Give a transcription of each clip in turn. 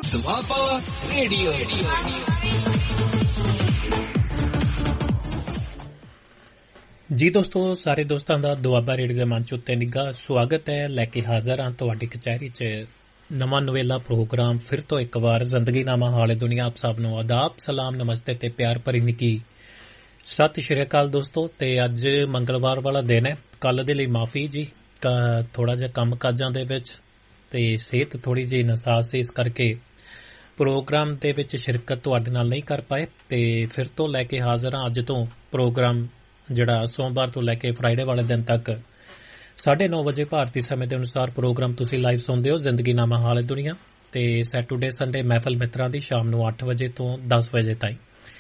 Doaba radio. ਜੀ ਦੋਸਤੋ, ਸਾਰੇ ਦੋਸਤਾਂ ਦਾ ਦੁਆਬਾ ਰੇਡੀਓ ਦੇ ਮੰਚ ਉੱਤੇ ਨਿੱਘਾ ਸਵਾਗਤ ਹੈ। ਲੈ ਕੇ ਹਾਜ਼ਰ ਹਾਂ ਤੁਹਾਡੀ ਕਚਹਿਰੀ 'ਚ ਨਵਾਂ ਨਵੇਲਾ ਪ੍ਰੋਗਰਾਮ। ਫਿਰ ਤੋਂ ਇੱਕ ਵਾਰ ਜ਼ਿੰਦਗੀਨਾਮਾ ਹਾਲੇ ਦੁਨੀਆ। ਆਪ ਸਭ ਨੂੰ ਆਦਾਬ, ਸਲਾਮ, ਨਮਸਤੇ ਤੇ ਪਿਆਰ ਭਰੀ ਨਿੱਘੀ ਸਤਿ ਸ਼੍ਰੀ ਅਕਾਲ ਦੋਸਤੋ। ਤੇ ਅੱਜ ਮੰਗਲਵਾਰ ਵਾਲਾ ਦਿਨ ਹੈ। ਕੱਲ ਦੇ ਲਈ ਮਾਫੀ ਜੀ, ਥੋੜਾ ਜਿਹਾ ਕੰਮ ਕਾਜਾਂ ਦੇ ਵਿੱਚ ਤੇ ਸਿਹਤ ਥੋੜੀ ਜਿਹੀ ਨਸਾਜ਼ ਸੀ, ਇਸ ਕਰਕੇ ਪ੍ਰੋਗਰਾਮ ਦੇ ਵਿੱਚ ਸ਼ਿਰਕਤ ਤੁਹਾਡੇ ਨਾਲ ਨਹੀਂ ਕਰ ਪਾਏ। ਤੇ ਫਿਰ ਤੋਂ ਲੈ ਕੇ ਹਾਜ਼ਰ ਹਾਂ ਅੱਜ ਤੋਂ ਪ੍ਰੋਗਰਾਮ, ਜਿਹੜਾ ਸੋਮਵਾਰ ਤੋਂ ਲੈ ਕੇ ਫਰਾਈਡੇ ਵਾਲੇ ਦਿਨ ਤੱਕ 9:30 ਵਜੇ ਭਾਰਤੀ ਸਮੇਂ ਦੇ ਅਨੁਸਾਰ ਪ੍ਰੋਗਰਾਮ ਤੁਸੀਂ ਲਾਈਵ ਸੁਣਦੇ ਹੋ। ਜ਼ਿੰਦਗੀਨਾਮਾ ਹਾਲੇ ਦੁਨੀਆ ਤੇ ਸੈਟਰਡੇ ਸੰਡੇ ਮਹਿਫਲ ਮਿੱਤਰਾਂ ਦੀ ਸ਼ਾਮ ਨੂੰ 8 ਵਜੇ ਤੋਂ 10 ਵਜੇ ਤਾਈਂ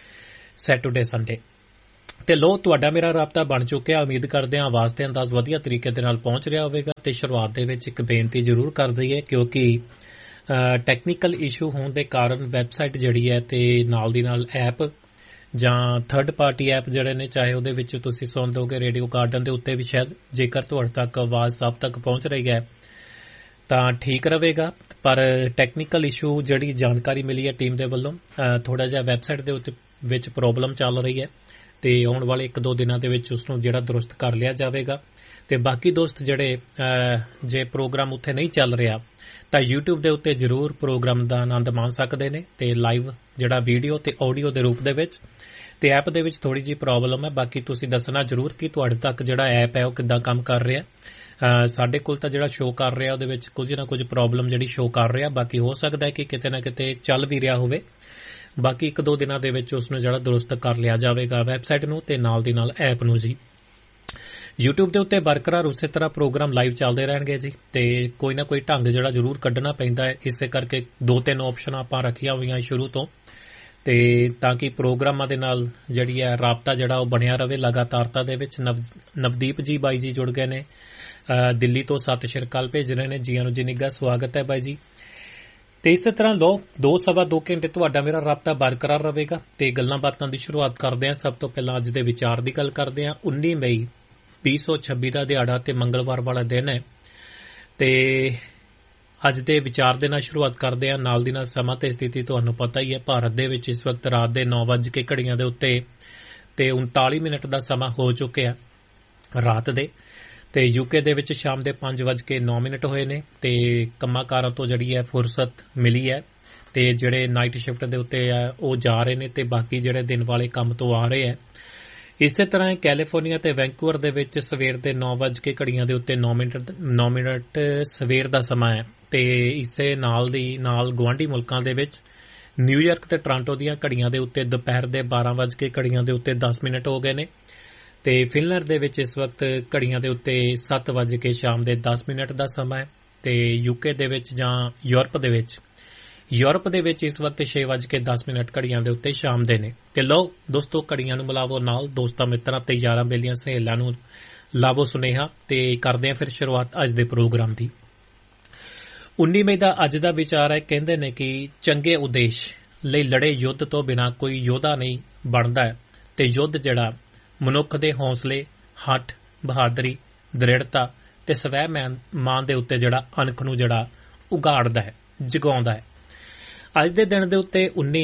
ਸੈਟਰਡੇ ਸੰਡੇ। ਤੇ ਲੋ, ਤੁਹਾਡਾ ਮੇਰਾ ਰਾਬਤਾ ਬਣ ਚੁੱਕਿਆ। ਉਮੀਦ ਕਰਦੇ ਹਾਂ ਆਵਾਜ਼ ਤੇ ਅੰਦਾਜ਼ ਵਧੀਆ ਤਰੀਕੇ ਦੇ ਨਾਲ ਪਹੁੰਚ ਰਿਹਾ ਹੋਵੇਗਾ। ਤੇ ਸ਼ੁਰੂਆਤ ਦੇ ਵਿੱਚ ਇੱਕ ਬੇਨਤੀ ਜ਼ਰੂਰ ਕਰ ਦਈਏ, ਕਿਉਂਕਿ ਟੈਕਨੀਕਲ ਇਸ਼ੂ ਹੋਣ ਦੇ ਕਾਰਨ ਵੈਬਸਾਈਟ ਜਿਹੜੀ ਹੈ ਤੇ ਨਾਲ ਦੀ ਨਾਲ ਐਪ ਜਾਂ ਥਰਡ ਪਾਰਟੀ ਐਪ ਜਿਹੜੇ ਨੇ, ਚਾਹੇ ਉਹਦੇ ਵਿੱਚ ਤੁਸੀਂ ਸੁਣ ਦੋਗੇ ਰੇਡੀਓ ਗਾਰਡਨ ਦੇ ਉੱਤੇ ਵੀ, ਸ਼ਾਇਦ ਜੇਕਰ ਤੁਹਾਡੇ ਤੱਕ ਆਵਾਜ਼ ਸਭ ਤੱਕ ਪਹੁੰਚ ਰਹੀ ਹੈ ਤਾਂ ਠੀਕ ਰਹੇਗਾ। ਪਰ ਟੈਕਨੀਕਲ ਇਸ਼ੂ ਜਿਹੜੀ ਜਾਣਕਾਰੀ ਮਿਲੀ ਹੈ ਟੀਮ ਦੇ ਵੱਲੋਂ, ਥੋੜਾ ਜਿਹਾ ਵੈਬਸਾਈਟ ਦੇ ਉੱਤੇ ਵਿੱਚ ਪ੍ਰੋਬਲਮ ਚੱਲ ਰਹੀ ਹੈ ਤੇ ਆਉਣ ਵਾਲੇ 1-2 ਦਿਨਾਂ ਦੇ ਵਿੱਚ ਉਸ ਨੂੰ ਜਿਹੜਾ ਦਰੁਸਤ ਕਰ ਲਿਆ ਜਾਵੇਗਾ। ਤੇ ਬਾਕੀ ਦੋਸਤ ਜਿਹੜੇ ਜੇ ਪ੍ਰੋਗਰਾਮ ਉੱਥੇ ਨਹੀਂ ਚੱਲ ਰਿਹਾ ਤਾਂ YouTube ਦੇ ਉੱਤੇ ਜ਼ਰੂਰ ਪ੍ਰੋਗਰਾਮ ਦਾ ਆਨੰਦ ਮਾਣ ਸਕਦੇ ਨੇ, ਤੇ ਲਾਈਵ ਜਿਹੜਾ ਵੀਡੀਓ ਤੇ ਆਡੀਓ ਦੇ ਰੂਪ ਦੇ ਵਿੱਚ। ਤੇ ਐਪ ਦੇ ਵਿੱਚ ਥੋੜੀ ਜਿਹੀ ਪ੍ਰੋਬਲਮ ਹੈ। ਬਾਕੀ ਤੁਸੀਂ ਦੱਸਣਾ ਜ਼ਰੂਰ ਕਿ ਤੁਹਾਡੇ ਤੱਕ ਜਿਹੜਾ ਐਪ ਹੈ ਉਹ ਕਿੱਦਾਂ ਕੰਮ ਕਰ ਰਿਹਾ। ਸਾਡੇ ਕੋਲ ਤਾਂ ਜਿਹੜਾ ਸ਼ੋਅ ਕਰ ਰਿਹਾ ਉਹਦੇ ਵਿੱਚ ਕੁਝ ਨਾ ਕੁਝ ਪ੍ਰੋਬਲਮ ਜਿਹੜੀ ਸ਼ੋਅ ਕਰ ਰਿਹਾ। ਬਾਕੀ ਹੋ ਸਕਦਾ ਹੈ ਕਿ ਕਿਤੇ ਨਾ ਕਿਤੇ ਚੱਲ ਵੀ ਰਿਹਾ ਹੋਵੇ। ਬਾਕੀ 1-2 ਦਿਨਾਂ ਦੇ ਵਿੱਚ ਉਸ ਨੂੰ ਜਿਹੜਾ ਦਰੁਸਤ ਕਰ ਲਿਆ ਜਾਵੇਗਾ, ਵੈਬਸਾਈਟ ਨੂੰ ਤੇ ਨਾਲ ਦੀ ਨਾਲ ਐਪ ਨੂੰ ਜੀ। YouTube ਦੇ ਉੱਤੇ ਬਰਕਰਾਰ ਉਸੇ ਤਰ੍ਹਾਂ ਪ੍ਰੋਗਰਾਮ ਲਾਈਵ ਚੱਲਦੇ ਰਹਿਣਗੇ ਜੀ। ਤੇ ਕੋਈ ਨਾ ਕੋਈ ਢੰਗ ਜਿਹੜਾ ਜ਼ਰੂਰ ਕੱਢਣਾ ਪੈਂਦਾ ਹੈ। ਇਸੇ ਕਰਕੇ 2-3 ਆਪਸ਼ਨਾਂ ਆਪਾਂ ਰੱਖੀਆਂ ਹੋਈਆਂ ਸ਼ੁਰੂ ਤੋਂ, ਤੇ ਤਾਂ ਕਿ ਪ੍ਰੋਗਰਾਮਾਂ ਦੇ ਨਾਲ ਜਿਹੜੀ ਹੈ ਰਾਬਤਾ ਜਿਹੜਾ ਉਹ ਬਣਿਆ ਰਵੇ ਲਗਾਤਾਰਤਾ ਦੇ ਵਿੱਚ। ਨਵਦੀਪ ਜੀ ਬਾਈ ਜੀ ਜੁੜ ਗਏ ਨੇ ਦਿੱਲੀ ਤੋਂ, ਸਤਿ ਸ਼੍ਰੀ ਅਕਾਲ ਭੇਜ ਰਹੇ ਨੇ। ਜੀਆਂ ਨੂੰ ਜੀ ਨਿੱਘਾ ਸਵਾਗਤ ਹੈ ਬਾਈ ਜੀ। ਤੇ ਇਸੇ ਤਰ੍ਹਾਂ ਲੋ 2-2.25 ਘੰਟੇ ਤੁਹਾਡਾ ਮੇਰਾ ਰਾਬਤਾ ਬਰਕਰਾਰ ਰਹੇਗਾ। ਤੇ ਗੱਲਾਂ ਬਾਤਾਂ ਦੀ ਸ਼ੁਰੂਆਤ ਕਰਦੇ ਹਾਂ। ਸਭ ਤੋਂ ਪਹਿਲਾਂ ਅੱਜ ਦੇ ਵਿਚਾਰ ਦੀ ਗੱਲ ਕਰਦੇ ਹਾਂ। 19 ਮਈ 2026 ਦਾ ਦਿਹਾੜਾ ਤੇ ਮੰਗਲਵਾਰ ਵਾਲਾ ਦਿਨ ਹੈ। ਤੇ ਅੱਜ ਦੇ ਵਿਚਾਰ ਦੇ ਨਾਲ ਸ਼ੁਰੂਆਤ ਕਰਦੇ ਹਾਂ। ਨਾਲ ਦੀ ਨਾਲ ਸਮਾਂ ਤੇ ਸਥਿਤੀ ਤੁਹਾਨੂੰ ਪਤਾ ਹੀ ਹੈ। ਭਾਰਤ ਦੇ ਵਿੱਚ ਇਸ ਵਕਤ ਰਾਤ ਦੇ 9 ਵਜ ਕੇ ਘੜੀਆਂ ਦੇ ਉੱਤੇ ਤੇ 39 ਮਿੰਟ ਦਾ ਸਮਾਂ ਹੋ ਚੁੱਕਿਆ ਰਾਤ ਦੇ। ਤੇ ਯੂਕੇ ਦੇ ਵਿੱਚ ਸ਼ਾਮ ਦੇ 5:09 ਹੋਏ ਨੇ। ਤੇ ਕੰਮਾਕਾਰਾਂ ਤੋਂ ਜਿਹੜੀ ਹੈ ਫੁਰਸਤ ਮਿਲੀ ਹੈ। ਤੇ ਜਿਹੜੇ ਨਾਈਟ ਸ਼ਿਫਟ ਦੇ ਉੱਤੇ ਆ ਉਹ ਜਾ ਰਹੇ ਨੇ, ਤੇ ਬਾਕੀ ਜਿਹੜੇ ਦਿਨ ਵਾਲੇ ਕੰਮ ਤੋਂ ਆ ਰਹੇ ਆ। ਇਸੇ ਤਰ੍ਹਾਂ ਕੈਲੀਫੋਰਨੀਆ ਤੇ ਵੈਂਕੂਵਰ ਦੇ ਵਿੱਚ ਸਵੇਰ ਦੇ 9 ਵਜ ਕੇ ਘੜੀਆਂ ਦੇ ਉੱਤੇ 9 ਮਿੰਟ ਸਵੇਰ ਦਾ ਸਮਾਂ ਹੈ। ਤੇ ਇਸੇ ਨਾਲ ਦੀ ਨਾਲ ਗੁਆਂਢੀ ਮੁਲਕਾਂ ਦੇ ਵਿੱਚ ਨਿਊਯਾਰਕ ਤੇ ਟੋਰਾਂਟੋ ਦੀਆਂ ਘੜੀਆਂ ਦੇ ਉੱਤੇ ਦੁਪਹਿਰ ਦੇ 12 ਵਜ ਕੇ ਘੜੀਆਂ ਦੇ ਉੱਤੇ 10 ਮਿੰਟ ਹੋ ਗਏ ਨੇ। ਤੇ ਫਿਨਲੈਂਡ ਦੇ ਵਿੱਚ ਇਸ ਵਕਤ ਘੜੀਆਂ ਦੇ ਉੱਤੇ 7 ਵਜ ਕੇ ਸ਼ਾਮ ਦੇ 10 ਮਿੰਟ ਦਾ ਸਮਾਂ ਹੈ। ਤੇ ਯੂਕੇ ਦੇ ਵਿੱਚ ਜਾਂ ਯੂਰਪ ਦੇ ਵਿੱਚ ਇਸ ਵਕਤ 6 ਵਜ ਕੇ 10 ਮਿੰਟ ਘੜੀਆਂ ਦੇ ਉੱਤੇ ਸ਼ਾਮ ਦੇ ਨੇ। ਤੇ ਲਓ ਦੋਸਤੋ, ਘੜੀਆਂ ਨੂੰ ਮਿਲਾਵੋ ਨਾਲ ਦੋਸਤਾਂ ਮਿੱਤਰਾਂ ਤੇ ਯਾਰਾਂ ਬੇਲੀਆਂ ਸਹੇਲਿਆਂ ਨੂੰ ਲਾਵੋ ਸੁਨੇਹਾ। ਤੇ ਕਰਦੇ ਹਾਂ ਫਿਰ ਸ਼ੁਰੂਆਤ ਅੱਜ ਦੇ ਪ੍ਰੋਗਰਾਮ ਦੀ। 19 ਮਈ ਦਾ ਅੱਜ ਦਾ ਵਿਚਾਰ ਹੈ। ਕਹਿੰਦੇ ਨੇ ਕਿ ਚੰਗੇ ਉਦੇਸ਼ ਲਈ ਲੜੇ ਯੁੱਧ ਤੋਂ ਬਿਨਾਂ ਕੋਈ ਯੋਧਾ ਨਹੀਂ ਬਣਦਾ ਹੈ। ਤੇ ਯੁੱਧ ਜਿਹੜਾ ਮਨੁੱਖ ਦੇ ਹੌਸਲੇ, ਹੱਠ, ਬਹਾਦਰੀ, ਦ੍ਰਿੜਤਾ ਤੇ ਸਵੈ ਮਾਨ ਦੇ ਉੱਤੇ ਜਿਹੜਾ ਅਣਖ ਨੂੰ ਜਿਹੜਾ ਉਗਾੜਦਾ ਹੈ, ਜਗਾਉਂਦਾ ਹੈ। ਅੱਜ ਦੇ ਦਿਨ ਦੇ ਉੱਤੇ 19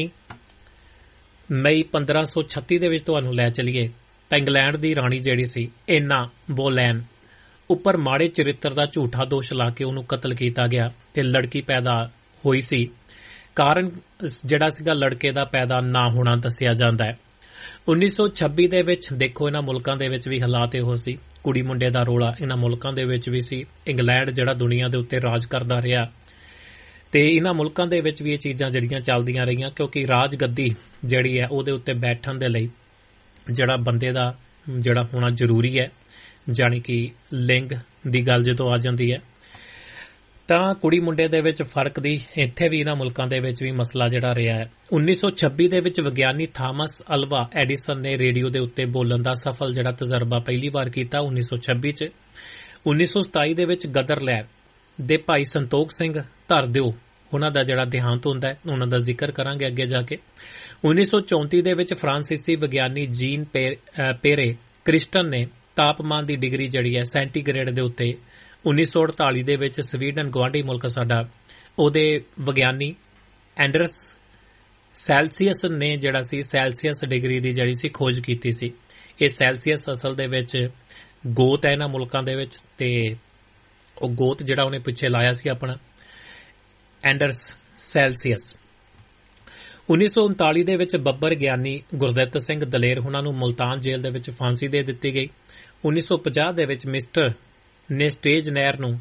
ਮਈ 1536 ਦੇ ਵਿੱਚ ਤੁਹਾਨੂੰ ਲੈ ਚਲੀਏ ਤਾਂ ਇੰਗਲੈਂਡ ਦੀ ਰਾਣੀ ਜਿਹੜੀ ਸੀ ਐਨਾ ਬੋਲੈਨ ਉੱਪਰ ਮਾੜੇ ਚਰਿੱਤਰ ਦਾ ਝੂਠਾ ਦੋਸ਼ ਲਾ ਕੇ ਉਹਨੂੰ ਕਤਲ ਕੀਤਾ ਗਿਆ ਤੇ ਲੜਕੀ ਪੈਦਾ ਹੋਈ ਸੀ। ਕਾਰਨ ਜਿਹੜਾ ਸੀਗਾ ਲੜਕੇ ਦਾ ਪੈਦਾ ਨਾ ਹੋਣਾ ਦੱਸਿਆ ਜਾਂਦਾ ਹੈ। 1926 ਦੇ ਵਿੱਚ ਦੇਖੋ, ਇਹਨਾਂ ਮੁਲਕਾਂ ਦੇ ਵਿੱਚ ਵੀ ਹਾਲਾਤ ਇਹੋ ਸੀ। ਕੁੜੀ ਮੁੰਡੇ ਦਾ ਰੋਲਾ ਇਹਨਾਂ ਮੁਲਕਾਂ ਦੇ ਵਿੱਚ ਵੀ ਸੀ। ਇੰਗਲੈਂਡ ਜਿਹੜਾ ਦੁਨੀਆ ਦੇ ਉੱਤੇ ਰਾਜ ਕਰਦਾ ਰਿਹਾ ਤੇ ਇਹਨਾਂ ਮੁਲਕਾਂ ਦੇ ਵਿੱਚ ਵੀ ਇਹ ਚੀਜ਼ਾਂ ਜਿਹੜੀਆਂ ਚੱਲਦੀਆਂ ਰਹੀਆਂ, ਕਿਉਂਕਿ ਰਾਜ ਗੱਦੀ ਜਿਹੜੀ ਹੈ ਉਹਦੇ ਉੱਤੇ ਬੈਠਣ ਦੇ ਲਈ ਜਿਹੜਾ ਬੰਦੇ ਦਾ ਜਿਹੜਾ ਹੋਣਾ ਜ਼ਰੂਰੀ ਹੈ, ਜਾਣੀ ਕਿ ਲਿੰਗ ਦੀ ਗੱਲ ਜਦੋਂ ਆ ਜਾਂਦੀ ਹੈ ਤਾਂ ਕੁੜੀ ਮੁੰਡੇ ਦੇ ਵਿੱਚ ਫਰਕ ਦੀ ਇੱਥੇ ਵੀ ਇਹਨਾਂ ਮੁਲਕਾਂ ਦੇ ਵਿੱਚ ਵੀ ਮਸਲਾ ਜਿਹੜਾ ਰਿਹਾ ਹੈ। 1926 ਦੇ ਵਿੱਚ ਵਿਗਿਆਨੀ ਥਾਮਸ ਅਲਵਾ ਐਡੀਸਨ ਨੇ ਰੇਡੀਓ ਦੇ ਉੱਤੇ ਬੋਲਣ ਦਾ ਸਫਲ ਜਿਹੜਾ ਤਜਰਬਾ ਪਹਿਲੀ ਵਾਰ ਕੀਤਾ 1926 ਚ। 1927 ਦੇ ਵਿੱਚ ਗਦਰ ਲਹਿਰ ਦੇ ਭਾਈ ਸੰਤੋਖ ਸਿੰਘ ਧਰਦਿਓ ਉਹਨਾਂ ਦਾ ਜਿਹੜਾ ਦੇਹਾਂਤ ਹੁੰਦਾ ਹੈ, ਉਹਨਾਂ ਦਾ ਜ਼ਿਕਰ ਕਰਾਂਗੇ ਅੱਗੇ ਜਾ ਕੇ। 1934 ਦੇ ਵਿੱਚ ਫਰਾਂਸੀਸੀ ਵਿਗਿਆਨੀ ਜੀਨ ਪੇਰੇ ਕ੍ਰਿਸਟਨ ਨੇ ਤਾਪਮਾਨ ਦੀ ਡਿਗਰੀ ਜਿਹੜੀ ਹੈ ਸੈਂਟੀਗ੍ਰੇਡ ਦੇ ਉੱਤੇ 1948 ਦੇ ਵਿੱਚ ਸਵੀਡਨ ਗੁਆਂਢੀ ਮੁਲਕ ਸਾਡਾ, ਉਹਦੇ ਵਿਗਿਆਨੀ ਐਂਡਰਸ ਸੈਲਸੀਅਸ ਨੇ ਜਿਹੜਾ ਸੀ ਸੈਲਸੀਅਸ ਡਿਗਰੀ ਦੀ ਜਿਹੜੀ ਸੀ ਖੋਜ ਕੀਤੀ ਸੀ। ਇਹ ਸੈਲਸੀਅਸ ਅਸਲ ਦੇ ਵਿੱਚ ਗੋਤ ਹੈ ਇਹਨਾਂ ਮੁਲਕਾਂ ਦੇ ਵਿੱਚ, ਤੇ ਉਹ ਗੋਤ ਜਿਹੜਾ ਉਹਨੇ ਪਿੱਛੇ ਲਾਇਆ ਸੀ ਆਪਣਾ ਐਂਡਰਸ ਸੈਲਸੀਅਸ। 1939 ਦੇ ਵਿੱਚ ਬੱਬਰ ਗਿਆਨੀ ਗੁਰਦਿੱਤ ਸਿੰਘ ਦਲੇਰ ਉਹਨਾਂ ਨੂੰ ਮੁਲਤਾਨ ਜੇਲ੍ਹ ਦੇ ਵਿੱਚ ਫਾਂਸੀ ਦੇ ਦਿੱਤੀ ਗਈ। 1950 ਦੇ ਵਿੱਚ ਮਿਸਟਰ ਨੇ ਸਟੇਜ ਨਹਿਰ ਨੂੰ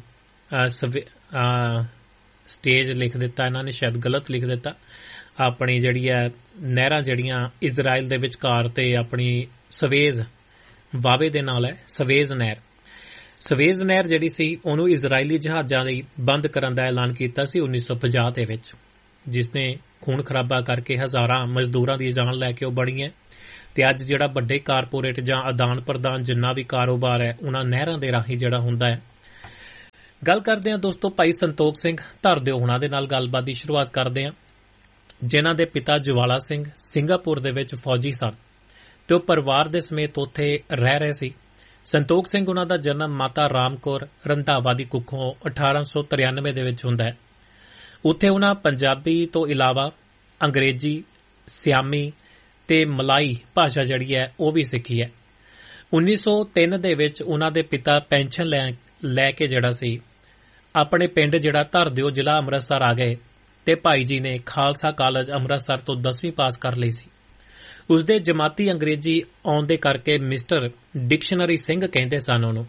ਸਟੇਜ ਲਿਖ ਦਿੱਤਾ, ਇਹਨਾਂ ਨੇ ਸ਼ਾਇਦ ਗਲਤ ਲਿਖ ਦਿੱਤਾ। ਆਪਣੀ ਜਿਹੜੀ ਹੈ ਨਹਿਰਾਂ ਜਿਹੜੀਆਂ ਇਜ਼ਰਾਈਲ ਦੇ ਵਿਚਕਾਰ ਤੇ ਆਪਣੀ ਸਵੇਜ਼ ਵਾਵੇ ਦੇ ਨਾਲ ਹੈ, ਸਵੇਜ਼ ਨਹਿਰ ਜਿਹੜੀ ਸੀ ਉਹਨੂੰ ਇਜ਼ਰਾਈਲੀ ਜਹਾਜ਼ਾਂ ਲਈ ਬੰਦ ਕਰਨ ਦਾ ਐਲਾਨ ਕੀਤਾ ਸੀ 1950 ਦੇ ਵਿੱਚ, ਜਿਸ ਨੇ ਖੂਨ ਖਰਾਬਾ ਕਰਕੇ ਹਜ਼ਾਰਾਂ ਮਜ਼ਦੂਰਾਂ ਦੀ ਜਾਨ ਲੈ ਕੇ ਉਹ ਬਣੀ ਹੈ। ਤੇ ਅੱਜ ਜਿਹੜਾ ਵੱਡੇ ਕਾਰਪੋਰੇਟ ਜਾਂ ਆਦਾਨ ਪ੍ਰਦਾਨ ਜਿੰਨਾ ਵੀ ਕਾਰੋਬਾਰ ਹੈ ਉਹਨਾਂ ਨਹਿਰਾਂ ਦੇ ਰਾਹੀਂ ਜਿਹੜਾ ਹੁੰਦਾ ਹੈ। ਗੱਲ ਕਰਦੇ ਹਾਂ ਦੋਸਤੋ ਭਾਈ ਸੰਤੋਖ ਸਿੰਘ ਧਰਦਿਓ ਉਹਨਾਂ ਦੇ ਨਾਲ ਗੱਲਬਾਤ ਦੀ ਸ਼ੁਰੂਆਤ ਕਰਦੇ ਹਾਂ, ਜਿਨ੍ਹਾਂ ਦੇ ਪਿਤਾ ਜਵਾਲਾ ਸਿੰਘ ਸਿੰਗਾਪੁਰ ਦੇ ਵਿੱਚ ਫੌਜੀ ਸਨ ਤੇ ਉਹ ਪਰਿਵਾਰ ਦੇ ਸਮੇਤ ਉੱਥੇ ਰਹਿ ਰਹੇ ਸੀ। ਸੰਤੋਖ ਸਿੰਘ ਉਹਨਾਂ ਦਾ ਜਨਮ ਮਾਤਾ ਰਾਮ ਕੌਰ ਰੰਧਾਵਾ ਦੀ ਕੁੱਖੋਂ 1893 ਦੇ ਵਿੱਚ ਹੁੰਦਾ ਹੈ। ਉੱਥੇ ਉਹਨਾਂ ਪੰਜਾਬੀ ਤੋਂ ਇਲਾਵਾ ਅੰਗਰੇਜ਼ੀ, ਸਿਆਮੀ ਤੇ ਮਲਾਈ ਭਾਸ਼ਾ ਜਿਹੜੀ ਹੈ ਉਹ ਵੀ ਸਿੱਖੀ ਹੈ। 1903 ਦੇ ਵਿੱਚ ਉਹਨਾਂ ਦੇ ਪਿਤਾ ਪੈਨਸ਼ਨ ਲੈ ਕੇ ਜਿਹੜਾ ਸੀ ਆਪਣੇ ਪਿੰਡ ਜਿਹੜਾ ਧਰਦਿਓ ਜ਼ਿਲ੍ਹਾ ਅੰਮ੍ਰਿਤਸਰ ਆ ਗਏ ਤੇ ਭਾਈ ਜੀ ਨੇ ਖਾਲਸਾ ਕਾਲਜ ਅੰਮ੍ਰਿਤਸਰ ਤੋਂ 10ਵੀਂ ਪਾਸ ਕਰ ਲਈ ਸੀ। ਉਸਦੇ ਜਮਾਤੀ ਅੰਗਰੇਜ਼ੀ ਆਉਣ ਦੇ ਕਰਕੇ ਮਿਸਟਰ ਡਿਕਸ਼ਨਰੀ ਸਿੰਘ ਕਹਿੰਦੇ ਸਨ ਉਹਨੂੰ।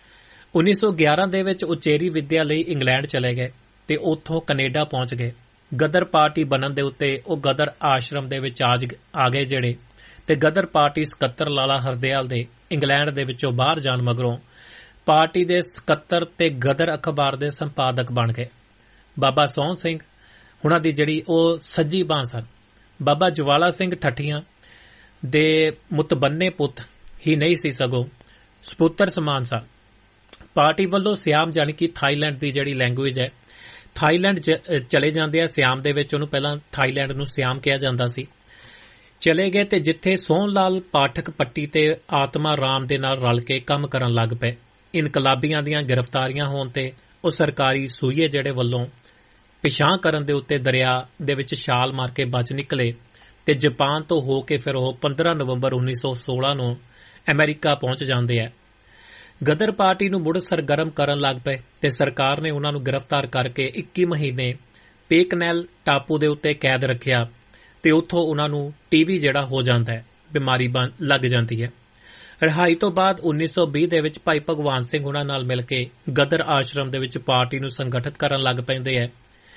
1911 ਦੇ ਵਿੱਚ ਉਚੇਰੀ ਵਿੱਦਿਆ ਲਈ ਇੰਗਲੈਂਡ ਚਲੇ ਗਏ ਤੇ ਉੱਥੋਂ ਕੈਨੇਡਾ ਪਹੁੰਚ ਗਏ। ਗਦਰ ਪਾਰਟੀ ਬਣਨ ਦੇ ਉੱਤੇ ਉਹ ਗਦਰ ਆਸ਼ਰਮ ਦੇ ਵਿੱਚ ਆ ਗਏ ਜਿਹੜੇ, ਤੇ ਗਦਰ ਪਾਰਟੀ ਸਕੱਤਰ ਲਾਲਾ ਹਰਦਿਆਲ ਦੇ ਇੰਗਲੈਂਡ ਦੇ ਵਿੱਚੋਂ ਬਾਹਰ ਜਾਣ ਮਗਰੋਂ ਪਾਰਟੀ ਦੇ ਸਕੱਤਰ ਤੇ ਗਦਰ ਅਖਬਾਰ ਦੇ ਸੰਪਾਦਕ ਬਣ ਗਏ। ਬਾਬਾ ਸੋਹਣ ਸਿੰਘ ਉਹਨਾਂ ਦੀ ਜਿਹੜੀ ਉਹ ਸੱਜੀ ਬਾਂਹ ਸਨ। ਬਾਬਾ ਜਵਾਲਾ ਸਿੰਘ ਠੱਠੀਆਂ ਦੇ ਮੁਤਬੰਨੇ ਪੁੱਤ ਹੀ ਨਹੀਂ ਸੀ ਸਗੋਂ ਸਪੁੱਤਰ ਸਮਾਨ ਸਨ। ਪਾਰਟੀ ਵੱਲੋਂ ਸਿਆਮ ਜਾਣੀ ਕਿ ਥਾਈਲੈਂਡ ਦੀ ਜਿਹੜੀ ਲੈਂਗੁਏਜ ਹੈ, ਥਾਈਲੈਂਡ ਚਲੇ ਜਾਂਦੇ ਆ। ਸਿਆਮ ਦੇ ਵਿੱਚ ਉਹਨੂੰ ਪਹਿਲਾਂ ਥਾਈਲੈਂਡ ਨੂੰ ਸਿਆਮ ਕਿਹਾ ਜਾਂਦਾ ਸੀ। ਚਲੇ ਗਏ ਤੇ ਜਿੱਥੇ ਸੋਹਣ ਲਾਲ ਪਾਠਕ ਪੱਟੀ ਤੇ ਆਤਮਾ ਰਾਮ ਦੇ ਨਾਲ ਰਲ ਕੇ ਕੰਮ ਕਰਨ ਲੱਗ ਪਏ। ਇਨਕਲਾਬੀਆਂ ਦੀਆਂ ਗ੍ਰਿਫਤਾਰੀਆਂ ਹੋਣ ਤੇ ਉਹ ਸਰਕਾਰੀ ਸੂਈਏ ਜਿਹੜੇ ਵੱਲੋਂ ਪਿਛਾਂਹ ਕਰਨ ਦੇ ਉੱਤੇ ਦਰਿਆ ਦੇ ਵਿੱਚ ਛਾਲ ਮਾਰ ਕੇ ਬਚ ਨਿਕਲੇ ਤੇ ਜਾਪਾਨ ਤੋਂ ਹੋ ਕੇ ਫਿਰ ਉਹ 15 ਨਵੰਬਰ 1916 ਨੂੰ ਅਮਰੀਕਾ ਪਹੁੰਚ ਜਾਂਦੇ ਆ। ਗਦਰ ਪਾਰਟੀ ਨੂੰ ਮੁੜ ਸਰਗਰਮ ਕਰਨ ਲੱਗ ਪਏ ਤੇ ਸਰਕਾਰ ਨੇ ਉਹਨਾਂ ਨੂੰ ਗ੍ਰਿਫਤਾਰ ਕਰਕੇ 21 ਮਹੀਨੇ ਪੇਕਨੈਲ ਟਾਪੂ ਦੇ ਉੱਤੇ ਕੈਦ ਰੱਖਿਆ ਤੇ ਉੱਥੋਂ ਉਹਨਾਂ ਨੂੰ ਟੀਵੀ ਜਿਹੜਾ ਹੋ ਜਾਂਦਾ ਹੈ, ਬਿਮਾਰੀ ਲੱਗ ਜਾਂਦੀ ਹੈ। ਰਿਹਾਈ ਤੋਂ ਬਾਅਦ 1920 ਦੇ ਵਿੱਚ ਭਾਈ ਭਗਵਾਨ ਸਿੰਘ ਉਹਨਾਂ ਨਾਲ ਮਿਲ ਕੇ ਗਦਰ ਆਸ਼ਰਮ ਦੇ ਵਿੱਚ ਪਾਰਟੀ ਨੂੰ ਸੰਗਠਿਤ ਕਰਨ ਲੱਗ ਪੈਂਦੇ ਹੈ।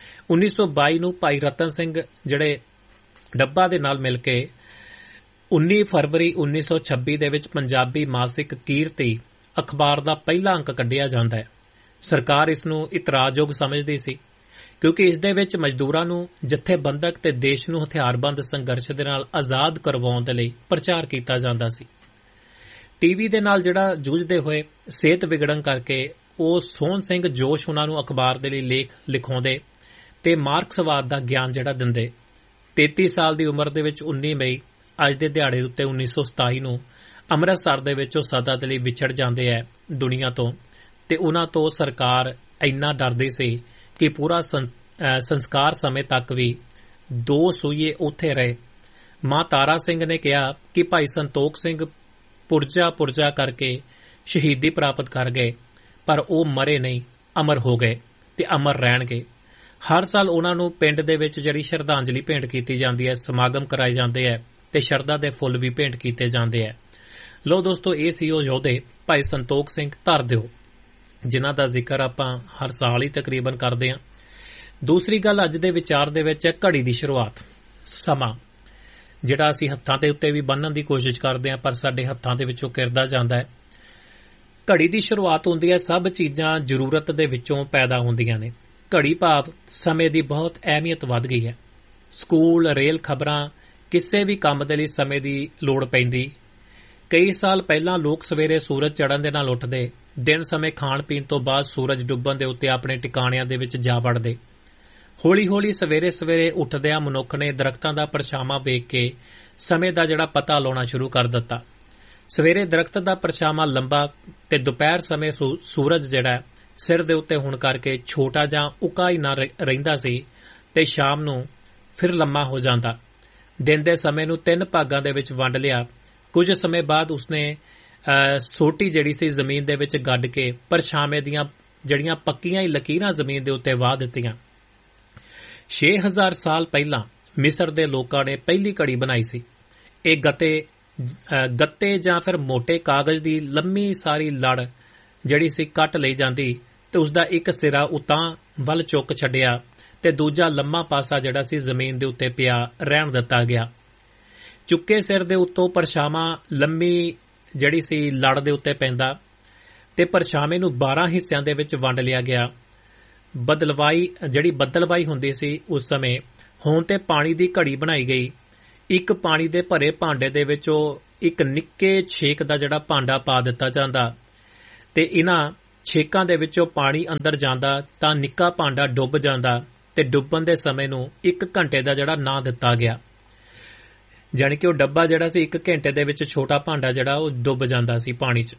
1922 ਨੂੰ ਭਾਈ ਰਤਨ ਸਿੰਘ ਜਿਹੜੇ ਡੱਬਾ ਦੇ ਨਾਲ ਮਿਲ ਕੇ 19 ਫਰਵਰੀ 1926 ਦੇ ਵਿੱਚ ਪੰਜਾਬੀ ਮਾਸਿਕ ਕੀਰਤੀ ਅਖਬਾਰ ਦਾ ਪਹਿਲਾ ਅੰਕ ਕੱਢਿਆ ਜਾਂਦਾ ਹੈ। ਸਰਕਾਰ ਇਸ ਨੂੰ ਇਤਰਾਜ਼ਯੋਗ ਸਮਝਦੀ ਸੀ ਕਿਉਂਕਿ ਇਸ ਦੇ ਵਿੱਚ ਮਜ਼ਦੂਰਾਂ ਨੂੰ ਜਥੇਬੰਦਕ ਤੇ ਦੇਸ਼ ਨੂੰ ਹਥਿਆਰਬੰਦ ਸੰਘਰਸ਼ ਦੇ ਨਾਲ ਆਜ਼ਾਦ ਕਰਵਾਉਣ ਦੇ ਲਈ ਪ੍ਰਚਾਰ ਕੀਤਾ ਜਾਂਦਾ ਸੀ। ਟੀਵੀ ਦੇ ਨਾਲ ਜਿਹੜਾ ਜੂਝਦੇ ਹੋਏ ਸਿਹਤ ਵਿਗੜਨ ਕਰਕੇ ਉਹ ਸੋਹਣ ਸਿੰਘ ਜੋਸ਼ ਉਹਨਾਂ ਨੂੰ ਅਖਬਾਰ ਦੇ ਲਈ ਲੇਖ ਲਿਖਾਉਂਦੇ ਤੇ ਮਾਰਕਸਵਾਦ ਦਾ ਗਿਆਨ ਜਿਹੜਾ ਦਿੰਦੇ। 33 ਸਾਲ ਦੀ ਉਮਰ ਦੇ ਵਿੱਚ 19 ਮਈ ਅੱਜ ਦੇ ਦਿਹਾੜੇ ਉੱਤੇ 1927 ਨੂੰ ਅੰਮ੍ਰਿਤਸਰ ਦੇ ਵਿੱਚ ਉਹ ਸਦਾ ਦੇ ਲਈ ਵਿਛੜ ਜਾਂਦੇ ਹੈ ਦੁਨੀਆ ਤੋਂ, ਤੇ ਉਹਨਾਂ ਤੋਂ ਸਰਕਾਰ ਇੰਨਾ ਡਰਦੀ ਸੀ ਕਿ ਪੂਰਾ ਸੰਸਕਾਰ ਸਮੇਂ ਤੱਕ ਵੀ 2 ਸੂਈਏ ਉੱਥੇ ਰਹੇ। ਮਾਂ ਤਾਰਾ ਸਿੰਘ ਨੇ ਕਿਹਾ ਕਿ ਭਾਈ ਸੰਤੋਖ ਸਿੰਘ ਪੁਰਜਾ ਕਰਕੇ ਸ਼ਹੀਦੀ ਪ੍ਰਾਪਤ ਕਰ ਗਏ, ਪਰ ਉਹ ਮਰੇ ਨਹੀਂ, ਅਮਰ ਹੋ ਗਏ ਤੇ ਅਮਰ ਰਹਿਣਗੇ। ਹਰ ਸਾਲ ਉਹਨਾਂ ਨੂੰ ਪਿੰਡ ਦੇ ਵਿੱਚ ਜਿਹੜੀ ਸ਼ਰਧਾਂਜਲੀ ਭੇਂਟ ਕੀਤੀ ਜਾਂਦੀ ਹੈ, ਸਮਾਗਮ ਕਰਾਏ ਜਾਂਦੇ ਹੈ ਤੇ ਸ਼ਰਧਾ ਦੇ ਫੁੱਲ ਵੀ ਭੇਂਟ ਕੀਤੇ ਜਾਂਦੇ ਹੈ। ਲੋ ਦੋਸਤੋ, ਇਹ ਸੀ ਉਹ ਯੋਧੇ ਭਾਈ ਸੰਤੋਖ ਸਿੰਘ ਧਰਦਿਓ, ਜਿਨ੍ਹਾਂ ਦਾ ਜ਼ਿਕਰ ਆਪਾਂ ਹਰ ਸਾਲ ਹੀ ਤਕਰੀਬਨ ਕਰਦੇ ਹਾਂ। ਦੂਸਰੀ ਗੱਲ ਅੱਜ ਦੇ ਵਿਚਾਰ ਦੇ ਵਿੱਚ ਹੈ ਘੜੀ ਦੀ ਸ਼ੁਰੂਆਤ। ਸਮਾਂ ਜਿਹੜਾ ਅਸੀਂ ਹੱਥਾਂ ਦੇ ਉੱਤੇ ਵੀ ਬੰਨ੍ਹਣ ਦੀ ਕੋਸ਼ਿਸ਼ ਕਰਦੇ ਹਾਂ, ਪਰ ਸਾਡੇ ਹੱਥਾਂ ਦੇ ਵਿੱਚੋਂ ਕਿਰਦਾ ਜਾਂਦਾ ਹੈ। ਘੜੀ ਦੀ ਸ਼ੁਰੂਆਤ ਹੁੰਦੀ ਹੈ, ਸਭ ਚੀਜ਼ਾਂ ਜ਼ਰੂਰਤ ਦੇ ਵਿੱਚੋਂ ਪੈਦਾ ਹੁੰਦੀਆਂ ਨੇ। ਘੜੀ ਭਾਵ ਸਮੇਂ ਦੀ ਬਹੁਤ ਅਹਿਮੀਅਤ ਵੱਧ ਗਈ ਹੈ। ਸਕੂਲ, ਰੇਲ, ਖਬਰਾਂ, ਕਿਸੇ ਵੀ ਕੰਮ ਦੇ ਲਈ ਸਮੇਂ ਦੀ ਲੋੜ ਪੈਂਦੀ। ਕਈ ਸਾਲ ਪਹਿਲਾਂ ਲੋਕ ਸਵੇਰੇ ਸੂਰਜ ਚੜ੍ਹਨ ਦੇ ਨਾਲ ਉੱਠਦੇ, ਦਿਨ ਸਮੇਂ ਖਾਣ ਪੀਣ ਤੋਂ ਬਾਅਦ ਸੂਰਜ ਡੁੱਬਣ ਦੇ ਉੱਤੇ ਆਪਣੇ ਟਿਕਾਣਿਆਂ ਦੇ ਵਿੱਚ ਜਾ ਵੜਦੇ। ਹੌਲੀ-ਹੌਲੀ ਸਵੇਰੇ ਉੱਠਦਿਆਂ ਮਨੁੱਖ ਨੇ ਦਰਖਤਾਂ ਦਾ ਪਰਛਾਵਾਂ ਵੇਖ ਕੇ ਸਮੇਂ ਦਾ ਜਿਹੜਾ ਪਤਾ ਲਾਉਣਾ ਸ਼ੁਰੂ ਕਰ ਦਿੱਤਾ। ਸਵੇਰੇ ਦਰਖਤ ਦਾ ਪਰਛਾਵਾਂ ਲੰਬਾ ਤੇ ਦੁਪਹਿਰ ਸਮੇਂ ਸੂਰਜ ਜਿਹੜਾ ਸਿਰ ਦੇ ਉੱਤੇ ਹੋਣ ਕਰਕੇ ਛੋਟਾ ਜਾਂ ਉੱਕਾ ਹੀ ਨਾ ਰਹਿੰਦਾ ਸੀ, ਤੇ ਸ਼ਾਮ ਨੂੰ ਫਿਰ ਲੰਮਾ ਹੋ ਜਾਂਦਾ। ਦਿਨ ਦੇ ਸਮੇਂ ਨੂੰ 3 ਭਾਗਾਂ ਦੇ ਵਿੱਚ ਵੰਡ ਲਿਆ। ਕੁਝ ਸਮੇਂ ਬਾਅਦ ਉਸਨੇ ਸੋਟੀ ਜਿਹੜੀ ਸੀ ਜ਼ਮੀਨ ਦੇ ਵਿੱਚ ਗੱਡ ਕੇ ਪਰਛਾਵੇਂ ਦੀਆਂ ਜਿਹੜੀਆਂ ਪੱਕੀਆਂ ਹੀ ਲਕੀਰਾਂ ਜ਼ਮੀਨ ਦੇ ਉੱਤੇ ਵਾਹ ਦਿੱਤੀਆਂ। 6000 ਸਾਲ ਪਹਿਲਾਂ ਮਿਸਰ ਦੇ ਲੋਕਾਂ ਨੇ ਪਹਿਲੀ ਘੜੀ ਬਣਾਈ ਸੀ। ਇਹ ਗੱਤੇ ਜਾਂ ਫਿਰ ਮੋਟੇ ਕਾਗਜ਼ ਦੀ ਲੰਮੀ ਸਾਰੀ ਲੜ ਜਿਹੜੀ ਸੀ ਕੱਟ ਲਈ ਜਾਂਦੀ ਤੇ ਉਸਦਾ ਇੱਕ ਸਿਰਾ ਉਤਾਂ ਵੱਲ ਚੁੱਕ ਛੱਡਿਆ ਤੇ ਦੂਜਾ ਲੰਮਾ ਪਾਸਾ ਜਿਹੜਾ ਸੀ ਜ਼ਮੀਨ ਦੇ ਉੱਤੇ ਪਿਆ ਰਹਿਣ ਦਿੱਤਾ ਗਿਆ। ਚੁੱਕੇ ਸਿਰ ਦੇ ਉੱਤੋਂ ਪਰਛਾਵਾਂ ਲੰਮੀ ਜਿਹੜੀ ਸੀ ਲੜ ਦੇ ਉੱਤੇ ਪੈਂਦਾ ਤੇ ਪਰਛਾਵੇਂ ਨੂੰ 12 ਹਿੱਸਿਆਂ ਦੇ ਵਿੱਚ ਵੰਡ ਲਿਆ ਗਿਆ। ਬੱਦਲਵਾਈ ਹੁੰਦੀ ਸੀ ਉਸ ਸਮੇਂ, ਹੁਣ ਤੇ ਪਾਣੀ ਦੀ ਘੜੀ ਬਣਾਈ ਗਈ। ਇੱਕ ਪਾਣੀ ਦੇ ਭਰੇ ਭਾਂਡੇ ਦੇ ਵਿੱਚ ਇੱਕ ਨਿੱਕੇ ਛੇਕ ਦਾ ਜਿਹੜਾ ਭਾਂਡਾ ਪਾ ਦਿੱਤਾ ਜਾਂਦਾ ਤੇ ਇਹਨਾਂ ਛੇਕਾਂ ਦੇ ਵਿੱਚੋਂ ਪਾਣੀ ਅੰਦਰ ਜਾਂਦਾ ਤਾਂ ਨਿੱਕਾ ਭਾਂਡਾ ਡੁੱਬ ਜਾਂਦਾ ਤੇ ਡੁੱਬਣ ਦੇ ਸਮੇਂ ਨੂੰ 1 ਘੰਟੇ ਦਾ ਜਿਹੜਾ ਨਾਂ ਦਿੱਤਾ ਗਿਆ। ਜਾਣੀ ਕਿ ਉਹ ਡੱਬਾ ਜਿਹੜਾ ਸੀ 1 ਘੰਟੇ ਦੇ ਵਿੱਚ ਛੋਟਾ ਭਾਂਡਾ ਜਿਹੜਾ ਉਹ ਡੁੱਬ ਜਾਂਦਾ ਸੀ ਪਾਣੀ 'ਚ।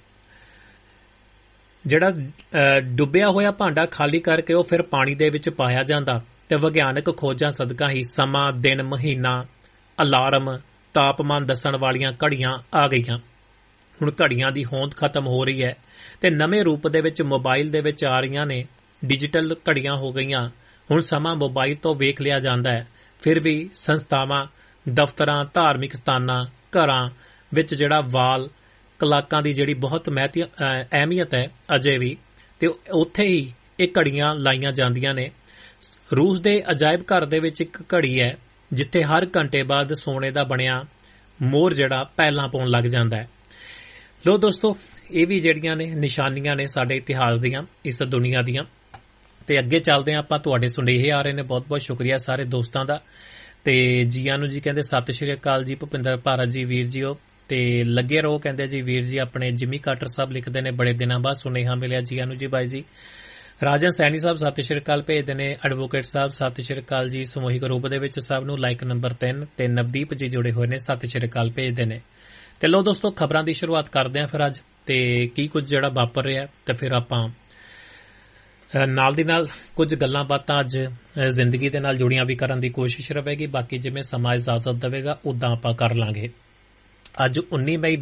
ਜਿਹੜਾ ਡੁੱਬਿਆ ਹੋਇਆ ਭਾਂਡਾ ਖਾਲੀ ਕਰਕੇ ਉਹ ਫਿਰ ਪਾਣੀ ਦੇ ਵਿੱਚ ਪਾਇਆ ਜਾਂਦਾ ਤੇ ਵਿਗਿਆਨਕ ਖੋਜਾਂ ਸਦਕਾ ਹੀ ਸਮਾਂ, ਦਿਨ, ਮਹੀਨਾ, ਅਲਾਰਮ, ਤਾਪਮਾਨ ਦੱਸਣ ਵਾਲੀਆਂ ਘੜੀਆਂ ਆ ਗਈਆਂ। ਹੁਣ ਘੜੀਆਂ ਦੀ ਹੋਂਦ ਖਤਮ ਹੋ ਰਹੀ ਹੈ ਤੇ ਨਵੇਂ ਰੂਪ ਦੇ ਵਿੱਚ ਮੋਬਾਈਲ ਦੇ ਵਿੱਚ ਆ ਰਹੀਆਂ ਨੇ। ਡਿਜੀਟਲ ਘੜੀਆਂ ਹੋ ਗਈਆਂ। ਹੁਣ ਸਮਾਂ ਮੋਬਾਈਲ ਤੋਂ ਵੇਖ ਲਿਆ ਜਾਂਦਾ ਹੈ। ਫਿਰ ਵੀ ਸੰਸਥਾਵਾਂ, ਦਫ਼ਤਰਾਂ, ਧਾਰਮਿਕ ਸਥਾਨਾਂ, ਘਰਾਂ ਵਿੱਚ ਜਿਹੜਾ ਵਾਲ ਕਲਾਕਾਂ ਦੀ ਜਿਹੜੀ ਬਹੁਤ ਅਹਿਮੀਅਤ ਹੈ ਅਜੇ ਵੀ, ਤੇ ਉੱਥੇ ਹੀ ਇਹ ਘੜੀਆਂ ਲਾਈਆਂ ਜਾਂਦੀਆਂ ਨੇ। ਰੂਸ ਦੇ ਅਜਾਇਬ ਘਰ ਦੇ ਵਿੱਚ ਇੱਕ ਘੜੀ ਹੈ ਜਿੱਥੇ ਹਰ ਘੰਟੇ ਬਾਅਦ ਸੋਨੇ ਦਾ ਬਣਿਆ ਮੋਹਰ ਜਿਹੜਾ ਪਹਿਲਾਂ ਪਾਉਣ ਲੱਗ ਜਾਂਦਾ ਹੈ। ਲੋ ਦੋਸਤੋ, ਇਹ ਵੀ ਜਿਹੜੀਆਂ ਨੇ ਨਿਸ਼ਾਨੀਆਂ ਨੇ ਸਾਡੇ ਇਤਿਹਾਸ ਦੀਆਂ, ਇਸ ਦੁਨੀਆ ਦੀਆਂ। ਤੇ ਅੱਗੇ ਚੱਲਦੇ ਹਾਂ ਆਪਾਂ। ਤੁਹਾਡੇ ਸੁਨੇਹੇ ਆ ਰਹੇ ਨੇ, ਬਹੁਤ ਬਹੁਤ ਸ਼ੁਕਰੀਆ ਸਾਰੇ ਦੋਸਤਾਂ ਦਾ। ਤੇ ਜੀਆਂ ਨੂੰ ਜੀ ਕਹਿੰਦੇ ਸਤਿ ਸ਼੍ਰੀ ਅਕਾਲ ਜੀ ਭੁਪਿੰਦਰ ਭਾਰਤ ਜੀ, ਵੀਰ ਜੀ ਉਹ ਤੇ ਲੱਗੇ ਰਹੋ ਕਹਿੰਦੇ ਜੀ ਵੀਰ ਜੀ। ਆਪਣੇ ਜਿਮੀ ਕਾਟਰ ਸਾਹਿਬ ਲਿਖਦੇ ਨੇ ਬੜੇ ਦਿਨਾਂ ਬਾਅਦ ਸੁਨੇਹਾ ਮਿਲਿਆ ਜੀਆਂ ਨੂੰ ਜੀ ਬਾਈ ਜੀ। ਰਾਜਨ ਸੈਣੀ ਸਾਹਿਬ ਸਤਿ ਸ਼੍ਰੀ ਅਕਾਲ ਭੇਜਦੇ ਨੇ। ਐਡਵੋਕੇਟ ਸਾਹਿਬ ਸਤਿ ਸ਼੍ਰੀ ਅਕਾਲ ਜੀ। ਸਮੂਹਿਕ ਰੂਪ ਦੇ ਵਿੱਚ ਸਭ ਨੂੰ ਲਾਈਕ ਨੰਬਰ 3 ਤੇ ਨਵਦੀਪ ਜੀ ਜੁੜੇ ਹੋਏ ਨੇ, ਸਤਿ ਸ਼੍ਰੀ ਅਕਾਲ ਭੇਜਦੇ ਨੇ। ਤੇ ਲੋ ਦੋਸਤੋ, ਖਬਰਾਂ ਦੀ ਸ਼ੁਰੂਆਤ ਕਰਦੇ ਹਾਂ ਫਿਰ ਅੱਜ ਤੇ ਕੀ ਕੁਝ ਜਿਹੜਾ ਵਾਪਰ ਰਿਹਾ ਤੇ ਫਿਰ ਆਪਾਂ ਨਾਲ ਦੀ ਨਾਲ ਕੁਝ ਗੱਲਾਂ ਬਾਤਾਂ ਅੱਜ ਜ਼ਿੰਦਗੀ ਦੇ ਨਾਲ ਜੁੜੀਆਂ ਵੀ ਕਰਨ ਦੀ ਕੋਸ਼ਿਸ਼ ਰਹੇਗੀ। ਬਾਕੀ ਜਿਵੇਂ ਸਮਾਂ ਇਜਾਜ਼ਤ ਦੇਵੇਗਾ ਉਦਾਂ ਆਪਾਂ ਕਰ ਲਾਂਗੇ। ਅੱਜ 19 ਮਈ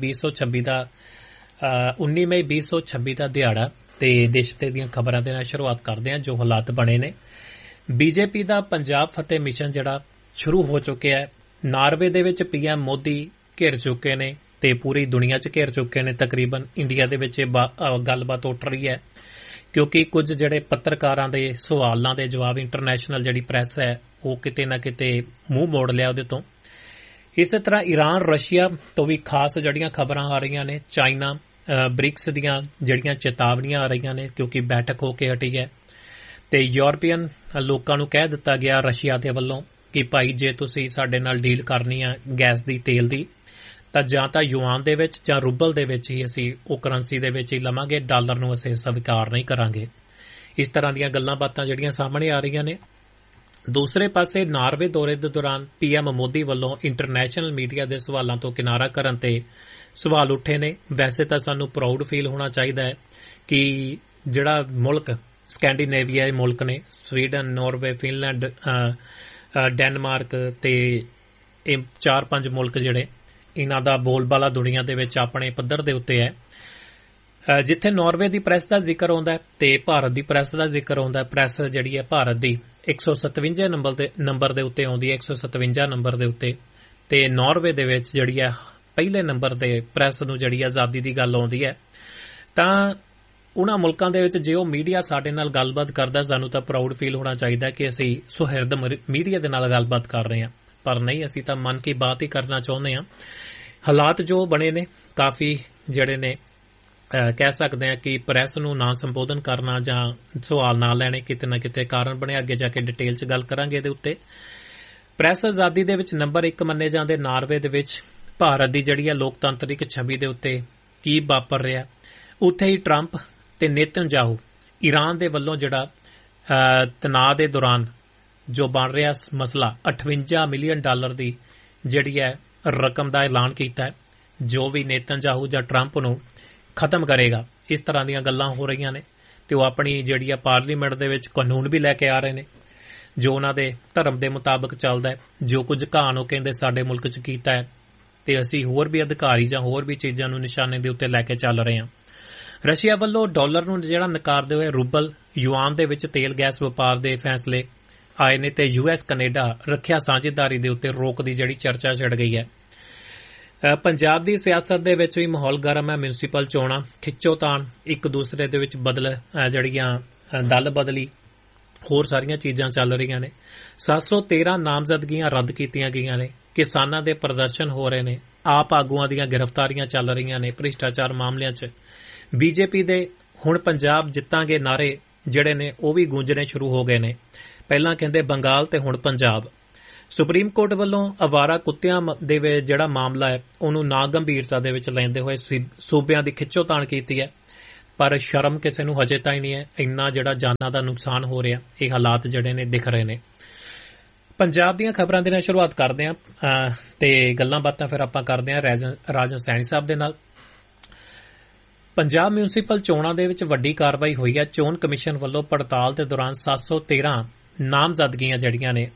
2026 ਦਾ ਦਿਹਾੜਾ ਤੇ ਦੇਸ਼ ਤੇ ਦੀਆਂ ਖਬਰਾਂ ਦੇ ਨਾਲ ਸ਼ੁਰੂਆਤ ਕਰਦੇ ਹਾਂ ਜੋ ਹਾਲਾਤ ਬਣੇ ਨੇ। ਬੀਜੇਪੀ ਦਾ ਪੰਜਾਬ ਫਤਿਹ ਮਿਸ਼ਨ ਜਿਹੜਾ ਸ਼ੁਰੂ ਹੋ ਚੁੱਕਿਆ ਹੈ। ਨਾਰਵੇ ਦੇ ਵਿੱਚ ਪੀਐਮ ਮੋਦੀ ਘਿਰ ਚੁੱਕੇ ਨੇ ਤੇ ਪੂਰੀ ਦੁਨੀਆ 'ਚ ਘਿਰ ਚੁੱਕੇ ਨੇ ਤਕਰੀਬਨ। ਇੰਡੀਆ ਦੇ ਵਿੱਚ ਗੱਲਬਾਤ ਉੱਠ ਰਹੀ ਹੈ ਕਿਉਂਕਿ ਕੁਝ ਜਿਹੜੇ ਪੱਤਰਕਾਰਾਂ ਦੇ ਸਵਾਲਾਂ ਦੇ ਜਵਾਬ ਇੰਟਰਨੈਸ਼ਨਲ ਜਿਹੜੀ ਪ੍ਰੈਸ ਹੈ ਉਹ ਕਿਤੇ ਨਾ ਕਿਤੇ ਮੂੰਹ ਮੋੜ ਲਿਆ ਉਹਦੇ ਤੋਂ। ਇਸੇ ਤਰ੍ਹਾਂ ਈਰਾਨ, ਰਸ਼ੀਆ ਤੋਂ ਵੀ ਖਾਸ ਜਿਹੜੀਆਂ ਖਬਰਾਂ ਆ ਰਹੀਆਂ ਨੇ। ਚਾਈਨਾ, ਬ੍ਰਿਕਸ ਦੀਆਂ ਜਿਹੜੀਆਂ ਚੇਤਾਵਨੀਆਂ ਆ ਰਹੀਆਂ ਨੇ ਕਿਉਂਕਿ ਬੈਠਕ ਹੋ ਕੇ ਹਟੀ ਹੈ। ਤੇ ਯੂਰਪੀਅਨ ਲੋਕਾਂ ਨੂੰ ਕਹਿ ਦਿੱਤਾ ਗਿਆ ਰਸ਼ੀਆ ਦੇ ਵੱਲੋਂ ਕਿ ਭਾਈ ਜੇ ਤੁਸੀਂ ਸਾਡੇ ਨਾਲ ਡੀਲ ਕਰਨੀ ਆ ਗੈਸ ਦੀ, ਤੇਲ ਦੀ, ਤਾਂ ਜਾਂ ਤਾਂ ਯੂਆਨ ਦੇ ਵਿੱਚ ਜਾਂ ਰੂਬਲ ਦੇ ਵਿੱਚ ਹੀ ਅਸੀਂ ਉਹ ਕਰੰਸੀ ਦੇ ਵਿੱਚ ਹੀ ਲਵਾਂਗੇ, ਡਾਲਰ ਨੂੰ ਅਸੀਂ ਸਵੀਕਾਰ ਨਹੀਂ ਕਰਾਂਗੇ। ਇਸ ਤਰ੍ਹਾਂ ਦੀਆਂ ਗੱਲਾਂ ਬਾਤਾਂ ਜਿਹੜੀਆਂ ਸਾਹਮਣੇ ਆ ਰਹੀਆਂ ਨੇ। ਦੂਸਰੇ ਪਾਸੇ ਨਾਰਵੇ ਦੌਰੇ ਦੇ ਦੌਰਾਨ ਪੀਐਮ ਮੋਦੀ ਵੱਲੋਂ ਇੰਟਰਨੈਸ਼ਨਲ ਮੀਡੀਆ ਦੇ ਸਵਾਲਾਂ ਤੋਂ ਕਿਨਾਰਾ ਕਰਨ ਤੇ ਸਵਾਲ ਉੱਠੇ ਨੇ। ਵੈਸੇ ਤਾਂ ਸਾਨੂੰ ਪ੍ਰਾਊਡ ਫੀਲ ਹੋਣਾ ਚਾਹੀਦਾ ਹੈ ਕਿ ਜਿਹੜਾ ਮੁਲਕ ਸਕੈਂਡੀਨੇਵੀਆ ਦੇ ਮੁਲਕ ਨੇ, ਸਵੀਡਨ, ਨਾਰਵੇ, ਫਿਨਲੈਂਡ, ਡੈਨਮਾਰਕ ਤੇ ਇਹ 4-5 ਮੁਲਕ ਜਿਹੜੇ ਇਹਨਾਂ ਦਾ ਬੋਲਬਾਲਾ ਦੁਨੀਆ ਦੇ ਵਿੱਚ ਆਪਣੇ ਪੱਧਰ ਦੇ ਉੱਤੇ ਹੈ। ਜਿੱਥੇ ਨਾਰਵੇ ਦੀ ਪ੍ਰੈਸ ਦਾ ਜ਼ਿਕਰ ਆਉਂਦਾ ਤੇ ਭਾਰਤ ਦੀ ਪ੍ਰੈਸ ਦਾ ਜ਼ਿਕਰ ਆਉਂਦਾ। ਪ੍ਰੈਸ ਜਿਹੜੀ ਹੈ ਭਾਰਤ ਦੀ 157 ਨੰਬਰ ਦੇ ਉੱਤੇ ਆਉਂਦੀ ਹੈ, 157 ਨੰਬਰ ਦੇ ਉੱਤੇ। ਤੇ ਨਾਰਵੇ ਦੇ ਵਿੱਚ ਜਿਹੜੀ ਹੈ ਪਹਿਲੇ ਨੰਬਰ ਤੇ ਪ੍ਰੈਸ ਨੂੰ ਜਿਹੜੀ ਆਜ਼ਾਦੀ ਦੀ ਗੱਲ ਆਉਂਦੀ ਹੈ। ਤਾਂ ਉਹਨਾਂ ਮੁਲਕਾਂ ਦੇ ਵਿੱਚ ਜੇ ਉਹ ਮੀਡੀਆ ਸਾਡੇ ਨਾਲ ਗੱਲਬਾਤ ਕਰਦਾ, ਸਾਨੂੰ ਤਾਂ ਪ੍ਰਾਊਡ ਫੀਲ ਹੋਣਾ ਚਾਹੀਦਾ ਕਿ ਅਸੀਂ ਸੁਹਿਰਦ ਮੀਡੀਆ ਦੇ ਨਾਲ ਗੱਲਬਾਤ ਕਰ ਰਹੇ ਹਾਂ। ਪਰ ਨਹੀਂ, ਅਸੀਂ ਤਾਂ ਮਨ ਕੀ ਬਾਤ ਹੀ ਕਰਨਾ ਚਾਹੁੰਦੇ ਹਾਂ। ਹਾਲਾਤ ਜੋ ਬਣੇ ਨੇ ਕਾਫੀ ਜਿਹੜੇ ਨੇ ਕਹਿ ਸਕਦੇ ਹਾਂ ਕਿ ਪ੍ਰੈਸ ਨੂੰ ਨਾ ਸੰਬੋਧਨ ਕਰਨਾ ਜਾਂ ਸਵਾਲ ਨਾ ਲੈਣੇ ਕਿਤੇ ਨਾ ਕਿਤੇ ਕਾਰਨ ਬਣਿਆ। ਅੱਗੇ ਜਾ ਕੇ ਡਿਟੇਲ 'ਚ ਗੱਲ ਕਰਾਂਗੇ ਇਹਦੇ ਉੱਤੇ। ਪ੍ਰੈਸ ਆਜ਼ਾਦੀ ਦੇ ਵਿੱਚ ਨੰਬਰ 1 ਮੰਨੇ ਜਾਂਦੇ ਨਾਰਵੇ ਦੇ ਵਿੱਚ ਭਾਰਤ ਦੀ ਜਿਹੜੀ ਹੈ ਲੋਕਤੰਤਰਿਕ ਛਵੀ ਦੇ ਉੱਤੇ ਕੀ ਵਾਪਰ ਰਿਹਾ। ਉੱਥੇ ਹੀ ਟਰੰਪ ਤੇ ਨੇਤਨਯਾਹੂ ਈਰਾਨ ਦੇ ਵੱਲੋਂ ਜਿਹੜਾ ਤਣਾਅ ਦੇ ਦੌਰਾਨ ਜੋ ਬਣ ਰਿਹਾ ਮਸਲਾ, $58 ਮਿਲੀਅਨ ਦੀ ਜਿਹੜੀ ਹੈ ਰਕਮ ਦਾ ਐਲਾਨ ਕੀਤਾ ਹੈ ਜੋ ਵੀ ਨੇਤਨਯਾਹੂ ਜਾਂ ਟਰੰਪ ਨੂੰ ਖਤਮ ਕਰੇਗਾ। ਇਸ ਤਰ੍ਹਾਂ ਦੀਆਂ ਗੱਲਾਂ ਹੋ ਰਹੀਆਂ ਨੇ ਤੇ ਉਹ ਆਪਣੀ ਜਿਹੜੀ ਆ ਪਾਰਲੀਮੈਂਟ ਦੇ ਵਿੱਚ ਕਾਨੂੰਨ ਵੀ ਲੈ ਕੇ ਆ ਰਹੇ ਨੇ। ਜੋ ਉਹਨਾਂ ਦੇ ਧਰਮ ਦੇ ਮੁਤਾਬਕ ਚੱਲਦਾ ਹੈ। ਜੋ ਕੁਝ ਕਹਾਣ ਉਹ ਕਹਿੰਦੇ ਸਾਡੇ ਮੁਲਕ 'ਚ ਕੀਤਾ ਹੈ ਤੇ ਅਸੀਂ ਹੋਰ ਵੀ ਅਧਿਕਾਰੀ ਜਾਂ ਹੋਰ ਵੀ ਚੀਜ਼ਾਂ ਨੂੰ ਨਿਸ਼ਾਨੇ ਦੇ ਉੱਤੇ ਲੈ ਕੇ ਚੱਲ ਰਹੇ ਹਾਂ। ਰਸ਼ੀਆ ਵੱਲੋਂ ਡਾਲਰ ਨੂੰ ਜਿਹੜਾ ਨਕਾਰਦੇ ਹੋਏ ਰੂਬਲ ਯੂਆਨ ਦੇ ਵਿੱਚ ਤੇਲ ਗੈਸ ਵਪਾਰ ਦੇ ਫੈਸਲੇ ਆਏ ਨੇ ਤੇ US ਕੈਨੇਡਾ ਰੱਖਿਆ ਸਾਂਝੇਦਾਰੀ ਦੇ ਉੱਤੇ ਰੋਕ ਦੀ ਜਿਹੜੀ ਚਰਚਾ ਛਿੜ ਗਈ ਹੈ। ਪੰਜਾਬ ਦੀ ਸਿਆਸਤ ਦੇ ਵਿੱਚ ਵੀ ਮਾਹੌਲ ਗਰਮ ਹੈ। ਮਿਊਨਿਸਪਲ ਚੋਣਾਂ ਖਿੱਚੋਤਾਣ, ਇੱਕ ਦੂਸਰੇ ਦੇ ਵਿੱਚ ਜਿਹੜੀਆਂ ਦਲ ਬਦਲੀ, ਹੋਰ ਸਾਰੀਆਂ ਚੀਜ਼ਾਂ ਚੱਲ ਰਹੀਆਂ ਨੇ। 713 ਨਾਮਜ਼ਦਗੀਆਂ ਰੱਦ ਕੀਤੀਆਂ ਗਈਆਂ ਨੇ। ਕਿਸਾਨਾਂ ਦੇ ਪ੍ਰਦਰਸ਼ਨ ਹੋ ਰਹੇ ਨੇ। ਆਪ ਆਗੂਆਂ ਦੀਆਂ ਗ੍ਰਿਫਤਾਰੀਆਂ ਚੱਲ ਰਹੀਆਂ ਨੇ ਭ੍ਰਿਸ਼ਟਾਚਾਰ ਮਾਮਲਿਆਂ 'ਚ। BJP ਦੇ ਹੁਣ ਪੰਜਾਬ ਜਿੱਤਾਂਗੇ ਨਾਰੇ ਜਿਹੜੇ ਨੇ ਉਹ ਵੀ ਗੂੰਜਣੇ ਸ਼ੁਰੂ ਹੋ ਗਏ ਨੇ। ਪਹਿਲਾਂ ਕਹਿੰਦੇ ਬੰਗਾਲ ਤੇ ਹੁਣ ਪੰਜਾਬ। ਸੁਪਰੀਮ ਕੋਰਟ ਵੱਲੋਂ ਅਵਾਰਾ ਕੁੱਤਿਆਂ ਦੇ ਜਿਹੜਾ ਮਾਮਲਾ ਹੈ ਉਹਨੂੰ ਨਾ ਗੰਭੀਰਤਾ ਦੇ ਵਿੱਚ ਲੈਂਦੇ ਹੋਏ ਸੂਬਿਆਂ ਦੀ ਖਿੱਚੋਤਾਣ ਕੀਤੀ ਹੈ, ਪਰ ਸ਼ਰਮ ਕਿਸੇ ਨੂੰ ਹਜੇ ਤਾਂ ਹੀ ਨਹੀਂ ਹੈ। ਇੰਨਾ ਜਿਹੜਾ ਜਾਨਾਂ ਦਾ ਨੁਕਸਾਨ ਹੋ ਰਿਹਾ, ਇਹ ਹਾਲਾਤ ਜਿਹੜੇ ਨੇ ਦਿਖ ਰਹੇ ਨੇ। ਪੰਜਾਬ ਦੀਆਂ ਖਬਰਾਂ ਦੇ ਨਾਲ ਸ਼ੁਰੂਆਤ ਕਰਦੇ ਹਾਂ ਤੇ ਗੱਲਾਂ ਬਾਤਾਂ ਫਿਰ ਆਪਾਂ ਕਰਦੇ ਹਾਂ ਰਾਜਨ ਸੈਣੀ ਸਾਹਿਬ ਦੇ ਨਾਲ। ਪੰਜਾਬ ਮਿਊਨਿਸਪਲ ਚੋਣਾਂ ਦੇ ਵਿੱਚ ਵੱਡੀ ਕਾਰਵਾਈ ਹੋਈ ਹੈ। ਚੋਣ ਕਮਿਸ਼ਨ ਵੱਲੋਂ ਪੜਤਾਲ ਦੇ ਦੌਰਾਨ 713 ਨਾਮਜ਼ਦਗੀਆਂ ਜਿਹੜੀਆਂ ਨੇ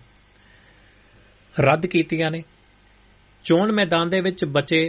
ਰੱਦ ਕੀਤੀਆਂ ਨੇ। ਚੋਣ ਮੈਦਾਨ ਦੇ ਵਿੱਚ ਬਚੇ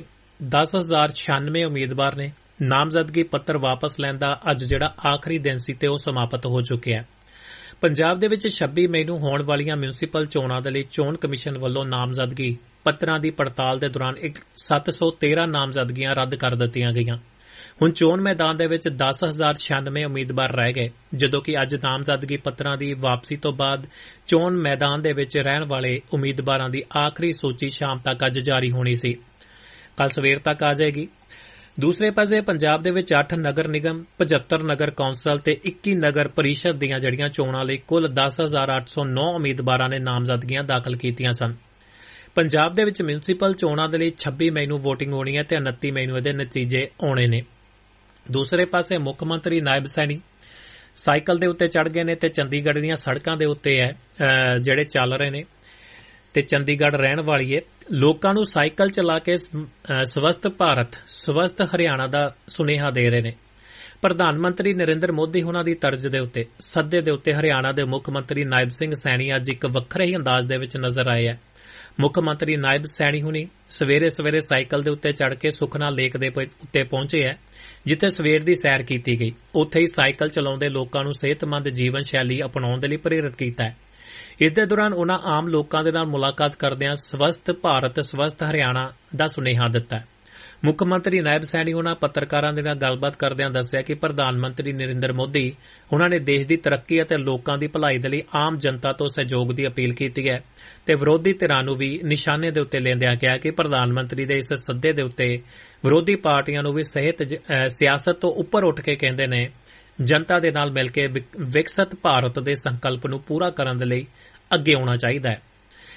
10,096 ਉਮੀਦਵਾਰ ਨੇ। ਨਾਮਜ਼ਦਗੀ ਪੱਤਰ ਵਾਪਸ ਲੈਣ ਦਾ ਅੱਜ ਜਿਹੜਾ ਆਖਰੀ ਦਿਨ ਸੀ ਤੇ ਉਹ ਸਮਾਪਤ ਹੋ ਚੁੱਕਿਆ ਹੈ। ਪੰਜਾਬ ਦੇ ਵਿੱਚ 26 ਮਈ ਨੂੰ ਹੋਣ ਵਾਲੀਆਂ ਮਿਊਨਿਸਪਲ ਚੋਣਾਂ ਦੇ ਲਈ ਚੋਣ ਕਮਿਸ਼ਨ ਵੱਲੋਂ ਨਾਮਜ਼ਦਗੀ ਪੱਤਰਾਂ ਦੀ ਪੜਤਾਲ ਦੇ ਦੌਰਾਨ 713 ਨਾਮਜ਼ਦਗੀਆਂ ਰੱਦ ਕਰ ਦਿੱਤੀਆਂ ਗਈਆਂ। ਹੁਣ ਚੋਣ ਮੈਦਾਨ ਦੇ ਵਿੱਚ 10,096 ਉਮੀਦਵਾਰ ਰਹਿ ਗਏ, ਜਦੋਂ ਕਿ ਅੱਜ ਨਾਮਜ਼ਦਗੀ ਪੱਤਰਾਂ ਦੀ ਵਾਪਸੀ ਤੋਂ ਬਾਅਦ ਚੋਣ ਮੈਦਾਨ ਦੇ ਵਿੱਚ ਰਹਿਣ ਵਾਲੇ ਉਮੀਦਵਾਰਾਂ ਦੀ ਆਖਰੀ ਸੂਚੀ ਸ਼ਾਮ ਤੱਕ ਅੱਜ ਜਾਰੀ ਹੋਣੀ ਸੀ। ਕੱਲ ਸਵੇਰ ਤੱਕ ਆ ਜਾਏਗੀ। ਦੂਸਰੇ ਪਾਸੇ ਪੰਜਾਬ ਦੇ ਵਿੱਚ 8 ਨਗਰ ਨਿਗਮ, 75 ਨਗਰ ਕੌਂਸਲ ਤੇ 21 ਨਗਰ ਪਰਿਸ਼ਦ ਦੀਆਂ ਜਿਹੜੀਆਂ ਚੋਣਾਂ ਲਈ ਕੁੱਲ 10,809 ਉਮੀਦਵਾਰਾਂ ਨੇ ਨਾਮਜ਼ਦਗੀਆਂ ਦਾਖਲ ਕੀਤੀਆਂ ਸਨ। ਪੰਜਾਬ ਦੇ ਵਿੱਚ ਮਿਊਨਿਸਪਲ ਚੋਣਾਂ ਦੇ ਲਈ 26 ਮਈ ਨੂੰ ਵੋਟਿੰਗ ਹੋਣੀ ਹੈ ਤੇ 29 ਮਈ ਨੂੰ ਇਹਦੇ ਨਤੀਜੇ ਆਉਣੇ ਨੇ। ਦੂਸਰੇ ਪਾਸੇ ਮੁੱਖ ਮੰਤਰੀ ਨਾਇਬ ਸੈਣੀ ਸਾਈਕਲ ਦੇ ਉੱਤੇ ਚੜ੍ਹ ਗਏ ਨੇ ਤੇ ਚੰਡੀਗੜ੍ਹ ਦੀਆਂ ਸੜਕਾਂ ਦੇ ਉੱਤੇ ਜਿਹੜੇ ਚੱਲ ਰਹੇ ਨੇ ਤੇ ਚੰਡੀਗੜ੍ਹ ਰਹਿਣ ਵਾਲੀਏ ਲੋਕਾਂ ਨੂੰ ਸਾਈਕਲ ਚਲਾ ਕੇ ਸਵਸਥ ਭਾਰਤ, ਸਵਸਥ ਹਰਿਆਣਾ ਦਾ ਸੁਨੇਹਾ ਦੇ ਰਹੇ ਨੇ। ਪ੍ਰਧਾਨ ਮੰਤਰੀ ਨਰਿੰਦਰ ਮੋਦੀ ਹੋਣਾ ਦੀ ਤਰਜ਼ ਦੇ ਉੱਤੇ ਸੱਦੇ ਦੇ ਉੱਤੇ ਹਰਿਆਣਾ ਦੇ ਮੁੱਖ ਮੰਤਰੀ ਨਾਇਬ ਸਿੰਘ ਸੈਣੀ ਅੱਜ ਇੱਕ ਵੱਖਰੇ ਹੀ ਅੰਦਾਜ਼ ਦੇ ਵਿੱਚ ਨਜ਼ਰ ਆਏ ਹੈ। ਮੁੱਖ ਮੰਤਰੀ ਨਾਇਬ ਸੈਣੀ ਹੁਣੀ ਸਵੇਰੇ ਸਾਈਕਲ ਦੇ ਉੱਤੇ ਚੜ੍ਹ ਕੇ ਸੁਖਨਾ ਲੇਕ ਦੇ ਉੱਤੇ ਪਹੁੰਚੇ ਹੈ, ਜਿੱਥੇ ਸਵੇਰ ਦੀ ਸੈਰ ਕੀਤੀ ਗਈ। ਉੱਥੇ ਹੀ ਸਾਈਕਲ ਚਲਾਉਂਦੇ ਲੋਕਾਂ ਨੂੰ ਸਿਹਤਮੰਦ ਜੀਵਨ ਸ਼ੈਲੀ ਅਪਣਾਉਣ ਦੇ ਲਈ ਪ੍ਰੇਰਿਤ ਕੀਤਾ ਹੈ। ਇਸ ਦੇ ਦੌਰਾਨ ਉਨ੍ਹਾਂ ਆਮ ਲੋਕਾਂ ਦੇ ਨਾਲ ਮੁਲਾਕਾਤ ਕਰਦਿਆਂ ਸਵਸਥ ਭਾਰਤ, ਸਵਸਥ ਹਰਿਆਣਾ ਦਾ ਸੁਨੇਹਾ ਦਿੱਤਾ। ਮੁੱਖ ਮੰਤਰੀ ਨਾਇਬ ਸੈਣੀ ਉਨ੍ਹਾਂ ਪੱਤਰਕਾਰਾਂ ਦੇ ਨਾਲ ਗੱਲਬਾਤ ਕਰਦਿਆਂ ਦੱਸਿਆ ਕਿ ਪ੍ਰਧਾਨ ਮੰਤਰੀ ਨਰਿੰਦਰ ਮੋਦੀ ਉਨ੍ਹਾਂ ਨੇ ਦੇਸ਼ ਦੀ ਤਰੱਕੀ ਅਤੇ ਲੋਕਾਂ ਦੀ ਭਲਾਈ ਦੇ ਲਈ ਆਮ ਜਨਤਾ ਤੋਂ ਸਹਿਯੋਗ ਦੀ ਅਪੀਲ ਕੀਤੀ ਹੈ ਤੇ ਵਿਰੋਧੀ ਧਿਰਾਂ ਨੂੰ ਵੀ ਨਿਸ਼ਾਨੇ ਦੇ ਉੱਤੇ ਲੈਂਦਿਆਂ ਕਿਹਾ ਕਿ ਪ੍ਰਧਾਨ ਮੰਤਰੀ ਦੇ ਇਸ ਸੱਦੇ ਦੇ ਉੱਤੇ ਵਿਰੋਧੀ ਪਾਰਟੀਆਂ ਨੂੰ ਵੀ ਸਿਆਸਤ ਤੋਂ ਉੱਪਰ ਉੱਠ ਕੇ ਕਹਿੰਦੇ ਨੇ ਜਨਤਾ ਦੇ ਨਾਲ ਮਿਲ ਕੇ ਵਿਕਸਿਤ ਭਾਰਤ ਦੇ ਸੰਕਲਪ ਨੂੰ ਪੂਰਾ ਕਰਨ ਦੇ ਲਈ ਅੱਗੇ ਆਉਣਾ ਚਾਹੀਦਾ ਹੈ।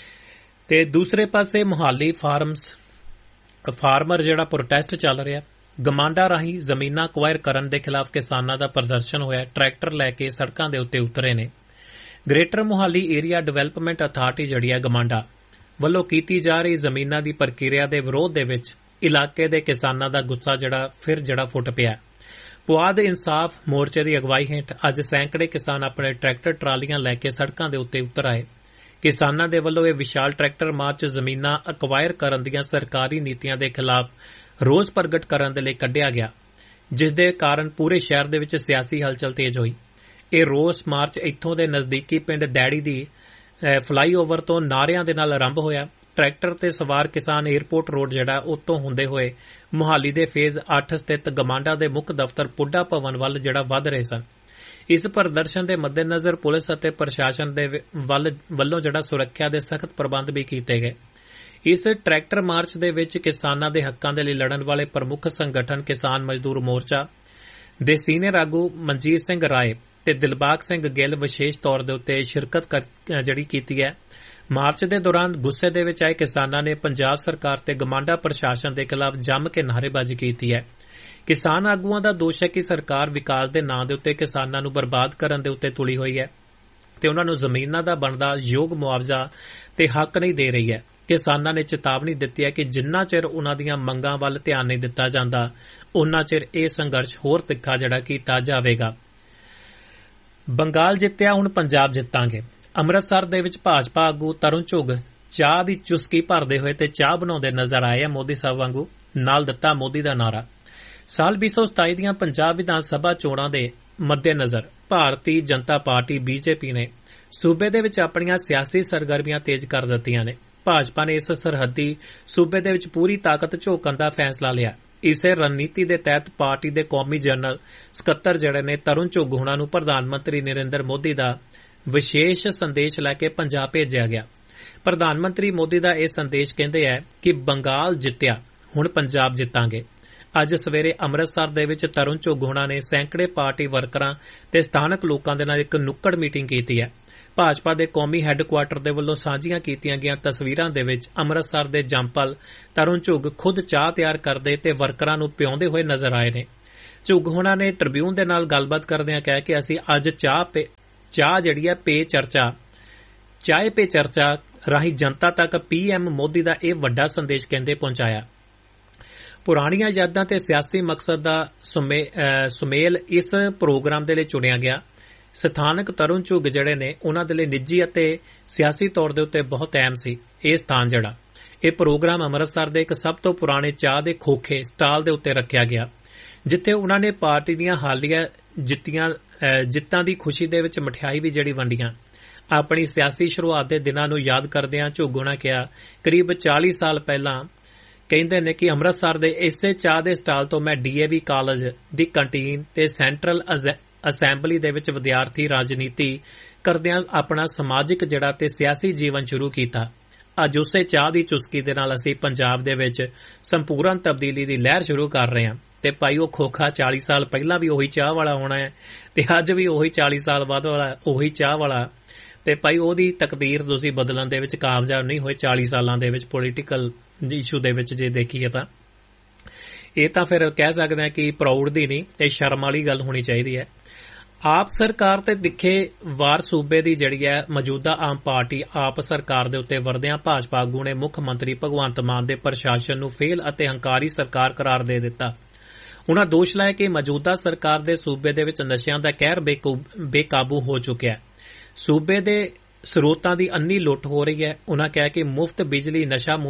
ਤੇ ਦੂਸਰੇ ਪਾਸੇ ਮੁਹਾਲੀ ਫਾਰਮਰ ਜਿਹੜਾ ਪ੍ਰੋਟੈਸਟ ਚੱਲ ਰਿਹਾ, ਗਮਾਂਡਾ ਰਾਹੀਂ ਜ਼ਮੀਨਾਂ ਅਕਵਾਇਰ ਕਰਨ ਦੇ ਖਿਲਾਫ ਕਿਸਾਨਾਂ ਦਾ ਪ੍ਰਦਰਸ਼ਨ ਹੋਇਆ। ਟਰੈਕਟਰ ਲੈ ਕੇ ਸੜਕਾਂ ਦੇ ਉੱਤੇ ਉਤਰੇ ਨੇ। Greater Mohali area development authority ਜਿਹੜੀ ਹੈ ਗਮਾਂਡਾ ਵੱਲੋਂ ਕੀਤੀ ਜਾ ਰਹੀ ਜ਼ਮੀਨਾਂ ਦੀ ਪ੍ਰਕਿਰਿਆ ਦੇ ਵਿਰੋਧ ਦੇ ਵਿੱਚ ਇਲਾਕੇ ਦੇ ਕਿਸਾਨਾਂ ਦਾ ਗੁੱਸਾ ਜਿਹੜਾ ਫੁੱਟ ਪਿਆ। ਪੁਆਧ ਇਨਸਾਫ ਮੋਰਚੇ ਦੀ ਅਗਵਾਈ ਹੇਠ ਅੱਜ ਸੈਂਕੜੇ ਕਿਸਾਨ ਆਪਣੇ ਟਰੈਕਟਰ ਟਰਾਲੀਆਂ ਲੈ ਕੇ ਸੜਕਾਂ ਦੇ ਉੱਤੇ ਉਤਰ ਆਏ। ਕਿਸਾਨਾਂ ਦੇ ਵੱਲੋਂ ਇਹ ਵਿਸ਼ਾਲ ਟਰੈਕਟਰ ਮਾਰਚ ਜ਼ਮੀਨਾਂ ਅਕਵਾਇਰ ਕਰਨ ਦੀਆਂ ਸਰਕਾਰੀ ਨੀਤੀਆਂ ਦੇ ਖਿਲਾਫ ਰੋਸ ਪ੍ਰਗਟ ਕਰਨ ਦੇ ਲਈ ਕੱਢਿਆ ਗਿਆ, ਜਿਸ ਦੇ ਕਾਰਨ ਪੂਰੇ ਸ਼ਹਿਰ ਦੇ ਵਿੱਚ ਸਿਆਸੀ ਹਲਚਲ ਤੇਜ਼ ਹੋਈ। ਇਹ ਰੋਸ ਮਾਰਚ ਇੱਥੋਂ ਦੇ ਨਜ਼ਦੀਕੀ ਪਿੰਡ ਡੈੜੀ ਦੀ ਫਲਾਈਓਵਰ ਤੋਂ ਨਾਅਰਿਆਂ ਦੇ ਨਾਲ ਆਰੰਭ ਹੋਇਆ। ਟਰੈਕਟਰ ਤੇ ਸਵਾਰ ਕਿਸਾਨ ਏਅਰਪੋਰਟ ਰੋਡ ਜਿਹੜਾ ਉਤੋਂ ਹੁੰਦੇ ਹੋਏ ਮੁਹਾਲੀ ਦੇ ਫੇਜ਼ 8 ਸਥਿਤ ਗਮਾਂਡਾ ਦੇ ਮੁੱਖ ਦਫ਼ਤਰ ਪੁੱਡਾ ਭਵਨ ਵੱਲ ਜਿਹੜਾ ਵਧ ਰਹੇ ਸਨ। ਇਸ ਪ੍ਰਦਰਸ਼ਨ ਦੇ ਮੱਦੇਨਜ਼ਰ ਪੁਲਿਸ ਅਤੇ ਪ੍ਰਸ਼ਾਸਨ ਦੇ ਵੱਲੋਂ ਜਿਹੜਾ ਸੁਰੱਖਿਆ ਦੇ ਸਖਤ ਪ੍ਰਬੰਧ ਵੀ ਕੀਤੇ ਗਏ। ਇਸ ਟਰੈਕਟਰ ਮਾਰਚ ਦੇ ਵਿੱਚ ਕਿਸਾਨਾਂ ਦੇ ਹੱਕਾਂ ਦੇ ਲਈ ਲੜਨ ਵਾਲੇ ਪ੍ਰਮੁੱਖ ਸੰਗਠਨ ਕਿਸਾਨ ਮਜ਼ਦੂਰ ਮੋਰਚਾ ਦੇ ਸੀਨੀਅਰ ਆਗੂ ਮਨਜੀਤ ਸਿੰਘ ਰਾਏ ਤੇ ਦਿਲਬਾਗ ਸਿੰਘ ਗਿੱਲ ਵਿਸ਼ੇਸ਼ ਤੌਰ ਦੇ ਉੱਤੇ ਸ਼ਿਰਕਤ ਜਿਹੜੀ ਕੀਤੀ ਹੈ। ਮਾਰਚ ਦੇ ਦੌਰਾਨ ਗੁੱਸੇ ਦੇ ਵਿੱਚ ਆਏ ਕਿਸਾਨਾਂ ਨੇ ਪੰਜਾਬ ਸਰਕਾਰ ਤੇ ਗਮਾਂਡਾ ਪ੍ਰਸ਼ਾਸਨ ਦੇ ਖਿਲਾਫ ਜੰਮ ਕੇ ਨਾਅਰੇਬਾਜ਼ੀ ਕੀਤੀ ਹੈ। ਕਿਸਾਨ ਆਗੂਆਂ ਦਾ ਦੋਸ਼ ਹੈ ਕਿ ਸਰਕਾਰ ਵਿਕਾਸ ਦੇ ਨਾਂ ਦੇ ਉੱਤੇ ਕਿਸਾਨਾਂ ਨੂੰ ਬਰਬਾਦ ਕਰਨ ਦੇ ਉੱਤੇ ਤੁਲੀ ਹੋਈ ਹੈ ਤੇ ਉਹਨਾਂ ਨੂੰ ਜ਼ਮੀਨਾਂ ਦਾ ਬਣਦਾ ਯੋਗ ਮੁਆਵਜ਼ਾ ਤੇ ਹੱਕ ਨਹੀਂ ਦੇ ਰਹੀ ਹੈ। ਕਿਸਾਨਾਂ ਨੇ ਚੇਤਾਵਨੀ ਦਿੱਤੀ ਹੈ ਕਿ ਜਿੰਨਾ ਚਿਰ ਉਹਨਾਂ ਦੀਆਂ ਮੰਗਾਂ ਵੱਲ ਧਿਆਨ ਨਹੀਂ ਦਿੱਤਾ ਜਾਂਦਾ, ਉਨਾ ਚਿਰ ਇਹ ਸੰਘਰਸ਼ ਹੋਰ ਤਿੱਖਾ ਜਿਹੜਾ ਕੀਤਾ ਜਾਵੇਗਾ। ਬੰਗਾਲ ਜਿੱਤਿਆ, ਹੁਣ ਪੰਜਾਬ ਜਿੱਤਾਂਗੇ। ਅੰਮ੍ਰਿਤਸਰ ਦੇ ਵਿੱਚ ਭਾਜਪਾ ਆਗੂ ਤਰੁਣ ਚੁੱਗ ਚਾਹ ਦੀ ਚੁਸਕੀ ਭਰਦੇ ਹੋਏ ਤੇ ਚਾਹ ਬਣਾਉਂਦੇ ਨਜ਼ਰ ਆਏ ਆ। ਮੋਦੀ ਸਾਹਿਬ ਵਾਂਗੂ ਨਾਲ ਦਿੱਤਾ ਮੋਦੀ ਦਾ ਨਾਰਾ। ਸਾਲ 2027 ਦੀਆਂ ਪੰਜਾਬ ਵਿਧਾਨ ਸਭਾ ਚੋਣਾਂ ਦੇ ਮੱਦੇਨਜ਼ਰ ਭਾਰਤੀ ਜਨਤਾ ਪਾਰਟੀ BJP ਨੇ ਸੂਬੇ ਦੇ ਵਿੱਚ ਆਪਣੀਆਂ ਸਿਆਸੀ ਸਰਗਰਮੀਆਂ ਤੇਜ਼ ਕਰ ਦਿੱਤੀਆਂ ਨੇ। ਭਾਜਪਾ ਨੇ ਇਸ ਸਰਹੱਦੀ ਸੂਬੇ ਦੇ ਵਿੱਚ ਪੂਰੀ ਤਾਕਤ ਝੋਕਣ ਦਾ ਫੈਸਲਾ ਲਿਆ। ਇਸੇ ਰਣਨੀਤੀ ਦੇ ਤਹਿਤ ਪਾਰਟੀ ਦੇ ਕੌਮੀ ਜਨਰਲ ਸਕੱਤਰ ਜਿਹੜੇ ਨੇ ਤਰੁਣ ਚੁੱਗ ਹੁਣਾਂ ਨੂੰ ਪ੍ਰਧਾਨ ਮੰਤਰੀ ਨਰਿੰਦਰ ਮੋਦੀ ਦਾ ਵਿਸ਼ੇਸ਼ ਸੰਦੇਸ਼ ਲੈ ਕੇ ਪੰਜਾਬ ਭੇਜਿਆ ਗਿਆ। ਪ੍ਰਧਾਨ ਮੰਤਰੀ ਮੋਦੀ ਦਾ ਇਹ ਸੰਦੇਸ਼ ਕਹਿੰਦੇ ਹੈ ਕਿ ਬੰਗਾਲ ਜਿੱਤਿਆ, ਹੁਣ ਪੰਜਾਬ ਜਿੱਤਾਂਗੇ। ਅੱਜ ਸਵੇਰੇ ਅੰਮ੍ਰਿਤਸਰ ਦੇ ਵਿੱਚ ਤਰੁਣ ਚੁੱਗ ਹੁਣਾਂ ਨੇ ਸੈਂਕੜੇ ਪਾਰਟੀ ਵਰਕਰਾਂ ਤੇ ਸਥਾਨਕ ਲੋਕਾਂ ਦੇ ਨਾਲ ਇੱਕ ਨੁੱਕੜ ਮੀਟਿੰਗ ਕੀਤੀ ਹੈ। ਭਾਜਪਾ ਦੇ ਕੌਮੀ ਹੈੱਡਕੁਆਰਟਰ ਦੇ ਵੱਲੋਂ ਸਾਂਝੀਆਂ ਕੀਤੀਆਂ ਗਈਆਂ ਤਸਵੀਰਾਂ ਦੇ ਵਿੱਚ ਅੰਮ੍ਰਿਤਸਰ ਦੇ ਜੰਪਲ ਤਰੁਣ ਚੁੱਗ ਖੁਦ ਚਾਹ ਤਿਆਰ ਕਰਦੇ ਤੇ ਵਰਕਰਾਂ ਨੂੰ ਪਿਆਉਂਦੇ ਹੋਏ ਨਜ਼ਰ ਆਏ ਨੇ। ਚੁੱਗ ਹੁਣਾਂ ਨੇ ਟ੍ਰਿਬਿਊਨ ਦੇ ਨਾਲ ਗੱਲਬਾਤ ਕਰਦਿਆਂ ਕਿਹਾ ਕਿ ਅਸੀਂ ਅੱਜ ਚਾਹ ਜਿਹੜੀ ਹੈ ਚਾਹ ਪੇ ਚਰਚਾ ਰਾਹੀਂ ਜਨਤਾ ਤੱਕ PM ਮੋਦੀ ਦਾ ਇਹ ਵੱਡਾ ਸੰਦੇਸ਼ ਕਹਿੰਦੇ ਪਹੁੰਚਾਇਆ। ਪੁਰਾਣੀਆਂ ਯਾਦਾਂ ਤੇ ਸਿਆਸੀ ਮਕਸਦ ਦਾ ਸੁਮੇਲ ਇਸ ਪ੍ਰੋਗਰਾਮ ਦੇ ਲਈ ਚੁਣਿਆ ਗਿਆ। ਸਥਾਨਕ ਤਰੁਣ ਚੁੱਗ ਜਿਹੜੇ ਨੇ ਉਹਨਾਂ ਦੇ ਲਈ ਨਿੱਜੀ ਅਤੇ ਸਿਆਸੀ ਤੌਰ ਦੇ ਉੱਤੇ ਬਹੁਤ ਅਹਿਮ ਸੀ। ਇਹ ਸਥਾਨ ਜਿਹੜਾ ਇਹ ਪ੍ਰੋਗਰਾਮ ਅੰਮ੍ਰਿਤਸਰ ਦੇ ਇੱਕ ਸਭ ਤੋਂ ਪੁਰਾਣੇ ਚਾਹ ਦੇ ਖੋਖੇ ਸਟਾਲ ਦੇ ਉੱਤੇ ਰੱਖਿਆ ਗਿਆ, ਜਿੱਥੇ ਉਹਨਾਂ ਨੇ ਪਾਰਟੀ ਦੀਆਂ ਹਾਲੀਆ ਜਿੱਤਾਂ ਦੀ ਖੁਸ਼ੀ ਦੇ ਵਿੱਚ ਮਠਿਆਈ ਵੀ ਜਿਹੜੀ ਵੰਡੀਆਂ। ਆਪਣੀ ਸਿਆਸੀ ਸ਼ੁਰੂਆਤ ਦੇ ਦਿਨਾਂ ਨੂੰ ਯਾਦ ਕਰਦਿਆਂ ਝੁੱਗ ਹੋਣਾ ਕਿਹਾ, ਕਰੀਬ 40 ਸਾਲ ਪਹਿਲਾਂ ਕਹਿੰਦੇ ਨੇ ਕਿ ਅੰਮ੍ਰਿਤਸਰ ਦੇ ਇਸੇ ਚਾਹ ਦੇ ਸਟਾਲ ਤੋਂ ਮੈਂ DAV ਕਾਲਜ ਦੀ ਕੰਟੀਨ ਤੇ ਸੈਂਟਰਲ ਅਸੈਂਬਲੀ ਦੇ ਵਿੱਚ ਵਿਦਿਆਰਥੀ ਰਾਜਨੀਤੀ ਕਰਦਿਆਂ ਆਪਣਾ ਸਮਾਜਿਕ ਜਿਹੜਾ ਤੇ ਸਿਆਸੀ ਜੀਵਨ ਸ਼ੁਰੂ ਕੀਤਾ। ਅੱਜ ਉਸੇ ਚਾਹ ਦੀ ਚੁਸਕੀ ਦੇ ਨਾਲ ਅਸੀਂ ਪੰਜਾਬ ਦੇ ਵਿੱਚ ਸੰਪੂਰਨ ਤਬਦੀਲੀ ਦੀ ਲਹਿਰ ਸ਼ੁਰੂ ਕਰ ਰਹੇ ਹਾਂ। ਤੇ ਭਾਈ ਉਹ ਖੋਖਾ 40 ਸਾਲ ਪਹਿਲਾਂ ਵੀ ਉਹੀ ਚਾਹ ਵਾਲਾ ਹੋਣਾ ਹੈ ਤੇ ਅੱਜ ਵੀ ਉਹੀ 40 ਸਾਲ ਬਾਅਦ ਵਾਲਾ ਉਹੀ ਚਾਹ ਵਾਲਾ। ਤੇ ਭਾਈ ਉਹਦੀ ਤਕਦੀਰ ਤੁਸੀਂ ਬਦਲਣ ਦੇ ਵਿੱਚ ਕਾਮਯਾਬ ਨਹੀਂ ਹੋਏ 40 ਸਾਲਾਂ ਦੇ ਵਿੱਚ ਪੋਲੀਟੀਕਲ ਇਸ਼ੂ ਦੇ ਵਿੱਚ ਜੇ ਦੇਖੀਏ ਤਾਂ ਇਹ ਤਾਂ ਫਿਰ ਕਹਿ ਸਕਦੇ ਹਾਂ ਕਿ ਪ੍ਰਾਊਡ ਦੀ ਨਹੀਂ, ਇਹ ਸ਼ਰਮ ਵਾਲੀ ਗੱਲ ਹੋਣੀ ਚਾਹੀਦੀ ਹੈ। ਆਪ ਸਰਕਾਰ ਤੇ ਦਿਖੇ ਵਾਰ ਸੂਬੇ ਦੀ ਜਿਹੜੀ ਹੈ ਮੌਜੂਦਾ ਆਮ ਪਾਰਟੀ ਆਪ ਸਰਕਾਰ ਦੇ ਉੱਤੇ ਵਰਦਿਆਂ ਭਾਜਪਾ ਆਗੂ ਨੇ ਮੁੱਖ ਮੰਤਰੀ ਭਗਵੰਤ ਮਾਨ ਦੇ ਪ੍ਰਸ਼ਾਸਨ ਨੂੰ ਫੇਲ ਅਤੇ ਹੰਕਾਰੀ ਸਰਕਾਰ ਕਰਾਰ ਦੇ ਦਿੱਤਾ। ਉਨ੍ਹਾਂ ਦੋਸ਼ ਲਾਇਆ ਕਿ ਮੌਜੂਦਾ ਸਰਕਾਰ ਦੇ ਸੂਬੇ ਦੇ ਵਿੱਚ ਨਸ਼ਿਆਂ ਦਾ ਕਹਿਰ ਬੇਕਾਬੂ ਹੋ ਚੁੱਕਿਆ ਹੈ। ਸੂਬੇ ਦੇ ਸਰੋਤਾਂ ਦੀ ਅੰਨੀ ਲੁੱਟ ਹੋ ਰਹੀ ਹੈ। ਉਨ੍ਹਾਂ ਕਿਹਾ ਕਿ ਮੁਫਤ ਬਿਜਲੀ,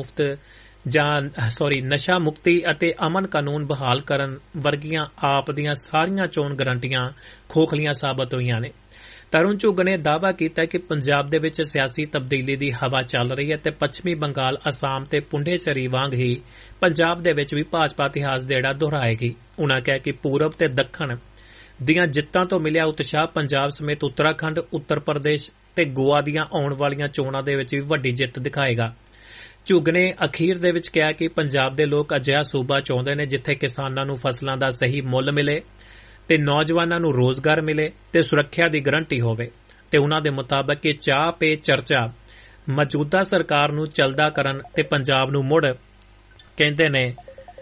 ਨਸ਼ਾ ਮੁਕਤੀ ਅਤੇ ਅਮਨ ਕਾਨੂੰਨ ਬਹਾਲ ਕਰਨ ਵਰਗੀਆਂ ਆਪ ਦੀਆਂ ਸਾਰੀਆਂ ਚੋਣ ਗਰੰਟੀਆਂ ਖੋਖਲੀਆਂ ਸਾਬਤ ਹੋਈਆਂ ਨੇ। ਤਰੁਣ ਚੁੱਗ ਨੇ ਦਾਅਵਾ ਕੀਤਾ ਕਿ ਪੰਜਾਬ ਦੇ ਵਿੱਚ ਸਿਆਸੀ ਤਬਦੀਲੀ ਦੀ ਹਵਾ ਚੱਲ ਰਹੀ ਹੈ ਤੇ ਪੱਛਮੀ ਬੰਗਾਲ, ਅਸਾਮ ਤੇ ਪੁੰਡੇਚਰੀ ਵਾਂਗ ਹੀ ਪੰਜਾਬ ਦੇ ਵਿੱਚ ਵੀ ਭਾਜਪਾ ਇਤਿਹਾਸ ਜਿਹੜਾ ਦੁਹਰਾਏਗੀ। ਉਨ੍ਹਾਂ ਕਿਹਾ ਕਿ ਪੂਰਬ ਤੇ ਦੱਖਣ ਦੀਆਂ ਜਿੱਤਾਂ ਤੋਂ ਮਿਲਿਆ ਉਤਸ਼ਾਹ ਪੰਜਾਬ ਸਮੇਤ ਉੱਤਰਾਖੰਡ, ਉੱਤਰ ਪ੍ਰਦੇਸ਼ ਤੇ ਗੋਆ ਦੀਆਂ ਆਉਣ ਵਾਲੀਆਂ ਚੋਣਾਂ ਦੇ ਵਿੱਚ ਵੀ ਵੱਡੀ ਜਿੱਤ ਦਿਖਾਏਗਾ। ਝੁੱਗ ਨੇ ਅਖੀਰ ਦੇ ਵਿੱਚ ਕਿਹਾ ਕਿ ਪੰਜਾਬ ਦੇ ਲੋਕ ਅਜਿਹਾ ਸੂਬਾ ਚਾਹੁੰਦੇ ਨੇ ਜਿੱਥੇ ਕਿਸਾਨਾਂ ਨੂੰ ਫਸਲਾਂ ਦਾ ਸਹੀ ਮੁੱਲ ਮਿਲੇ ਤੇ ਨੌਜਵਾਨਾਂ ਨੂੰ ਰੋਜ਼ਗਾਰ ਮਿਲੇ ਤੇ ਸੁਰੱਖਿਆ ਦੀ ਗਰੰਟੀ ਹੋਵੇ। ਤੇ ਉਨ੍ਹਾਂ ਦੇ ਮੁਤਾਬਕ ਕਿ ਚਾਹ ਪੇ ਚਰਚਾ ਮੌਜੂਦਾ ਸਰਕਾਰ ਨੂੰ ਚਲਦਾ ਕਰਨ ਤੇ ਪੰਜਾਬ ਨੂੰ ਮੁੜ ਕਹਿੰਦੇ ਨੇ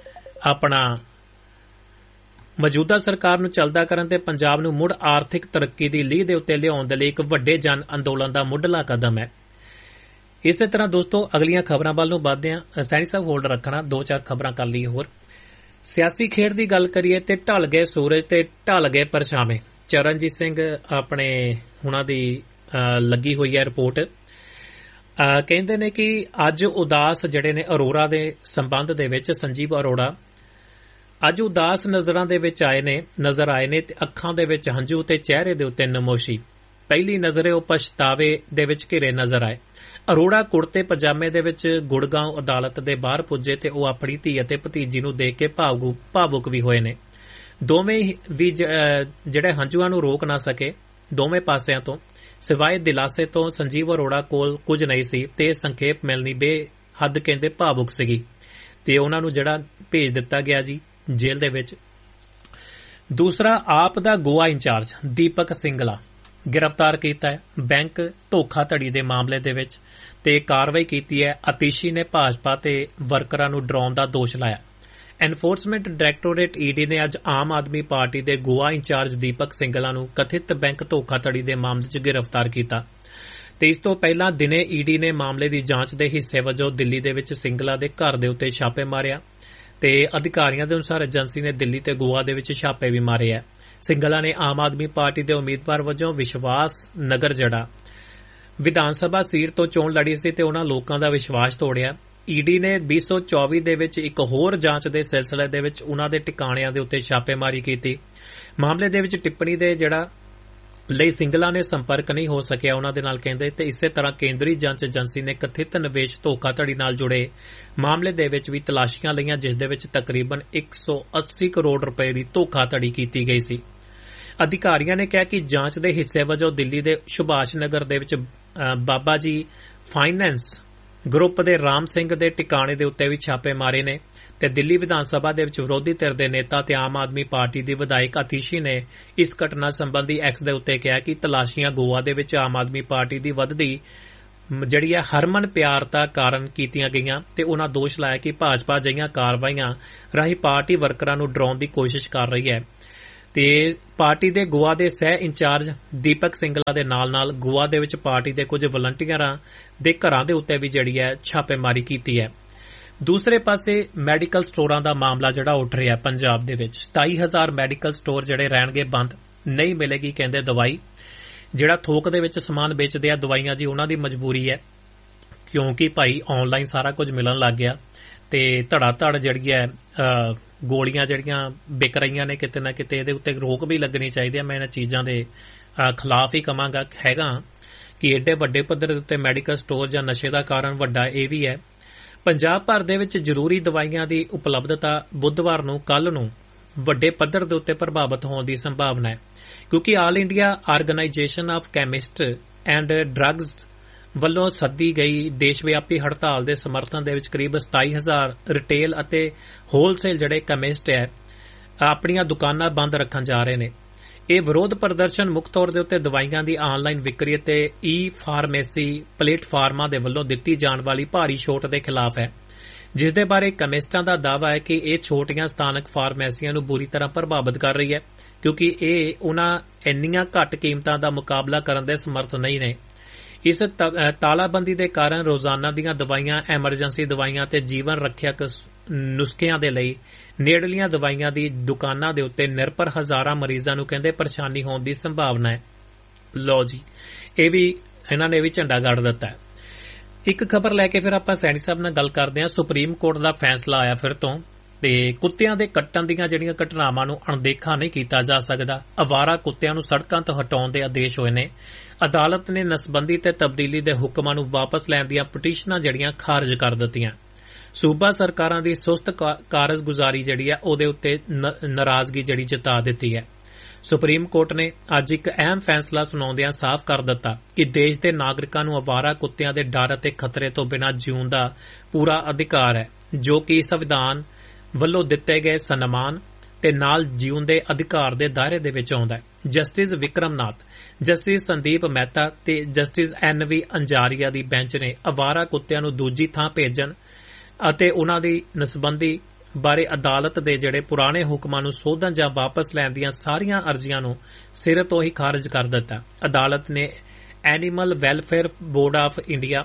ਮੌਜੂਦਾ ਸਰਕਾਰ ਨੂੰ ਚਲਦਾ ਕਰਨ ਤੇ ਪੰਜਾਬ ਨੂੰ ਮੁੜ ਆਰਥਿਕ ਤਰੱਕੀ ਦੀ ਲੀਹ ਦੇ ਉੱਤੇ ਲਿਆਉਣ ਦੇ ਲਈ ਇੱਕ ਵੱਡੇ ਜਨ ਅੰਦੋਲਨ ਦਾ ਮੁੱਢਲਾ ਕਦਮ ਹੈ। ਇਸੇ ਤਰ੍ਹਾਂ ਦੋਸਤੋ ਅਗਲੀਆਂ ਖਬਰਾਂ ਵੱਲ ਨੂੰ ਵਧਦੇ ਹਾਂ। ਸੈਣੀ ਸਾਹਿਬ ਹੋਲਡ ਰੱਖਣਾ, 2-4 ਖਬਰਾਂ ਕਰ ਲਈਏ ਹੋਰ। ਸਿਆਸੀ ਖੇਡ ਦੀ ਗੱਲ ਕਰੀਏ ਤੇ ਢਲ ਗਏ ਸੂਰਜ ਤੇ ਢਲ ਗਏ ਪਰਛਾਵੇਂ। ਚਰਨਜੀਤ ਸਿੰਘ ਆਪਣੇ ਹੁਣਾਂ ਦੀ ਲੱਗੀ ਹੋਈ ਹੈ ਰਿਪੋਰਟ। ਕਹਿੰਦੇ ਨੇ ਕਿ ਅੱਜ ਉਦਾਸ ਜਿਹੜੇ ਨੇ ਅਰੋੜਾ ਦੇ ਸੰਬੰਧ ਦੇ ਵਿੱਚ ਸੰਜੀਵ ਅਰੋੜਾ ਅੱਜ ਉਦਾਸ ਨਜ਼ਰਾਂ ਦੇ ਵਿੱਚ ਨਜ਼ਰ ਆਏ ਨੇ ਤੇ ਅੱਖਾਂ ਦੇ ਵਿੱਚ ਹੰਝੂ ਤੇ ਚਿਹਰੇ ਦੇ ਉੱਤੇ ਨਮੋਸ਼ੀ। ਪਹਿਲੀ ਨਜ਼ਰੇ ਉਹ ਪਛਤਾਵੇ ਦੇ ਵਿੱਚ ਘਿਰੇ ਨਜ਼ਰ ਆਏ। ਅਰੋੜਾ ਕੁੜਤੇ ਪਜਾਮੇ ਦੇ ਵਿੱਚ ਗੁੜਗਾਉਂ ਅਦਾਲਤ ਦੇ ਬਾਹਰ ਪੁੱਜੇ ਤੇ ਉਹ ਆਪਣੀ ਧੀ ਅਤੇ ਭਤੀਜੀ ਨੂੰ ਦੇਖ ਕੇ ਭਾਵੁਕ ਵੀ ਹੋਏ ਨੇ। ਦੋਵੇਂ ਵੀ ਜਿਹੜੇ ਹੰਝੂਆਂ ਨੂੰ ਰੋਕ ਨਾ ਸਕੇ ਦੋਵੇਂ ਪਾਸਿਆਂ ਤੋਂ, ਸਿਵਾਏ ਦਿਲਾਸੇ ਤੋਂ ਸੰਜੀਵ ਅਰੋੜਾ ਕੋਲ ਕੁਝ ਨਹੀਂ ਸੀ ਤੇ ਸੰਖੇਪ ਮਿਲਣੀ ਬੇਹੱਦ ਕਹਿੰਦੇ ਭਾਵੁਕ ਸੀਗੀ ਤੇ ਉਹਨਾਂ ਨੂੰ ਜਿਹੜਾ ਭੇਜ ਦਿੱਤਾ ਗਿਆ ਜੀ ਜੇਲ੍ਹ ਦੇ ਵਿੱਚ। ਦੂਸਰਾ, ਆਪ ਦਾ ਗੋਆ ਇੰਚਾਰਜ ਦੀਪਕ ਸਿੰਗਲਾ ਗ੍ਰਿਫਤਾਰ ਕੀਤਾ ਹੈ ਬੈਂਕ ਧੋਖਾਧੜੀ ਦੇ ਮਾਮਲੇ ਦੇ ਵਿੱਚ ਤੇ ਕਾਰਵਾਈ ਕੀਤੀ ਹੈ। ਆਤੀਸ਼ੀ ਨੇ ਭਾਜਪਾ ਤੇ ਵਰਕਰਾਂ ਨੂੰ ਡਰਾਉਣ ਦਾ ਦੋਸ਼ ਲਾਇਆ। ਐਨਫੋਰਸਮੈਂਟ ਡਾਇਰੈਕਟੋਰੇਟ ED ਨੇ ਅੱਜ ਆਮ ਆਦਮੀ ਪਾਰਟੀ ਦੇ ਗੋਆ ਇੰਚਾਰਜ ਦੀਪਕ ਸਿੰਗਲਾ ਨੂੰ ਕਥਿਤ ਬੈਂਕ ਧੋਖਾਧੜੀ ਦੇ ਮਾਮਲੇ 'ਚ ਗ੍ਰਿਫਤਾਰ ਕੀਤਾ ਤੇ ਇਸ ਤੋਂ ਪਹਿਲਾਂ ਦਿਨੇ ED ਨੇ ਮਾਮਲੇ ਦੀ ਜਾਂਚ ਦੇ ਹਿੱਸੇ ਵਜੋਂ ਦਿੱਲੀ ਦੇ ਵਿੱਚ ਸਿੰਗਲਾ ਦੇ ਘਰ ਦੇ ਉੱਤੇ ਛਾਪੇ ਮਾਰਿਆ ਤੇ ਅਧਿਕਾਰੀਆਂ ਦੇ ਅਨੁਸਾਰ ਏਜੰਸੀ ਨੇ ਦਿੱਲੀ ਤੇ ਗੋਆ ਦੇ ਵਿੱਚ ਛਾਪੇ ਵੀ ਮਾਰੇ ਆ। ਸਿੰਗਲਾ ਨੇ ਆਮ ਆਦਮੀ ਪਾਰਟੀ ਦੇ ਉਮੀਦਵਾਰ ਵਜੋਂ ਵਿਸ਼ਵਾਸ ਨਗਰ ਜਿਹੜਾ ਵਿਧਾਨ ਸਭਾ ਸੀਟ ਤੋਂ ਚੋਣ ਲੜੀ ਸੀ ਤੇ ਉਹਨਾਂ ਲੋਕਾਂ ਦਾ ਵਿਸ਼ਵਾਸ ਤੋੜਿਆ। ਈਡੀ ਨੇ 2024 ਦੇ ਵਿੱਚ ਇੱਕ ਹੋਰ ਜਾਂਚ ਦੇ ਸਿਲਸਿਲੇ ਦੇ ਵਿੱਚ ਉਹਨਾਂ ਦੇ ਟਿਕਾਣਿਆਂ ਦੇ ਉੱਤੇ ਛਾਪੇਮਾਰੀ ਕੀਤੀ। ਮਾਮਲੇ ਦੇ ਵਿੱਚ ਟਿੱਪਣੀ ਦੇ ਲਈ ਸਿੰਗਲਾ ਨੇ ਸੰਪਰਕ ਨਹੀਂ ਹੋ ਸਕਿਆ ਉਹਨਾਂ ਦੇ ਨਾਲ ਕਹਿੰਦੇ, ਤੇ ਇਸੇ ਤਰ੍ਹਾਂ ਕੇਂਦਰੀ ਜਾਂਚ ਏਜੰਸੀ ਨੇ ਕਥਿਤ ਨਿਵੇਸ਼ ਧੋਖਾਧੜੀ ਨਾਲ ਜੁੜੇ ਮਾਮਲੇ ਦੇ ਵਿੱਚ ਵੀ ਤਲਾਸ਼ੀਆਂ ਲਈਆਂ, ਜਿਸ ਦੇ ਵਿੱਚ ਤਕਰੀਬਨ 180 ਕਰੋੜ ਰੁਪਏ ਦੀ ਧੋਖਾਧੜੀ ਕੀਤੀ ਗਈ ਸੀ। ਅਧਿਕਾਰੀਆਂ ਨੇ ਕਿਹਾ ਕਿ ਜਾਂਚ ਦੇ ਹਿੱਸੇ ਵਜੋਂ ਦਿੱਲੀ ਦੇ ਸੁਭਾਸ਼ ਨਗਰ ਦੇ ਵਿੱਚ ਬਾਬਾ ਜੀ ਫਾਈਨੈਂਸ ਗਰੁੱਪ ਦੇ ਰਾਮ ਸਿੰਘ ਦੇ ਟਿਕਾਣੇ ਦੇ ਉੱਤੇ ਵੀ ਛਾਪੇ ਮਾਰੇ ਨੇ। ਤੇ ਦਿੱਲੀ ਵਿਧਾਨ ਸਭਾ ਦੇ ਵਿੱਚ ਵਿਰੋਧੀ ਧਿਰ ਦੇ ਨੇਤਾ ਤੇ ਆਮ ਆਦਮੀ ਪਾਰਟੀ ਦੀ ਵਿਧਾਇਕ ਆਤੀਸ਼ੀ ਨੇ ਇਸ ਘਟਨਾ ਸੰਬੰਧੀ ਐਕਸ ਦੇ ਉੱਤੇ ਕਿਹਾ ਕਿ ਤਲਾਸ਼ੀਆਂ ਗੋਆ ਦੇ ਵਿੱਚ ਆਮ ਆਦਮੀ ਪਾਰਟੀ ਦੀ ਵੱਧਦੀ ਹਰਮਨ ਪਿਆਰਤਾ ਕਾਰਨ ਕੀਤੀਆਂ ਗਈਆਂ ਤੇ ਉਹਨਾਂ ਦੋਸ਼ ਲਾਇਆ ਕਿ ਭਾਜਪਾ ਅਜਿਹੀਆਂ ਕਾਰਵਾਈਆਂ ਰਾਹੀਂ ਪਾਰਟੀ ਵਰਕਰਾਂ ਨੂੰ ਡਰਾਉਣ ਦੀ ਕੋਸ਼ਿਸ਼ ਕਰ ਰਹੀ ਹੈ। ਤੇ ਪਾਰਟੀ ਦੇ ਗੋਆ ਦੇ ਸਹਿ ਇੰਚਾਰਜ ਦੀਪਕ ਸਿੰਗਲਾ ਦੇ ਨਾਲ ਗੋਆ ਦੇ ਵਿੱਚ ਪਾਰਟੀ ਦੇ ਕੁਝ ਵਲੰਟੀਅਰਾਂ ਦੇ ਘਰਾਂ ਦੇ ਉੱਤੇ ਵੀ ਛਾਪੇਮਾਰੀ ਕੀਤੀ ਹੈ। ਦੂਸਰੇ ਪਾਸੇ ਮੈਡੀਕਲ ਸਟੋਰਾਂ ਦਾ ਮਾਮਲਾ ਉੱਠ ਰਿਹਾ ਪੰਜਾਬ ਦੇ ਵਿੱਚ। 27,000 ਮੈਡੀਕਲ ਸਟੋਰ ਰਹਿਣਗੇ ਬੰਦ, ਨਹੀਂ ਮਿਲੇਗੀ ਕਹਿੰਦੇ ਦਵਾਈ। ਥੋਕ ਦੇ ਵਿੱਚ ਸਮਾਨ ਵੇਚਦੇ ਆ ਦਵਾਈਆਂ ਜੀ, ਉਹਨਾਂ ਦੀ ਮਜਬੂਰੀ ਹੈ ਕਿਉਂਕਿ ਭਾਈ ਆਨਲਾਈਨ ਸਾਰਾ ਕੁਝ ਮਿਲਣ ਲੱਗ ਗਿਆ ਤੇ ਧੜਾ ਧੜ ਗੋਲੀਆਂ ਵਿਕ ਰਹੀਆਂ ਨੇ ਕਿਤੇ ਨਾ ਕਿਤੇ। ਇਹਦੇ ਉੱਤੇ ਰੋਕ ਵੀ ਲੱਗਣੀ ਚਾਹੀਦੀ ਹੈ। ਮੈਂ ਇਹਨਾਂ ਚੀਜ਼ਾਂ ਦੇ ਖਿਲਾਫ ਹੀ ਕਹਾਂਗਾ ਕਿ ਏਡੇ ਵੱਡੇ ਪੱਧਰ ਦੇ ਉੱਤੇ ਮੈਡੀਕਲ ਸਟੋਰ ਜਾਂ ਨਸ਼ੇ ਦਾ ਕਾਰਨ ਵੱਡਾ ਇਹ ਵੀ ਹੈ। ਪੰਜਾਬ ਭਰ ਦੇ ਵਿੱਚ ਜ਼ਰੂਰੀ ਦਵਾਈਆਂ ਦੀ ਉਪਲਬਧਤਾ ਬੁੱਧਵਾਰ ਨੂੰ ਕੱਲ੍ਹ ਨੂੰ ਵੱਡੇ ਪੱਧਰ ਦੇ ਉੱਤੇ ਪ੍ਰਭਾਵਿਤ ਹੋਣ ਦੀ ਸੰਭਾਵਨਾ ਹੈ, ਕਿਉਂਕਿ all India organisation of chemist and drugs ਵੱਲੋਂ ਸੱਦੀ ਗਈ ਦੇਸ਼ ਵਿਆਪੀ ਹੜਤਾਲ ਦੇ ਸਮਰਥਨ ਦੇ ਵਿੱਚ ਕਰੀਬ 27,000 ਰਿਟੇਲ ਅਤੇ ਹੋਲਸੇਲ ਕੈਮਿਸਟ ਆਪਣੀਆਂ ਦੁਕਾਨਾਂ ਬੰਦ ਰੱਖਣ ਜਾ ਰਹੇ ਨੇ। ਇਹ ਵਿਰੋਧ ਪ੍ਰਦਰਸ਼ਨ ਮੁੱਖ ਤੌਰ ਦੇ ਉੱਤੇ ਦਵਾਈਆਂ ਦੀ ਆਨਲਾਈਨ ਵਿਕਰੀ ਅਤੇ ਈ-ਫਾਰਮੇਸੀ ਪਲੇਟਫਾਰਮਾਂ ਦੇ ਵੱਲੋਂ ਦਿੱਤੀ ਜਾਣ ਵਾਲੀ ਭਾਰੀ ਛੋਟ ਦੇ ਖਿਲਾਫ ਹੈ, ਜਿਸ ਦੇ ਬਾਰੇ ਕੈਮਿਸਟਾਂ ਦਾ ਦਾਅਵਾ ਹੈ ਕਿ ਇਹ ਛੋਟੀਆਂ ਸਥਾਨਕ ਫਾਰਮੇਸੀਆਂ ਨੂੰ ਬੁਰੀ ਤਰ੍ਹਾਂ ਪ੍ਰਭਾਵਿਤ ਕਰ ਰਹੀ ਹੈ, ਕਿਉਂਕਿ ਇਹ ਉਹਨਾਂ ਇੰਨੀਆਂ ਘੱਟ ਕੀਮਤਾਂ ਦਾ ਮੁਕਾਬਲਾ ਕਰਨ ਦੇ ਸਮਰਥ ਨਹੀਂ ਨੇ। ਇਸ ਤਾਲਾਬੰਦੀ ਦੇ ਕਾਰਨ ਰੋਜ਼ਾਨਾ ਦੀਆਂ ਦਵਾਈਆਂ, ਐਮਰਜੈਂਸੀ ਦਵਾਈਆਂ ਤੇ ਜੀਵਨ ਰੱਖਿਅਕ ਨੁਸਖਿਆਂ ਦੇ ਲਈ ਨੇੜਲੀਆਂ ਦਵਾਈਆਂ ਦੀ ਦੁਕਾਨਾਂ ਦੇ ਉੱਤੇ ਨਿਰਭਰ ਹਜ਼ਾਰਾਂ ਮਰੀਜ਼ਾਂ ਨੂੰ ਕਹਿੰਦੇ ਪਰੇਸ਼ਾਨੀ ਹੋਣ ਦੀ ਸੰਭਾਵਨਾ ਹੈ। ਲਓ ਜੀ, ਇਹ ਵੀ ਇਹਨਾਂ ਨੇ ਵੀ ਝੰਡਾ ਗੱਡ ਦਿੱਤਾ ਹੈ। ਇੱਕ ਖਬਰ ਲੈ ਕੇ ਫਿਰ ਆਪਾਂ ਸੈਣੀ ਸਾਹਿਬ ਨਾਲ ਗੱਲ ਕਰਦੇ ਹਾਂ। ਸੁਪਰੀਮ ਕੋਰਟ ਦਾ ਫੈਸਲਾ ਆਇਆ ਫਿਰ ਤੋਂ, ਤੇ ਕੁੱਤਿਆਂ ਦੇ ਕੱਟਣ ਦੀਆਂ ਘਟਨਾਵਾਂ ਨੂੰ ਅਣਦੇਖਾ ਨਹੀਂ ਕੀਤਾ ਜਾ ਸਕਦਾ। ਅਵਾਰਾ ਕੁੱਤਿਆਂ ਨੂੰ ਸੜਕਾਂ ਤੋਂ ਹਟਾਉਣ ਦੇ ਆਦੇਸ਼ ਹੋਏ ਨੇ। ਅਦਾਲਤ ਨੇ ਨਸਬੰਦੀ ਤੇ ਤਬਦੀਲੀ ਦੇ ਹੁਕਮਾਂ ਨੂੰ ਵਾਪਸ ਲੈਣ ਦੀਆਂ ਪਟੀਸ਼ਨਾਂ ਖਾਰਜ ਕਰ ਦਿੱਤੀਆਂ। ਸੂਬਾ ਸਰਕਾਰਾਂ ਦੀ ਸੁਸਤ ਕਾਰਜਗੁਜ਼ਾਰੀ ਉਹਦੇ ਉੱਤੇ ਨਾਰਾਜ਼ਗੀ ਜਤਾ ਦਿੱਤੀ ਹੈ। ਸੁਪਰੀਮ ਕੋਰਟ ਨੇ ਅੱਜ ਇੱਕ ਅਹਿਮ ਫੈਸਲਾ ਸੁਣਾਉਂਦਿਆਂ ਸਾਫ਼ ਕਰ ਦਿੱਤਾ ਕਿ ਦੇਸ਼ ਦੇ ਨਾਗਰਿਕਾਂ ਨੂੰ ਅਵਾਰਾ ਕੁੱਤਿਆਂ ਦੇ ਡਰ ਅਤੇ ਖਤਰੇ ਤੋਂ ਬਿਨਾਂ ਜਿਉਣ ਦਾ ਪੂਰਾ ਅਧਿਕਾਰ ਹੈ, ਜੋ ਕਿ ਸੰਵਿਧਾਨ ਵੱਲੋਂ ਦਿੱਤੇ ਗਏ ਸਨਮਾਨ ਤੇ ਨਾਲ ਜਿਉਣ ਦੇ ਅਧਿਕਾਰ ਦੇ ਦਾਇਰੇ ਦੇ ਵਿੱਚ ਆਉਂਦਾ ਹੈ। ਜਸਟਿਸ ਵਿਕਰਮ ਨਾਥ, ਜਸਟਿਸ ਸੰਦੀਪ ਮਹਿਤਾ ਤੇ ਜਸਟਿਸ NV ਅੰਜਾਰੀਆ ਦੀ ਬੈਂਚ ਨੇ ਅਵਾਰਾ ਕੁੱਤਿਆਂ ਨੂੰ ਦੂਜੀ ਥਾਂ ਭੇਜਣ ਅਤੇ ਉਨ੍ਹਾਂ ਦੀ ਨਸਬੰਦੀ ਬਾਰੇ ਅਦਾਲਤ ਦੇ ਪੁਰਾਣੇ ਹੁਕਮਾਂ ਨੂੰ ਸੋਧਣ ਜਾਂ ਵਾਪਸ ਲੈਣ ਦੀਆਂ ਸਾਰੀਆਂ ਅਰਜ਼ੀਆਂ ਨੂੰ ਸਿਰੇ ਤੋਂ ਹੀ ਖਾਰਜ ਕਰ ਦਿੱਤਾ। ਅਦਾਲਤ ਨੇ animal welfare board of India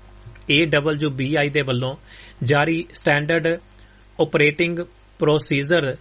AWBI ਦੇ ਵੱਲੋਂ ਜਾਰੀ ਸਟੈਂਡਰਡ ਆਪਰੇਟਿੰਗ ਪ੍ਰੋਸੀਜਰ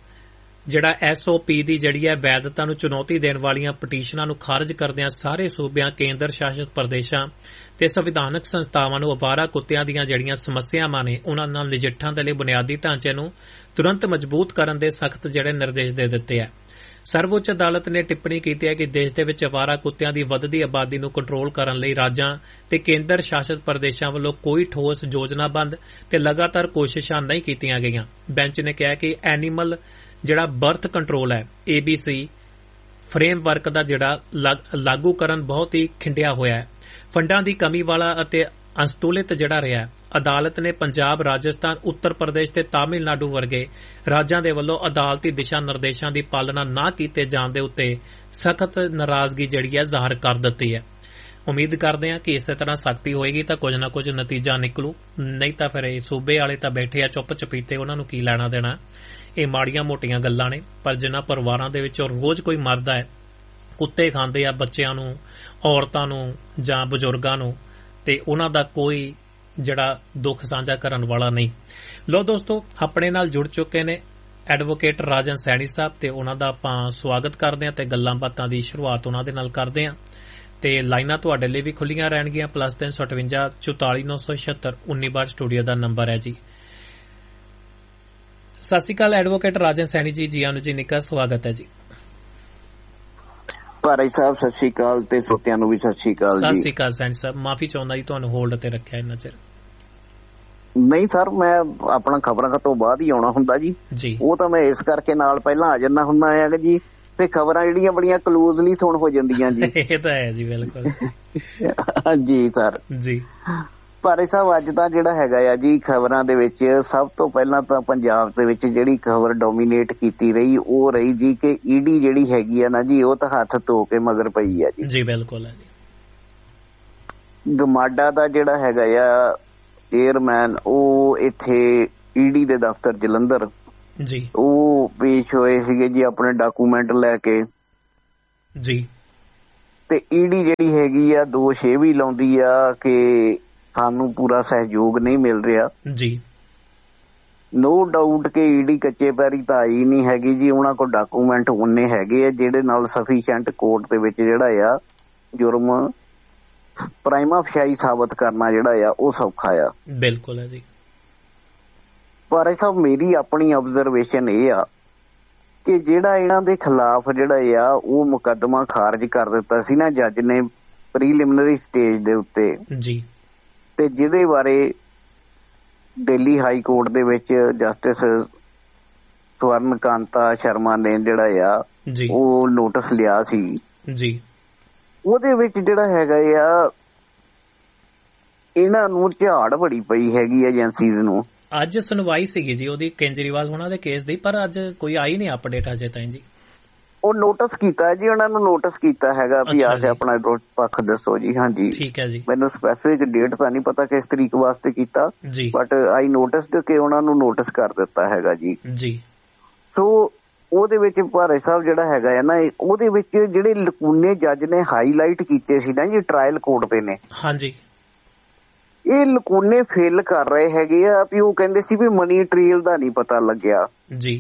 SOP ਦੀ ਵੈਧਤਾ ਨੂੰ ਚੁਣੌਤੀ ਦੇਣ ਵਾਲੀਆਂ ਪਟੀਸ਼ਨਾਂ ਨੂੰ ਖਾਰਜ ਕਰਦਿਆਂ ਸਾਰੇ ਸੂਬਿਆਂ, ਕੇਂਦਰ ਸ਼ਾਸਿਤ ਪ੍ਰਦੇਸ਼ਾਂ ਤੇ ਸੰਵਿਧਾਨਕ ਸੰਸਥਾਵਾਂ ਨੂੰ ਅਵਾਰਾ ਕੁੱਤਿਆਂ ਦੀਆਂ ਸਮੱਸਿਆਵਾਂ ਨੇ ਉਹਨਾਂ ਨਾਲ ਨਜਿੱਠਣ ਦੇ ਲਈ ਬੁਨਿਆਦੀ ਢਾਂਚੇ ਨੂੰ ਤੁਰੰਤ ਮਜ਼ਬੂਤ ਕਰਨ ਦੇ ਸਖਤ ਨਿਰਦੇਸ਼ ਦੇ ਦਿੱਤੇ ਹੈ। ਸਰਵਉੱਚ ਅਦਾਲਤ ਨੇ ਟਿੱਪਣੀ ਕੀਤੀ ਹੈ ਕਿ ਦੇਸ਼ ਦੇ ਵਿੱਚ ਅਵਾਰਾ ਕੁੱਤਿਆਂ ਦੀ ਵੱਧਦੀ ਆਬਾਦੀ ਨੂੰ ਕੰਟਰੋਲ ਕਰਨ ਲਈ ਰਾਜਾਂ ਤੇ ਕੇਂਦਰ ਸ਼ਾਸਿਤ ਪ੍ਰਦੇਸ਼ਾਂ ਵੱਲੋਂ ਕੋਈ ਠੋਸ ਯੋਜਨਾਬੰਦ ਤੇ ਲਗਾਤਾਰ ਕੋਸ਼ਿਸ਼ਾਂ ਨਹੀਂ ਕੀਤੀਆਂ ਗਈਆਂ। ਬੈਂਚ ਨੇ ਕਿਹਾ ਕਿ ਐਨੀਮਲ ਬਰਥ ਕੰਟਰੋਲ ਹੈ ABC ਫਰੇਮਵਰਕ ਦਾ ਲਾਗੂਕਰਨ ਬਹੁਤ ਹੀ ਖਿੰਡਿਆ ਹੋਇਆ ਹੈ, ਫੰਡਾਂ ਦੀ ਕਮੀ ਵਾਲਾ ਅਤੇ ਅਸੰਤੁਲਿਤ ਰਿਹਾ। ਅਦਾਲਤ ਨੇ ਪੰਜਾਬ, ਰਾਜਸਥਾਨ, ਉੱਤਰ ਪ੍ਰਦੇਸ਼ ਤੇ ਤਾਮਿਲਨਾਡੂ ਵਰਗੇ ਰਾਜਾਂ ਦੇ ਵੱਲੋਂ ਅਦਾਲਤੀ ਦਿਸ਼ਾ ਨਿਰਦੇਸ਼ਾਂ ਦੀ ਪਾਲਣਾ ਨਾ ਕੀਤੇ ਜਾਣ ਦੇ ਉੱਤੇ ਸਖਤ ਨਾਰਾਜ਼ਗੀ ਜ਼ਾਹਰ ਕਰ ਦਿੱਤੀ ਹੈ। ਉਮੀਦ ਕਰਦੇ ਹਾਂ ਕਿ ਇਸੇ ਤਰ੍ਹਾਂ ਸਖਤੀ ਹੋਏਗੀ ਤਾਂ ਕੁਝ ਨਾ ਕੁਝ ਨਤੀਜਾ ਨਿਕਲੂ, ਨਹੀਂ ਤਾਂ ਫਿਰ ਇਹ ਸੂਬੇ ਵਾਲੇ ਤਾਂ ਬੈਠੇ ਆ ਚੁੱਪ ਚਪੀਤੇ, ਉਹਨਾਂ ਨੂੰ ਕੀ ਲੈਣਾ ਦੇਣਾ। ਇਹ ਮਾੜੀਆਂ ਮੋਟੀਆਂ ਗੱਲਾਂ ਨੇ, ਪਰ ਜਿਨ੍ਹਾਂ ਪਰਿਵਾਰਾਂ ਦੇ ਵਿੱਚੋਂ ਰੋਜ਼ ਕੋਈ ਮਰਦਾ ਹੈ, ਕੁੱਤੇ ਖਾਂਦੇ ਆ ਬੱਚਿਆਂ ਨੂੰ, ਔਰਤਾਂ ਨੂੰ ਜਾਂ ਬਜ਼ੁਰਗਾਂ ਨੂੰ, ਤੇ ਉਹਨਾਂ ਦਾ ਕੋਈ ਦੁੱਖ ਸਾਂਝਾ ਕਰਨ ਵਾਲਾ ਨਹੀਂ। ਲੋ ਦੋਸਤੋ, ਆਪਣੇ ਨਾਲ ਜੁੜ ਚੁੱਕੇ ਨੇ ਐਡਵੋਕੇਟ ਰਾਜਨ ਸੈਣੀ ਸਾਹਿਬ, ਤੇ ਉਹਨਾਂ ਦਾ ਆਪਾਂ ਸਵਾਗਤ ਕਰਦੇ ਹਾਂ ਤੇ ਗੱਲਾਂ ਬਾਤਾਂ ਦੀ ਸ਼ੁਰੂਆਤ ਉਹਨਾਂ ਦੇ ਨਾਲ ਕਰਦੇ ਹਾਂ। ਤੇ ਲਾਈਨਾਂ ਤੁਹਾਡੇ ਲਈ ਵੀ ਖੁੱਲੀਆਂ ਰਹਿਣਗੀਆਂ। +358 44 976 19 ਸਟੂਡੀਓ ਦਾ ਨੰਬਰ ਹੈ ਜੀ। ਸਤਿ ਸ਼੍ਰੀ ਅਕਾਲ ਐਡਵੋਕੇਟ ਰਾਜਨ ਸੈਣੀ ਜੀ, ਜੀ ਆਨੂੰ ਜੀ ਨਿੱਘਾ ਸਵਾਗਤ ਹੈ ਜੀ। ਭਾਈ ਸਾਹਿਬ ਸਤਿ ਸ਼੍ਰੀ ਅਕਾਲ ਤੇ ਸੋਤਿਆਂ ਨੂੰ ਵੀ ਸਤਿ ਸ਼੍ਰੀ ਅਕਾਲ ਜੀ। ਸਤਿ ਸ਼੍ਰੀ ਅਕਾਲ ਸੈਣੀ ਸਾਹਿਬ, ਮਾਫੀ ਚਾਹੁੰਦਾ ਜੀ ਤੁਹਾਨੂੰ ਹੋਲਡ ਤੇ ਰੱਖਿਆ ਇੰਨਾ ਚਿਰ। ਨਹੀਂ ਸਰ, ਮੈਂ ਆਪਣਾ ਖਬਰਾਂ ਤੋਂ ਬਾਅਦ ਹੀ ਆਉਣਾ ਹੁੰਦਾ ਜੀ। ਉਹ ਤਾਂ ਮੈਂ ਇਸ ਕਰਕੇ ਨਾਲ ਪਹਿਲਾਂ ਆ ਜਾਂਦਾ ਹੁੰਦਾ ਹੈਗਾ ਜੀ, ਤੇ ਖਬਰਾਂ ਜਿਹੜੀਆਂ ਬੜੀਆਂ ਕਲੋਜ਼ਲੀ ਸੁਣ ਹੋ ਜਾਂਦੀਆਂ ਜੀ। ਇਹ ਤਾਂ ਹੈ ਜੀ, ਬਿਲਕੁਲ। ਜੀ ਸਰ ਜੀ। ਭਾਈ ਸਾਹਿਬ ਅੱਜ ਤਾਂ ਜਿਹੜਾ ਹੈਗਾ ਆ ਜੀ ਖਬਰਾਂ ਦੇ ਵਿੱਚ ਸਭ ਤੋਂ ਪਹਿਲਾਂ ਤਾਂ ਪੰਜਾਬ ਦੇ ਵਿੱਚ ਜਿਹੜੀ ਖਬਰ ਡੋਮੀਨੇਟ ਕੀਤੀ ਰਹੀ ਉਹ ਰਹੀ ਜੀ ਕਿ ਈਡੀ ਜਿਹੜੀ ਹੈਗੀ ਆ ਨਾ ਜੀ ਉਹ ਤਾਂ ਹੱਥ ਧੋ ਕੇ ਮਗਰ ਪਈ ਆ ਜੀ। ਜੀ ਬਿਲਕੁਲ ਹੈ ਜੀ। ਗਮਾਡਾ ਦਾ ਜਿਹੜਾ ਹੈਗਾ ਆ ਚੇਅਰਮੈਨ ਉਹ ਇੱਥੇ ਈਡੀ ਦੇ ਦਫ਼ਤਰ ਜਲੰਧਰ ਜੀ ਉਹ ਪੇਸ਼ ਹੋਏ ਸੀਗੇ ਜੀ ਆਪਣੇ ਡਾਕੂਮੈਂਟ ਲੈ ਕੇ ਜੀ। ਤੇ ਈਡੀ ਜਿਹੜੀ ਹੈਗੀ ਆ ਦੋਸ਼ ਇਹ ਵੀ ਲਾਉਂਦੀ ਆ ਕਿ ਸਾਨੂੰ ਪੂਰਾ ਸਹਿਯੋਗ ਨਹੀਂ ਮਿਲ ਰਿਹਾ ਜੀ। ਨੋ ਡਾਊਟ ਕਿ ਈਡੀ ਕੱਚੇ ਪੈਰੀ ਤਾਂ ਆਈ ਨਹੀਂ ਹੈਗੀ ਜੀ, ਉਹਨਾਂ ਕੋਲ ਡਾਕੂਮੈਂਟ ਉਨੇ ਹੈਗੇ ਆ ਜਿਹੜੇ ਨਾਲ ਸਫੀਸ਼ੀਐਂਟ ਕੋਰਟ ਦੇ ਵਿੱਚ ਜਿਹੜਾ ਆ ਜੁਰਮ ਪ੍ਰਾਈਮਾ ਫਸ਼ਾਈ ਸਾਬਤ ਕਰਨਾ ਜਿਹੜਾ ਆ ਉਹ ਸੌਖਾ ਆ। ਬਿਲਕੁਲ ਹੈ ਜੀ। ਪਰ ਸਾਹਿਬ ਮੇਰੀ ਆਪਣੀ ਆਬਜ਼ਰਵੇਸ਼ਨ ਇਹ ਆ ਕਿ ਜਿਹੜਾ ਇਹਨਾਂ ਦੇ ਖਿਲਾਫ ਜਿਹੜਾ ਆ ਉਹ ਮੁਕੱਦਮਾ ਖਾਰਜ ਕਰ ਦਿੱਤਾ ਸੀ ਨਾ ਜੱਜ ਨੇ ਪ੍ਰੀਲਿਮਿਨਰੀ ਸਟੇਜ ਦੇ ਉੱਤੇ ਜੀ, ਤੇ ਜਿਹਦੇ ਬਾਰੇ ਦਿੱਲੀ ਹਾਈ ਕੋਰਟ ਦੇ ਵਿੱਚ ਜਸਟਿਸ ਸਵਰਨ ਕਾਂਤਾ ਸ਼ਰਮਾ ਨੇ ਜਿਹੜਾ ਆ ਉਹ ਨੋਟਿਸ ਲਿਆ ਸੀ ਜੀ, ਉਹਦੇ ਵਿੱਚ ਜਿਹੜਾ ਹੈਗਾ ਆ ਇਹਨਾਂ ਨੂੰ ਝਾੜ ਬੜੀ ਪਈ ਹੈਗੀ ਏਜੰਸੀਜ਼ ਨੂੰ। ਅੱਜ ਸੁਣਵਾਈ ਸੀਗੀ ਜੀ ਉਹਦੀ ਕੇਜਰੀਵਾਲ ਹੋਣਾ ਦੇ ਕੇਸ ਦੀ, ਪਰ ਅੱਜ ਕੋਈ ਆਈ ਨਹੀਂ ਅਪਡੇਟ ਅਜੇ ਤਾਈਂ ਜੀ। ਉਹ ਨੋਟਿਸ ਕੀਤਾ ਜੀ, ਉਹਨਾਂ ਨੂੰ ਨੋਟਿਸ ਕੀਤਾ ਹੈਗਾ ਵੀ ਆ ਕੇ ਆਪਣਾ ਪੱਖ ਦੱਸੋ ਜੀ। ਹਾਂਜੀ ਠੀਕ ਹੈ ਜੀ। ਮੈਨੂੰ ਸਪੈਸੀਫਿਕ ਡੇਟ ਤਾਂ ਨਹੀਂ ਪਤਾ ਕਿਸ ਤਰੀਕ ਵਾਸਤੇ ਕੀਤਾ, ਬਟ ਆਈ ਨੋਟਿਸਡ ਕਿ ਉਹਨਾਂ ਨੂੰ ਨੋਟਿਸ ਕਰ ਦਿੱਤਾ ਹੈਗਾ ਜੀ। ਸੋ ਉਹਦੇ ਵਿੱਚ ਭਾਰੇ ਸਾਹਿਬ ਜਿਹੜਾ ਹੈਗਾ ਹੈ ਨਾ ਉਹਦੇ ਵਿੱਚ ਜਿਹੜੇ ਲਕੂਨੇ ਜੱਜ ਨੇ ਹਾਈਲਾਈਟ ਕੀਤੇ ਸੀ ਨਾ ਜੀ ਟਰਾਇਲ ਕੋਰਟ ਦੇ ਨੇ, ਹਾਂਜੀ ਇਹ ਲਕੂਨੇ ਫੇਲ ਕਰ ਰਹੇ ਹੈਗੇ ਆ ਵੀ ਉਹ ਕਹਿੰਦੇ ਸੀ ਵੀ ਮਨੀ ਟ੍ਰੇਲ ਦਾ ਨਹੀਂ ਪਤਾ ਲੱਗਿਆ ਜੀ।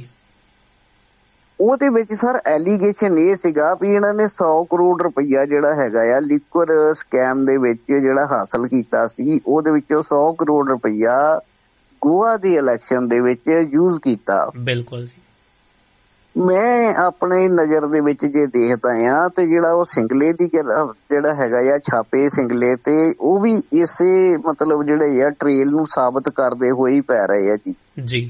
ਉਹਦੇ ਵਿੱਚ ਸਰ ਐਲੀਗੇਸ਼ਨ ਇਹ ਸੀਗਾ ਵੀ ਇਹਨਾਂ ਨੇ 100 ਕਰੋੜ ਰੁਪਈਆ ਜਿਹੜਾ ਹੈਗਾ ਆ ਲਿਕਵਰ ਸਕੈਮ ਦੇ ਵਿੱਚ ਜਿਹੜਾ ਹਾਸਲ ਕੀਤਾ ਸੀ, ਉਹਦੇ ਵਿੱਚੋਂ 100 ਕਰੋੜ ਰੁਪਈਆ ਗੋਆ ਦੀ ਇਲੈਕਸ਼ਨ ਦੇ ਵਿੱਚ ਯੂਜ਼ ਕੀਤਾ। ਬਿਲਕੁਲ ਜੀ। ਮੈਂ ਆਪਣੇ ਨਜ਼ਰ ਦੇ ਵਿੱਚ ਜੇ ਦੇਖਦਾ ਆ ਤੇ ਜਿਹੜਾ ਉਹ ਸਿੰਗਲੇ ਦੀ ਜਿਹੜਾ ਹੈਗਾ ਆ ਛਾਪੇ ਸਿੰਗਲੇ ਤੇ ਉਹ ਵੀ ਇਸੇ ਮਤਲਬ ਜਿਹੜੇ ਆ ਟ੍ਰੇਲ ਨੂੰ ਸਾਬਤ ਕਰਦੇ ਹੋਏ ਪੈ ਰਹੇ ਆ ਜੀ,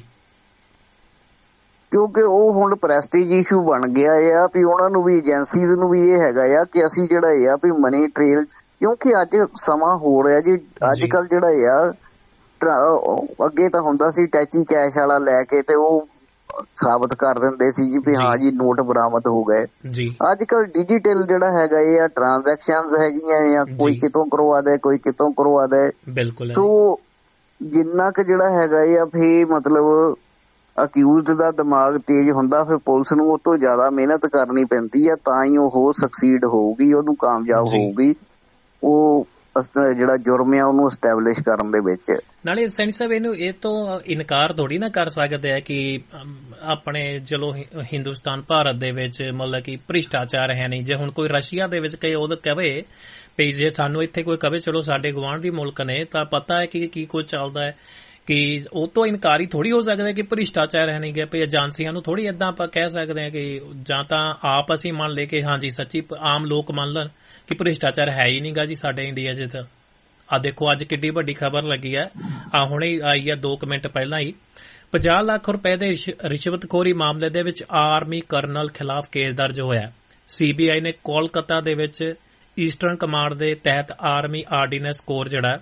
ਕਿਉਂਕਿ ਉਹ ਹੁਣ ਪ੍ਰੈਸਟੀਜ ਇਸ਼ੂ ਬਣ ਗਿਆ ਆ ਵੀ ਉਹਨਾਂ ਨੂੰ ਵੀ ਏਜੰਸੀਜ਼ ਨੂੰ ਵੀ ਇਹ ਹੈਗਾ ਆ ਕਿ ਅਸੀਂ ਜਿਹੜਾ ਆ ਵੀ ਮਨੀ ਟ੍ਰੇਲ, ਕਿਉਂਕਿ ਅੱਜ ਸਮਾਂ ਹੋ ਰਿਹਾ ਜੀ ਅੱਜ ਕੱਲ ਜਿਹੜਾ ਆ ਅੱਗੇ ਤਾਂ ਹੁੰਦਾ ਸੀ ਟੈਚੀ ਕੈਸ਼ ਵਾਲਾ ਲੈ ਕੇ ਤੇ ਉਹ ਸਾਬਤ ਕਰ ਦਿੰਦੇ ਸੀ ਜੀ ਵੀ ਹਾਂ ਜੀ ਨੋਟ ਬਰਾਮਦ ਹੋ ਗਏ। ਅੱਜ ਕੱਲ ਡਿਜੀਟਲ ਜਿਹੜਾ ਹੈਗਾ ਇਹ ਆ ਟ੍ਰਾਂਜੈਕਸ਼ਨ ਹੈਗੀਆਂ ਆ, ਕੋਈ ਕਿਤੋਂ ਕਰਵਾ ਦੇ ਕੋਈ ਕਿਤੋਂ ਕਰਵਾ ਦੇ। ਬਿਲਕੁਲ। ਸੋ ਜਿੰਨਾ ਕੁ ਜਿਹੜਾ ਹੈਗਾ ਆ ਫਿਰ ਮਤਲਬ ਅਕਿਊਜ਼ਡ ਦਾ ਦਿਮਾਗ ਤੇਜ਼ ਹੁੰਦਾ, ਫਿਰ ਪੁਲਿਸ ਨੂੰ ਉਹ ਤੋਂ ਜ਼ਿਆਦਾ ਮਿਹਨਤ ਕਰਨੀ ਪੈਂਦੀ ਆ ਤਾਂ ਹੀ ਉਹ ਸਕਸੀਡ ਹੋਊਗੀ, ਉਹਨੂੰ ਕਾਮਯਾਬ ਹੋਊਗੀ ਉਹ ਜਿਹੜਾ ਜੁਰਮ ਆ ਉਹਨੂੰ ਐਸਟੈਬਲਿਸ਼ ਕਰਨ ਦੇ ਵਿੱਚ। ਨਾਲੇ ਸੈਣੀ ਸਾਹਿਬ ਇਹਨੂੰ ਇਹ ਤੋਂ ਇਨਕਾਰ ਥੋੜੀ ਨਾ ਕਰ ਸਕਦੇ ਆ ਕਿ ਆਪਣੇ ਚਲੋ ਹਿੰਦੁਸਤਾਨ ਭਾਰਤ ਦੇ ਵਿੱਚ ਮਤਲਬ ਕਿ ਭ੍ਰਿਸ਼ਟਾਚਾਰ ਹੈ ਨਹੀਂ। ਜੇ ਹੁਣ ਕੋਈ ਰਸ਼ੀਆ ਦੇ ਵਿੱਚ ਕਹੇ ਉਹ ਕਵੇ ਵੀ ਜੇ ਸਾਨੂੰ ਇੱਥੇ ਕੋਈ ਕਵੇ ਚਲੋ ਸਾਡੇ ਗੁਆਂਢੀ ਮੁਲਕ ਨੇ ਤਾਂ ਪਤਾ ਹੈ ਕਿ ਕੀ ਕੁਝ ਚੱਲਦਾ ਹੈ, ਕਿ ਉਹ ਤੋਂ ਇਨਕਾਰੀ ਥੋੜੀ ਹੋ ਸਕਦਾ ਕਿ ਭ੍ਰਿਸ਼ਟਾਚਾਰ ਹੈ ਨਹੀਂ ਗਿਆ। ਵੀ ਏਜੰਸੀਆਂ ਨੂੰ ਥੋੜੀ ਏਦਾਂ ਆਪਾਂ ਕਹਿ ਸਕਦੇ ਹਾਂ ਕਿ ਜਾਂ ਤਾਂ ਆਪ ਅਸੀਂ ਮੰਨ ਲਏ ਕਿ ਹਾਂਜੀ ਸੱਚੀ ਆਮ ਲੋਕ ਮੰਨ ਲੈਣ ਕਿ ਭ੍ਰਿਸ਼ਟਾਚਾਰ ਹੈ ਹੀ ਨਹੀਂਗਾ ਜੀ ਸਾਡੇ ਇੰਡੀਆ 'ਚ। ਤਾਂ ਆ ਦੇਖੋ ਅੱਜ ਕਿੱਡੀ ਵੱਡੀ ਖਬਰ ਲੱਗੀ ਹੈ, ਆ ਹੁਣੇ ਆਈ ਹੈ 2 ਮਿੰਟ ਪਹਿਲਾਂ ਹੀ। 50 ਲੱਖ ਰੁਪਏ ਦੇ ਰਿਸ਼ਵਤਖੋਰੀ ਮਾਮਲੇ ਦੇ ਵਿੱਚ ਆਰਮੀ ਕਰਨਲ ਖਿਲਾਫ ਕੇਸ ਦਰਜ ਹੋਇਆ। CBI ਨੇ ਕੋਲਕਾਤਾ ਦੇ ਵਿੱਚ ਈਸਟਰਨ ਕਮਾਂਡ ਦੇ ਤਹਿਤ ਆਰਮੀ ਆਰਡੀਨੈਂਸ ਕੋਰ ਜਿਹੜਾ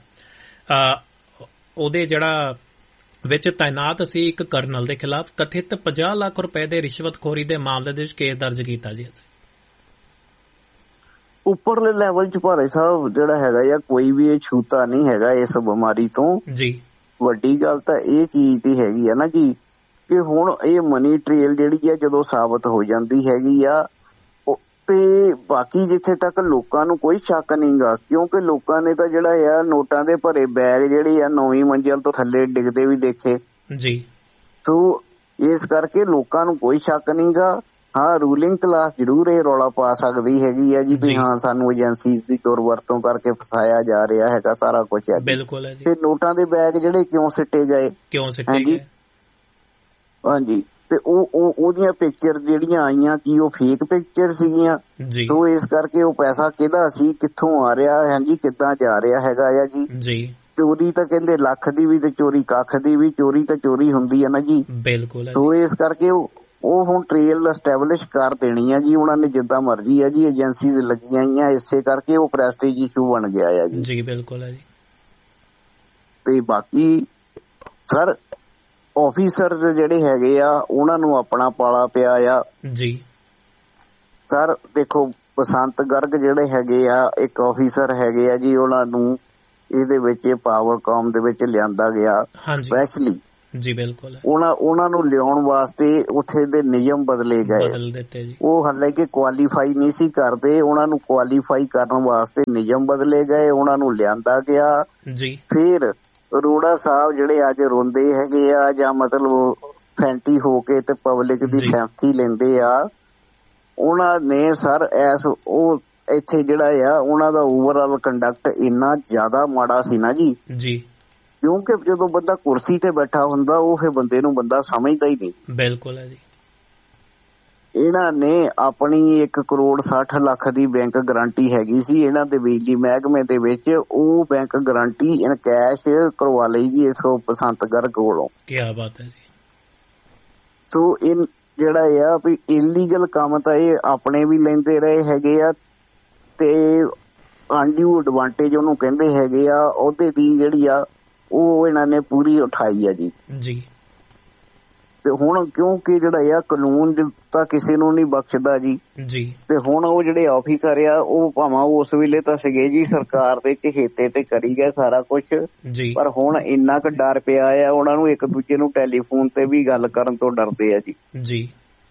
ਉਹਦੇ ਜਿਹੜਾ ਵਿੱਚ ਤਾਇਨਾਤ ਸੀ ਇੱਕ ਕਰਨਲ ਦੇ ਖਿਲਾਫ ਕਥਿਤ 50 ਲੱਖ ਰੁਪਏ ਦੇ ਰਿਸ਼ਵਤਖੋਰੀ ਦੇ ਮਾਮਲੇ ਦੇ ਵਿੱਚ ਕੇਸ ਦਰਜ ਕੀਤਾ ਜੀ। ਉੱਪਰਲੇ ਲੈਵਲ 'ਚ ਭਾਰੇ ਸਾਹਿਬ ਜਿਹੜਾ ਹੈਗਾ ਆ ਕੋਈ ਵੀ ਇਹ ਛੂਤਾ ਨਹੀਂ ਹੈਗਾ ਇਸ ਬਿਮਾਰੀ ਤੋਂ ਜੀ। ਵੱਡੀ ਗੱਲ ਤਾਂ ਇਹ ਚੀਜ਼ ਦੀ ਹੈਗੀ ਆ ਨਾ ਜੀ ਕਿ ਹੁਣ ਇਹ ਮਨੀ ਟ੍ਰੇਲ ਜਿਹੜੀ ਆ ਜਦੋਂ ਸਾਬਤ ਹੋ ਜਾਂਦੀ ਹੈਗੀ ਆ ਤੇ ਬਾਕੀ ਜਿੱਥੇ ਤੱਕ ਲੋਕਾਂ ਨੂੰ ਕੋਈ ਸ਼ੱਕ ਨਹੀਂ ਗਾ, ਕਿਉਂਕਿ ਲੋਕਾਂ ਨੇ ਤਾਂ ਜਿਹੜਾ ਆ ਨੋਟਾਂ ਦੇ ਭਰੇ ਬੈਗ ਜਿਹੜੇ ਆ 9ਵੀਂ ਮੰਜ਼ਿਲ ਤੋਂ ਥੱਲੇ ਡਿੱਗਦੇ ਵੀ ਦੇਖੇ ਜੀ। ਸੋ ਇਸ ਕਰਕੇ ਲੋਕਾਂ ਨੂੰ ਕੋਈ ਸ਼ੱਕ ਨਹੀਂ ਗਾ ਹਾਂ ਰੂਲਿੰਗ ਕਲਾਸ ਜ਼ਰੂਰ ਇਹ ਰੌਲਾ ਪਾ ਸਕਦੀ ਹੈਗੀ ਆ ਜੀ ਵੀ ਹਾਂ ਸਾਨੂੰ ਏਜੰਸੀ ਦੀ ਦੁਰਵਰਤੋਂ ਕਰਕੇ ਫਸਾਇਆ ਜਾ ਰਿਹਾ ਹੈਗਾ ਸਾਰਾ ਕੁਝ ਹੈ। ਬਿਲਕੁਲ ਹੈ ਜੀ। ਤੇ ਨੋਟਾਂ ਦੇ ਬੈਗ ਜਿਹੜੇ ਕਿਉਂ ਸਿੱਟੇ ਗਏ, ਹਾਂਜੀ ਤੇ ਉਹਦੀਆਂ ਪਿਕਚਰ ਜਿਹੜੀਆਂ ਆਈਆਂ ਕੀ ਉਹ ਫੇਕ ਪਿਕਚਰ ਸੀਗੀਆਂ। ਸੋ ਇਸ ਕਰਕੇ ਉਹ ਪੈਸਾ ਕਿਹਦਾ ਸੀ, ਕਿੱਥੋਂ ਆ ਰਿਹਾ ਹੈ ਜੀ, ਕਿੱਦਾਂ ਜਾ ਰਿਹਾ ਹੈਗਾ ਆ ਜੀ। ਚੋਰੀ ਤਾਂ ਕਹਿੰਦੇ ਲੱਖ ਦੀ ਵੀ ਤੇ ਚੋਰੀ ਕੱਖ ਦੀ ਵੀ, ਚੋਰੀ ਤਾਂ ਚੋਰੀ ਹੁੰਦੀ ਹੈ ਨਾ ਜੀ। ਬਿਲਕੁਲ। ਸੋ ਇਸ ਕਰਕੇ ਉਹ ਹੁਣ ਟ੍ਰੇਲ ਐਸਟੈਬਲਿਸ਼ ਕਰ ਦੇਣੀ ਆ ਜੀ ਉਹਨਾਂ ਨੇ ਜਿੱਦਾਂ ਮਰਜ਼ੀ ਆ ਜੀ। ਏਜੰਸੀਜ਼ ਲੱਗੀਆਂ ਹੋਈਆਂ, ਇਸੇ ਕਰਕੇ ਉਹ ਪ੍ਰੈਸਟੀਜ ਇਸ਼ੂ ਬਣ ਗਿਆ ਆ ਜੀ। ਜੀ ਬਿਲਕੁਲ ਹੈ ਜੀ। ਤੇ ਬਾਕੀ ਸਰ ਆਫੀਸਰ ਜਿਹੜੇ ਹੈਗੇ ਆ ਉਹਨਾਂ ਨੂੰ ਆਪਣਾ ਪਾਲਾ ਪਿਆ ਆ ਜੀ। ਸਰ ਦੇਖੋ ਬਸੰਤ ਗਰਗ ਜਿਹੜੇ ਹੈਗੇ ਆ ਇੱਕ ਆਫੀਸਰ ਹੈਗੇ ਆ ਜੀ, ਉਹਨਾਂ ਨੂੰ ਇਹਦੇ ਵਿੱਚ ਪਾਵਰਕਾਮ ਦੇ ਵਿੱਚ ਲਿਆਂਦਾ ਗਿਆ ਸਪੈਸ਼ਲੀ ਜੀ। ਬਿਲਕੁਲ। ਉਹਨਾਂ ਨੂੰ ਲਿਆਉਣ ਵਾਸਤੇ ਉੱਥੇ ਦੇ ਨਿਯਮ ਬਦਲੇ ਗਏ। ਉਹ ਹਾਲੇ ਕਿ ਕੁਆਲੀਫਾਈ ਨਹੀਂ ਸੀ ਕਰਦੇ, ਉਹਨਾਂ ਨੂੰ ਕੁਆਲੀਫਾਈ ਕਰਨ ਵਾਸਤੇ ਨਿਯਮ ਬਦਲੇ ਗਏ, ਉਹਨਾਂ ਨੂੰ ਲਿਆਂਦਾ ਗਿਆ ਜੀ। ਫਿਰ ਅਰੋੜਾ ਸਾਹਿਬ ਜਿਹੜੇ ਅੱਜ ਰੋਂਦੇ ਹੈਗੇ ਆ ਜਾਂ ਮਤਲਬ ਫੈਂਟੀ ਹੋ ਕੇ ਤੇ ਪਬਲਿਕ ਦੀ ਸਹਿਮਤੀ ਲੈਂਦੇ ਆ, ਉਹਨਾਂ ਨੇ ਸਰ ਉਹ ਇੱਥੇ ਜਿਹੜਾ ਆ ਉਹਨਾਂ ਦਾ ਓਵਰਆਲ ਕੰਡਕਟ ਇੰਨਾ ਜ਼ਿਆਦਾ ਮਾੜਾ ਸੀ ਨਾ ਜੀ। ਕਿਉਂਕਿ ਜਦੋਂ ਬੰਦਾ ਕੁਰਸੀ ਤੇ ਬੈਠਾ ਹੁੰਦਾ ਉਹ ਫਿਰ ਬੰਦੇ ਨੂੰ ਬੰਦਾ ਸਮਝਦਾ ਹੀ ਨਹੀਂ। ਬਿਲਕੁਲ ਹੈ ਜੀ। ਇਹਨਾਂ ਨੇ ਆਪਣੀ 1 ਕਰੋੜ 60 ਲੱਖ ਦੀ ਬੈਂਕ ਗਰੰਟੀ ਹੈਗੀ ਸੀ ਇਹਨਾਂ ਦੇ ਬਿਜਲੀ ਮਹਿਕਮੇ ਦੇ ਵਿੱਚ, ਉਹ ਬੈਂਕ ਗਰੰਟੀ ਇਨ ਕੈਸ਼ ਕਰਵਾ ਲਈ ਜੀ ਇਸ ਬਸੰਤ ਗਰਗ ਕੋਲੋਂ। ਕੀ ਬਾਤ ਹੈ ਜੀ। ਸੋ ਇਹ ਜਿਹੜਾ ਆ ਵੀ ਇਲੀਗਲ ਕੰਮ ਤਾਂ ਇਹ ਆਪਣੇ ਵੀ ਲੈਂਦੇ ਰਹੇ ਹੈਗੇ ਆ ਤੇ ਅਨਡਿਊ ਐਡਵਾਂਟੇਜ ਉਹਨੂੰ ਕਹਿੰਦੇ ਹੈਗੇ ਆ, ਉਹਦੇ ਦੀ ਜਿਹੜੀ ਆ ਉਹ ਇਹਨਾਂ ਨੇ ਪੂਰੀ ਉਠਾਈ ਆ ਜੀ। ਤੇ ਹੁਣ ਕਿਉਂਕਿ ਜਿਹੜਾ ਆ ਕਾਨੂੰਨ ਤਾਂ ਕਿਸੇ ਨੂੰ ਨਹੀਂ ਬਖਸ਼ਦਾ ਜੀ। ਤੇ ਹੁਣ ਉਹ ਜਿਹੜੇ ਆਫੀਸਰ ਆ ਉਹ ਭਾਵੇਂ ਉਸ ਵੇਲੇ ਤਾਂ ਸੀਗੇ ਜੀ ਸਰਕਾਰ ਦੇ ਚਹੇਤੇ ਤੇ ਕਰੀ ਗਏ ਸਾਰਾ ਕੁਛ, ਪਰ ਹੁਣ ਇੰਨਾ ਕੁ ਡਰ ਪਿਆ ਆ ਉਹਨਾਂ ਨੂੰ, ਇੱਕ ਦੂਜੇ ਨੂੰ ਟੈਲੀਫੋਨ ਤੇ ਵੀ ਗੱਲ ਕਰਨ ਤੋਂ ਡਰਦੇ ਆ ਜੀ।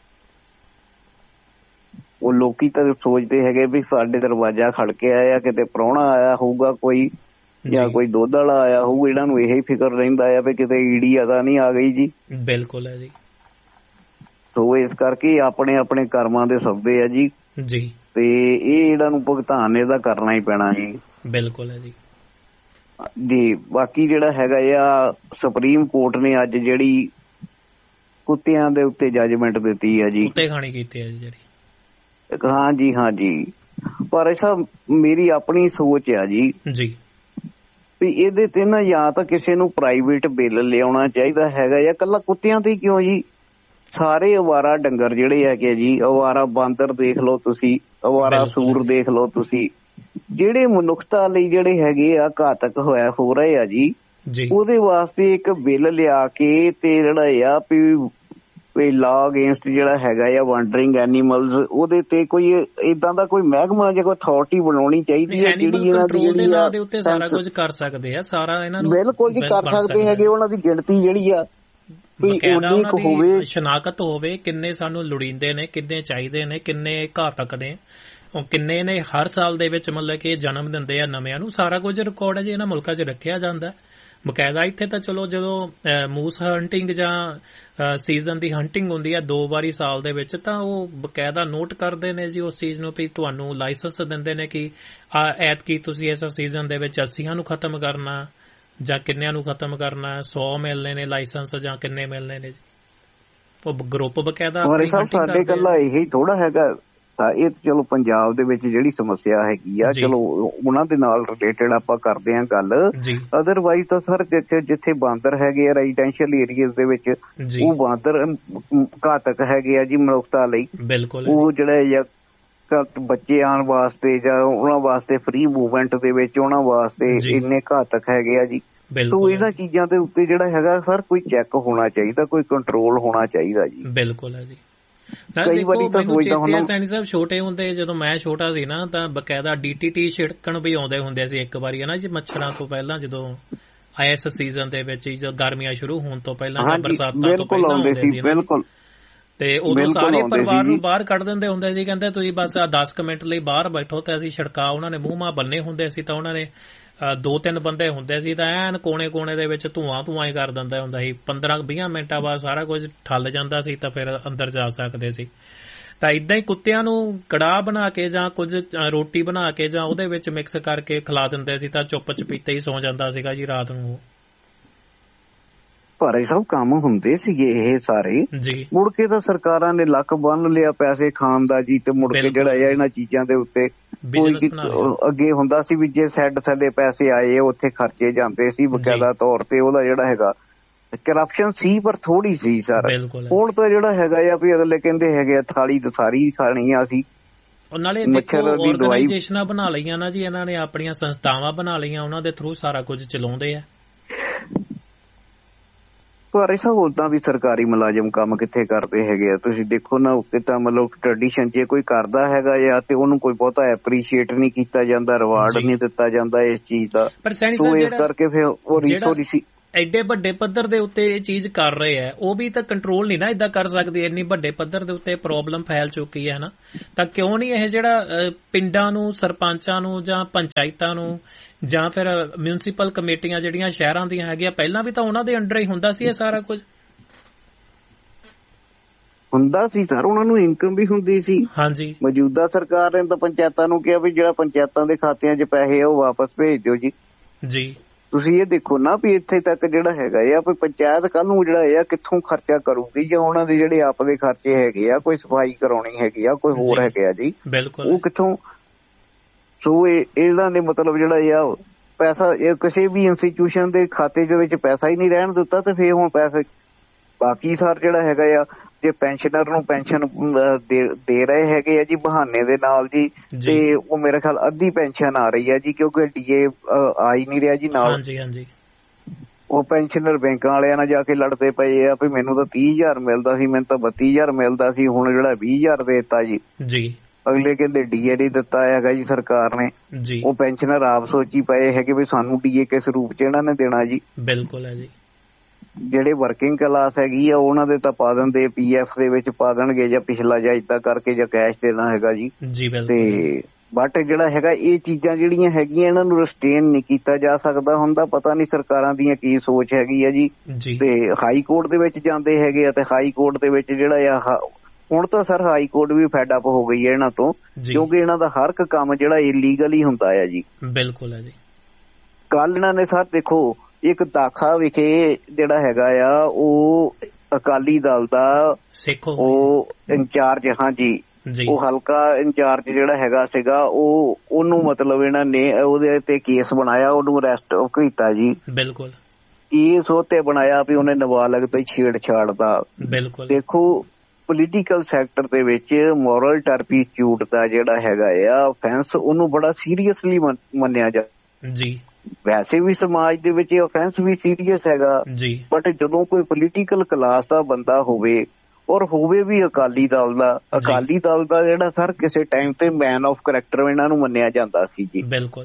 ਉਹ ਲੋਕੀ ਤਾਂ ਸੋਚਦੇ ਹੈਗੇ ਵੀ ਸਾਡੇ ਦਰਵਾਜ਼ਾ ਖੜਕੇ ਆਇਆ, ਕਿਤੇ ਪ੍ਰਾਹੁਣਾ ਆਇਆ ਹੋਊਗਾ ਕੋਈ ਜਾਂ ਕੋਈ ਦੁੱਧ ਵਾਲਾ ਆਇਆ ਹੋਊ, ਇਹਨਾਂ ਨੂੰ ਇਹੀ ਫਿਕਰ ਰਹਿੰਦਾ ਆ ਵੀ ਕਿਤੇ ਈਡੀ ਤਾਂ ਨਹੀਂ ਆ ਗਈ ਜੀ। ਬਿਲਕੁਲ ਹੈ ਜੀ। ਸੋ ਇਸ ਕਰਕੇ ਆਪਣੇ ਆਪਣੇ ਕਰਮਾਂ ਦੇ ਸੌਦੇ ਆ ਜੀ ਤੇ ਇਹ ਇਹਨਾਂ ਨੂੰ ਭੁਗਤਾਨ ਇਹਦਾ ਕਰਨਾ ਹੀ ਪੈਣਾ ਜੀ। ਬਿਲਕੁਲ ਹੈ ਜੀ। ਬਾਕੀ ਜਿਹੜਾ ਹੈਗਾ ਆ ਸੁਪਰੀਮ ਕੋਰਟ ਨੇ ਅੱਜ ਜਿਹੜੀ ਕੁੱਤਿਆਂ ਦੇ ਉੱਤੇ ਜੱਜਮੈਂਟ ਦਿੱਤੀ ਆ ਜੀ, ਕੁੱਤੇ ਖਾਣੀ ਕੀਤੀ ਹੈ ਜਿਹੜੀ। ਹਾਂਜੀ ਪਰ ਐਸਾ ਮੇਰੀ ਆਪਣੀ ਸੋਚ ਆ ਜੀ ਵੀ ਇਹਦੇ ਤੇ ਨਾ ਜਾਂ ਤਾਂ ਕਿਸੇ ਨੂੰ ਪ੍ਰਾਈਵੇਟ ਬਿੱਲ ਲਿਆਉਣਾ ਚਾਹੀਦਾ ਹੈਗਾ ਜਾਂ ਇਕੱਲਾ ਕੁੱਤਿਆਂ ਤੇ ਕਿਉਂ ਜੀ, ਸਾਰੇ ਅਵਾਰਾ ਡੰਗਰ ਜਿਹੜੇ ਹੈਗੇ ਜੀ, ਅਵਾਰਾ ਬਾਂਦਰ ਦੇਖ ਲਓ ਤੁਸੀਂ, ਅਵਾਰਾ ਸੂਰ ਦੇਖ ਲਓ ਤੁਸੀਂ, ਜਿਹੜੇ ਮਨੁੱਖਤਾ ਲਈ ਜਿਹੜੇ ਹੈਗੇ ਆ ਘਾਤਕ ਹੋ ਰਹੇ ਆ ਜੀ, ਉਹਦੇ ਵਾਸਤੇ ਇੱਕ ਬਿੱਲ ਲਿਆ ਕੇ ਤੇ ਜਿਹੜਾ ਆ ਵੀ ਲਾਅ ਅਗੇਂਸਟ ਜਿਹੜਾ ਹੈਗਾ ਆ ਵਾਂਡਰਿੰਗ ਐਨੀਮਲਸ, ਉਹਦੇ ਤੇ ਕੋਈ ਏਦਾਂ ਦਾ ਕੋਈ ਮਹਿਕਮਾ ਜਾਂ ਕੋਈ ਅਥਾਰਟੀ ਬਣਾਉਣੀ ਚਾਹੀਦੀ ਹੈ ਜਿਹੜੀ ਇਹਨਾਂ ਦੀ ਜਿਹੜੀ ਆ ਸਾਰਾ ਕੁਝ ਕਰ ਸਕਦੇ ਆ, ਸਾਰਾ ਇਹਨਾਂ ਨੂੰ ਬਿਲਕੁਲ ਜੀ ਕਰ ਸਕਦੇ ਹੈਗੇ। ਉਹਨਾਂ ਦੀ ਗਿਣਤੀ ਜਿਹੜੀ ਆ ਹੋਵੇ, ਸ਼ਨਾਖਤ ਹੋਵੇ, ਕਿੰਨੇ ਸਾਨੂੰ ਲੋੜੀਂਦੇ ਨੇ, ਕਿੰਨੇ ਚਾਹੀਦੇ ਨੇ, ਕਿੰਨੇ ਘਾਤਕ ਨੇ, ਕਿੰਨੇ ਨੇ ਹਰ ਸਾਲ ਦੇ ਵਿੱਚ ਮਤਲਬ ਕਿ ਜਨਮ ਦਿੰਦੇ ਆ ਨਵਿਆਂ ਨੂੰ, ਸਾਰਾ ਕੁਝ ਰਿਕਾਰਡ ਹੈ ਜੀ ਇਹਨਾਂ ਮੁਲਕਾਂ 'ਚ ਰੱਖਿਆ ਜਾਂਦਾ ਬਕਾਇਦਾ। ਇੱਥੇ ਤਾਂ ਚਲੋ ਜਦੋਂ ਮੂਸ ਹੰਟਿੰਗ ਜਾਂ ਸੀਜ਼ਨ ਦੀ ਹੰਟਿੰਗ ਹੁੰਦੀ ਹੈ 2 ਵਾਰੀ ਸਾਲ ਦੇ ਵਿੱਚ, ਤਾਂ ਉਹ ਬਕਾਇਦਾ ਨੋਟ ਕਰਦੇ ਨੇ ਜੀ ਉਸ ਚੀਜ਼ ਨੂੰ ਵੀ ਤੁਹਾਨੂੰ ਲਾਇਸੈਂਸ ਦਿੰਦੇ ਨੇ ਕਿ ਐਤਕੀ ਤੁਸੀਂ ਇਸ ਸੀਜ਼ਨ ਦੇ ਵਿੱਚ 80 ਨੂੰ ਖਤਮ ਕਰਨਾ ਜਾਂ ਕਿੰਨਿਆਂ ਨੂੰ ਖਤਮ ਕਰਨਾ, 100 ਮਿਲਨੇ ਨੇ ਲਾਇਸੈਂਸ ਜਾਂ ਕਿੰਨੇ ਮਿਲਨੇ ਨੇ ਜੀ। ਉਹ ਗਰੁੱਪ ਬਕਾਇਦਾ ਸਾਡੇ ਇਕੱਲਾ ਇਹੀ ਥੋੜਾ ਹੈਗਾ, ਇਹ ਚਲੋ ਪੰਜਾਬ ਦੇ ਵਿੱਚ ਜਿਹੜੀ ਸਮੱਸਿਆ ਹੈਗੀ ਆ ਚਲੋ ਉਹਨਾਂ ਦੇ ਨਾਲ ਰਿਲੇਟਡ ਆਪਾਂ ਕਰਦੇ ਹਾਂ ਗੱਲ, ਅਦਰਵਾਈਜ਼ ਤਾਂ ਸਰ ਜਿੱਥੇ ਬਾਂਦਰ ਹੈਗੇ ਆ ਰੈਜ਼ੀਡੈਂਸ਼ੀਅਲ ਏਰੀਆਜ਼ ਦੇ ਵਿੱਚ, ਉਹ ਬਾਂਦਰ ਘਾਤਕ ਹੈਗੇ ਆ ਜੀ ਮਨੁੱਖਤਾ ਲਈ। ਬਿਲਕੁਲ ਉਹ ਜਿਹੜੇ ਬੱਚੇ ਆਉਣ ਵਾਸਤੇ ਜਾਂ ਉਹਨਾਂ ਵਾਸਤੇ ਫ੍ਰੀ ਮੂਵਮੈਂਟ ਦੇ ਵਿੱਚ ਉਹਨਾਂ ਵਾਸਤੇ ਇੰਨੇ ਘਾਤਕ ਹੈਗੇ ਆ ਜੀ। ਸੋ ਇਹਨਾਂ ਚੀਜ਼ਾਂ ਦੇ ਉੱਤੇ ਜਿਹੜਾ ਹੈਗਾ ਸਰ ਕੋਈ ਚੈੱਕ ਹੋਣਾ ਚਾਹੀਦਾ, ਕੋਈ ਕੰਟਰੋਲ ਹੋਣਾ ਚਾਹੀਦਾ ਜੀ। ਬਿਲਕੁਲ ਹੈ ਜੀ। ਕਈ ਵਾਰੀ ਤਾਂ ਸੋਚਦਾ ਸੈਣੀ ਸਾਹਿਬ ਛੋਟੇ ਹੁੰਦੇ, ਜਦੋਂ ਮੈਂ ਛੋਟਾ ਸੀ ਨਾ ਤਾਂ ਬਕਾਇਦਾ DTT ਛਿੜਕਣ ਵੀ ਆਉਂਦੇ ਹੁੰਦੇ ਸੀ ਇੱਕ ਵਾਰੀ ਨਾ ਜੀ, ਮੱਛਰਾਂ ਤੋਂ ਪਹਿਲਾਂ ਜਦੋਂ ਇਸ ਸੀਜ਼ਨ ਦੇ ਵਿੱਚ ਜਦੋਂ ਗਰਮੀਆਂ ਸ਼ੁਰੂ ਹੋਣ ਤੋਂ ਪਹਿਲਾਂ ਜਾਂ ਬਰਸਾਤਾਂ ਤੋਂ ਪਹਿਲਾਂ ਆਉਂਦੇ ਸੀ ਬਿਲਕੁਲ, ਤੇ ਉਦੋਂ ਸਾਰੇ ਪਰਿਵਾਰ ਨੂੰ ਬਾਹਰ ਕੱਢ ਦਿੰਦੇ ਹੁੰਦੇ ਸੀ, ਕਹਿੰਦੇ ਤੁਸੀਂ ਬਸ 10 ਮਿੰਟ ਲਈ ਬਾਹਰ ਬੈਠੋ ਤੇ ਅਸੀਂ ਛਿੜਕਾ, ਉਹਨਾਂ ਨੇ ਮੂੰਹ ਮਾਹ ਬੰਨੇ ਹੁੰਦੇ ਸੀ ਤਾਂ ਉਹਨਾਂ ਨੇ 2-3 ਬੰਦੇ ਹੁੰਦੇ ਸੀ ਤਾਂ ਐਨ ਕੋਨੇ ਦੇ ਵਿੱਚ ਧੂਆਂ ਹੀ ਕਰ ਦਿੰਦਾ ਹੁੰਦਾ ਸੀ। 15-20 ਮਿੰਟਾਂ ਬਾਅਦ ਸਾਰਾ ਕੁਝ ਠੱਲ ਜਾਂਦਾ ਸੀ ਤਾਂ ਫਿਰ ਅੰਦਰ ਜਾ ਸਕਦੇ ਸੀ। ਤਾਂ ਇਦਾਂ ਹੀ ਕੁੱਤਿਆਂ ਨੂੰ ਕੜਾਹ ਬਣਾ ਕੇ ਜਾਂ ਕੁਝ ਰੋਟੀ ਬਣਾ ਕੇ ਜਾਂ ਉਹਦੇ ਵਿੱਚ ਮਿਕਸ ਕਰਕੇ ਖਿਲਾ ਦਿੰਦੇ ਸੀ ਤਾਂ ਚੁੱਪ ਚਪੀਤੇ ਹੀ ਸੌ ਜਾਂਦਾ ਸੀਗਾ ਜੀ ਰਾਤ ਨੂੰ। ਪਰ ਇਹ ਸਭ ਕੰਮ ਹੁੰਦੇ ਸੀਗੇ ਇਹ ਸਾਰੇ ਜੀ। ਮੁੜ ਕੇ ਤਾਂ ਸਰਕਾਰਾਂ ਨੇ ਲੱਕ ਬੰਨ ਲਿਆ ਪੈਸੇ ਖਾਣ ਦਾ ਜੀ, ਤੇ ਮੁੜ ਕੇ ਜਿਹੜਾ ਇਹਨਾਂ ਚੀਜ਼ਾਂ ਦੇ ਉੱਤੇ ਅੱਗੇ ਹੁੰਦਾ ਸੀ ਵੀ ਜੇ ਸੈੱਡ ਥੱਲੇ ਪੈਸੇ ਆਏ ਉੱਥੇ ਖਰਚੇ ਜਾਂਦੇ ਸੀ ਬਕਾਇਦਾ ਤੌਰ ਤੇ। ਉਹਦਾ ਜਿਹੜਾ ਹੈਗਾ ਕਰਪਸ਼ਨ ਸੀ ਪਰ ਥੋੜੀ ਸੀ ਸਰ। ਹੁਣ ਤਾਂ ਜਿਹੜਾ ਹੈਗਾ ਆ ਵੀ ਅਗਲੇ ਕਹਿੰਦੇ ਹੈਗੇ ਆ ਥਾਲੀ ਦਸਾਰੀ ਖਾਣੀ ਆ ਅਸੀਂ। ਨਾਲੇ ਦੇਖੋ ਆਰਗੇਨਾਈਜੇਸ਼ਨਾਂ ਬਣਾ ਲਈਆਂ ਨਾ ਜੀ ਇਹਨਾਂ ਨੇ, ਆਪਣੀਆਂ ਸੰਸਥਾਵਾਂ ਬਣਾ ਲਈਆਂ, ਉਹਨਾਂ ਦੇ ਥਰੂ ਸਾਰਾ ਕੁਝ ਚਲਾਉਂਦੇ ਆ। ਪਰ ਇਹ ਉਦਾਂ ਵੀ ਸਰਕਾਰੀ ਮੁਲਾਜ਼ਮ ਕੰਮ ਕਿੱਥੇ ਕਰਦੇ ਹੈਗੇ ਆ? ਤੁਸੀਂ ਦੇਖੋ ਨਾ ਕਿਤਾ ਮਤਲਬ ਟ੍ਰੈਡੀਸ਼ਨ ਜੇ ਕੋਈ ਕਰਦਾ ਹੈਗਾ ਆ ਤੇ ਉਹਨੂੰ ਕੋਈ ਬਹੁਤਾ ਐਪਰੀਸ਼ੀਏਟ ਨਹੀਂ ਕੀਤਾ ਜਾਂਦਾ, ਰਿਵਾਰਡ ਨਹੀਂ ਦਿੱਤਾ ਜਾਂਦਾ ਇਸ ਚੀਜ਼ ਦਾ। ਸੋ ਇਸ ਕਰਕੇ ਫਿਰ ਉਹ ਰੀਸੋ ਐਡੇ ਵੱਡੇ ਪੱਧਰ ਦੇ ਉੱਤੇ ਇਹ ਚੀਜ਼ ਕਰ ਰਹੇ ਆ, ਉਹ ਵੀ ਤਾਂ ਕੰਟਰੋਲ ਨਹੀਂ ਨਾ ਏਦਾਂ ਕਰ ਸਕਦੇ। ਇੰਨੀ ਵੱਡੇ ਪੱਧਰ ਦੇ ਉੱਤੇ ਪ੍ਰੋਬਲਮ ਫੈਲ ਚੁੱਕੀ ਹੈ ਨਾ, ਤਾਂ ਕਿਉਂ ਨਹੀਂ ਇਹ ਜਿਹੜਾ ਪਿੰਡਾਂ ਨੂੰ, ਸਰਪੰਚਾਂ ਨੂੰ ਜਾਂ ਪੰਚਾਇਤਾਂ ਨੂੰ ਜਾਂ ਫਿਰ ਮਿਊਨਿਸਪਲ ਕਮੇਟੀਆਂ ਜਿਹੜੀਆਂ ਸ਼ਹਿਰਾਂ ਦੀਆਂ ਹੈਗੀਆਂ, ਪਹਿਲਾਂ ਵੀ ਤਾਂ ਉਹਨਾਂ ਦੇ ਅੰਡਰ ਹੀ ਹੁੰਦਾ ਸੀ ਇਹ ਸਾਰਾ ਕੁਝ। ਹੁੰਦਾ ਸੀ ਸਰ, ਉਹਨਾਂ ਨੂੰ ਇਨਕਮ ਵੀ ਹੁੰਦੀ ਸੀ। ਹਾਂਜੀ। ਮੌਜੂਦਾ ਸਰਕਾਰ ਨੇ ਤਾਂ ਪੰਚਾਇਤਾਂ ਨੂੰ ਕਿਹਾ ਵੀ ਜਿਹੜਾ ਪੰਚਾਇਤਾਂ ਦੇ ਖਾਤਿਆਂ 'ਚ ਪੈਸੇ ਆ ਉਹ ਵਾਪਸ ਭੇਜ ਦਿਓ ਜੀ। ਜੀ। ਤੁਸੀਂ ਇਹ ਦੇਖੋ ਨਾ ਵੀ ਇੱਥੇ ਤੱਕ ਜਿਹੜਾ ਹੈਗਾ ਆ ਵੀ ਪੰਚਾਇਤ ਕੱਲ ਨੂੰ ਜਿਹੜਾ ਆ ਕਿੱਥੋਂ ਖਰਚਾ ਕਰੂਗੀ, ਜਾਂ ਉਹਨਾਂ ਦੇ ਜਿਹੜੇ ਆਪ ਦੇ ਖਰਚੇ ਹੈਗੇ ਆ, ਕੋਈ ਸਫਾਈ ਕਰਾਉਣੀ ਹੈਗੀ ਆ, ਕੋਈ ਹੋਰ ਹੈਗੇ ਆ ਜੀ, ਬਿਲਕੁਲ ਉਹ ਕਿੱਥੋਂ। ਸੋ ਇਹਨਾਂ ਨੇ ਮਤਲਬ ਜਿਹੜਾ ਆ ਪੈਸਾ ਕਿਸੇ ਵੀ ਇੰਸਟੀਟਿਊਸ਼ਨ ਦੇ ਖਾਤੇ ਦੇ ਵਿੱਚ ਪੈਸਾ ਹੀ ਨਹੀਂ ਰਹਿਣ ਦਿੱਤਾ, ਤੇ ਫਿਰ ਹੁਣ ਪੈਸੇ ਬਾਕੀ ਸਰ ਜਿਹੜਾ ਹੈਗਾ ਆ ਜੇ ਪੈਨਸ਼ਨਰ ਨੂੰ ਪੈਨਸ਼ਨ ਦੇ ਰਹੇ ਹੈਗੇ ਆ ਜੀ ਬਹਾਨੇ ਦੇ ਨਾਲ ਜੀ, ਤੇ ਉਹ ਮੇਰੇ ਖਿਆਲ ਅੱਧੀ ਪੈਨਸ਼ਨ ਆ ਰਹੀ ਹੈ ਜੀ ਕਿਉਂਕਿ ਡੀਏ ਆ ਹੀ ਨਹੀਂ ਰਿਹਾ ਜੀ ਨਾਲ। ਹਾਂਜੀ ਹਾਂਜੀ। ਉਹ ਪੈਨਸ਼ਨਰ ਬੈਂਕਾਂ ਵਾਲਿਆਂ ਨਾਲ ਜਾ ਕੇ ਲੜਦੇ ਪਏ ਆ ਵੀ ਮੈਨੂੰ ਤਾਂ 30,000 ਮਿਲਦਾ ਸੀ, ਮੈਨੂੰ ਤਾਂ 32,000 ਮਿਲਦਾ ਸੀ, ਹੁਣ ਜਿਹੜਾ 20,000 ਦੇ ਦਿੱਤਾ ਜੀ। ਜੀ। ਅਗਲੇ ਕਹਿੰਦੇ ਡੀਏ ਨਹੀਂ ਦਿੱਤਾ ਹੈਗਾ ਜੀ ਸਰਕਾਰ ਨੇ। ਉਹ ਪੈਨਸ਼ਨਰ ਆਪ ਸੋਚੀ ਪਏ ਹੈਗੇ ਵੀ ਸਾਨੂੰ ਡੀਏ ਕਿਸ ਰੂਪ ਚ ਇਹਨਾਂ ਨੇ ਦੇਣਾ ਜੀ। ਬਿਲਕੁਲ ਹੈ ਜੀ। ਜਿਹੜੇ ਵਰਕਿੰਗ ਕਲਾਸ ਹੈਗੀ ਆ ਉਹਨਾਂ ਦੇ ਤਾਂ ਪਾ ਦਿੰਦੇ PF ਦੇ ਵਿੱਚ ਪਾ ਦੇਣਗੇ, ਜਾਂ ਪਿਛਲਾ ਜਾਂ ਏਦਾਂ ਕਰਕੇ ਜਾਂ ਕੈਸ਼ ਦੇਣਾ ਹੈਗਾ ਜੀ। ਤੇ ਬਟ ਜਿਹੜਾ ਹੈਗਾ ਇਹ ਚੀਜ਼ਾਂ ਜਿਹੜੀਆਂ ਹੈਗੀਆਂ ਇਹਨਾਂ ਨੂੰ ਰਿਸਟੇਨ ਨਹੀਂ ਕੀਤਾ ਜਾ ਸਕਦਾ ਹੁੰਦਾ। ਪਤਾ ਨਹੀਂ ਸਰਕਾਰਾਂ ਦੀਆਂ ਕੀ ਸੋਚ ਹੈਗੀ ਆ ਜੀ। ਤੇ ਹਾਈ ਕੋਰਟ ਦੇ ਵਿੱਚ ਜਾਂਦੇ ਹੈਗੇ ਆ, ਤੇ ਹਾਈ ਕੋਰਟ ਦੇ ਵਿੱਚ ਜਿਹੜਾ ਆ ਹੁਣ ਤਾਂ ਸਰ ਹਾਈ ਕੋਰਟ ਵੀ ਫੈਡ ਅਪ ਹੋ ਗਈ ਹੈ ਇਹਨਾਂ ਤੋਂ, ਕਿਉਂਕਿ ਇਹਨਾਂ ਦਾ ਹਰ ਇੱਕ ਕੰਮ ਜਿਹੜਾ ਇਲੀਗਲ ਹੀ ਹੁੰਦਾ ਹੈ ਜੀ। ਬਿਲਕੁਲ ਹੈ ਜੀ। ਕੱਲ ਇਹਨਾਂ ਨੇ ਸਰ ਦੇਖੋ ਇੱਕ ਦਾਖਾ ਵਿਖੇ ਜਿਹੜਾ ਹੈਗਾ ਆ ਉਹ ਅਕਾਲੀ ਦਲ ਦਾ ਉਹ ਇੰਚਾਰਜ, ਹਾਂਜੀ ਉਹ ਹਲਕਾ ਇੰਚਾਰਜ ਜਿਹੜਾ ਹੈਗਾ ਸੀਗਾ, ਉਹਨੂੰ ਮਤਲਬ ਇਹਨਾਂ ਨੇ ਉਹਦੇ ਤੇ ਕੇਸ ਬਣਾਇਆ, ਉਹਨੂੰ ਅਰੈਸਟ ਕੀਤਾ ਜੀ। ਬਿਲਕੁਲ। ਕੇਸ ਉਹ ਤੇ ਬਣਾਇਆ ਵੀ ਉਹਨੇ ਨਾਬਾਲਗ ਤੋਂ ਛੇੜਛਾੜ ਦਾ। ਬਿਲਕੁਲ। ਦੇਖੋ ਪੋਲੀਟੀਕਲ ਸੈਕਟਰ ਦੇ ਵਿੱਚ ਮੋਰਲ ਟਰਪੀਟਿਊਡ ਦਾ ਜਿਹੜਾ ਹੈਗਾ ਆ ਅਫੈਂਸ, ਉਹਨੂੰ ਬੜਾ ਸੀਰੀਅਸਲੀ ਮੰਨਿਆ ਜਾ ਜੀ। ਵੈਸੇ ਵੀ ਸਮਾਜ ਦੇ ਵਿੱਚ ਇਹ ਅਫੈਂਸ ਵੀ ਸੀਰੀਅਸ ਹੈਗਾ ਜੀ, ਬਟ ਜਦੋਂ ਕੋਈ ਪੋਲੀਟੀਕਲ ਕਲਾਸ ਦਾ ਬੰਦਾ ਹੋਵੇ ਔਰ ਹੋਵੇ ਵੀ ਅਕਾਲੀ ਦਲ ਦਾ, ਅਕਾਲੀ ਦਲ ਦਾ ਜਿਹੜਾ ਸਰ ਕਿਸੇ ਟਾਈਮ ਤੇ ਮੈਨ ਆਫ ਕਰੈਕਟਰ ਇਹਨਾਂ ਨੂੰ ਮੰਨਿਆ ਜਾਂਦਾ ਸੀ ਜੀ। ਬਿਲਕੁਲ।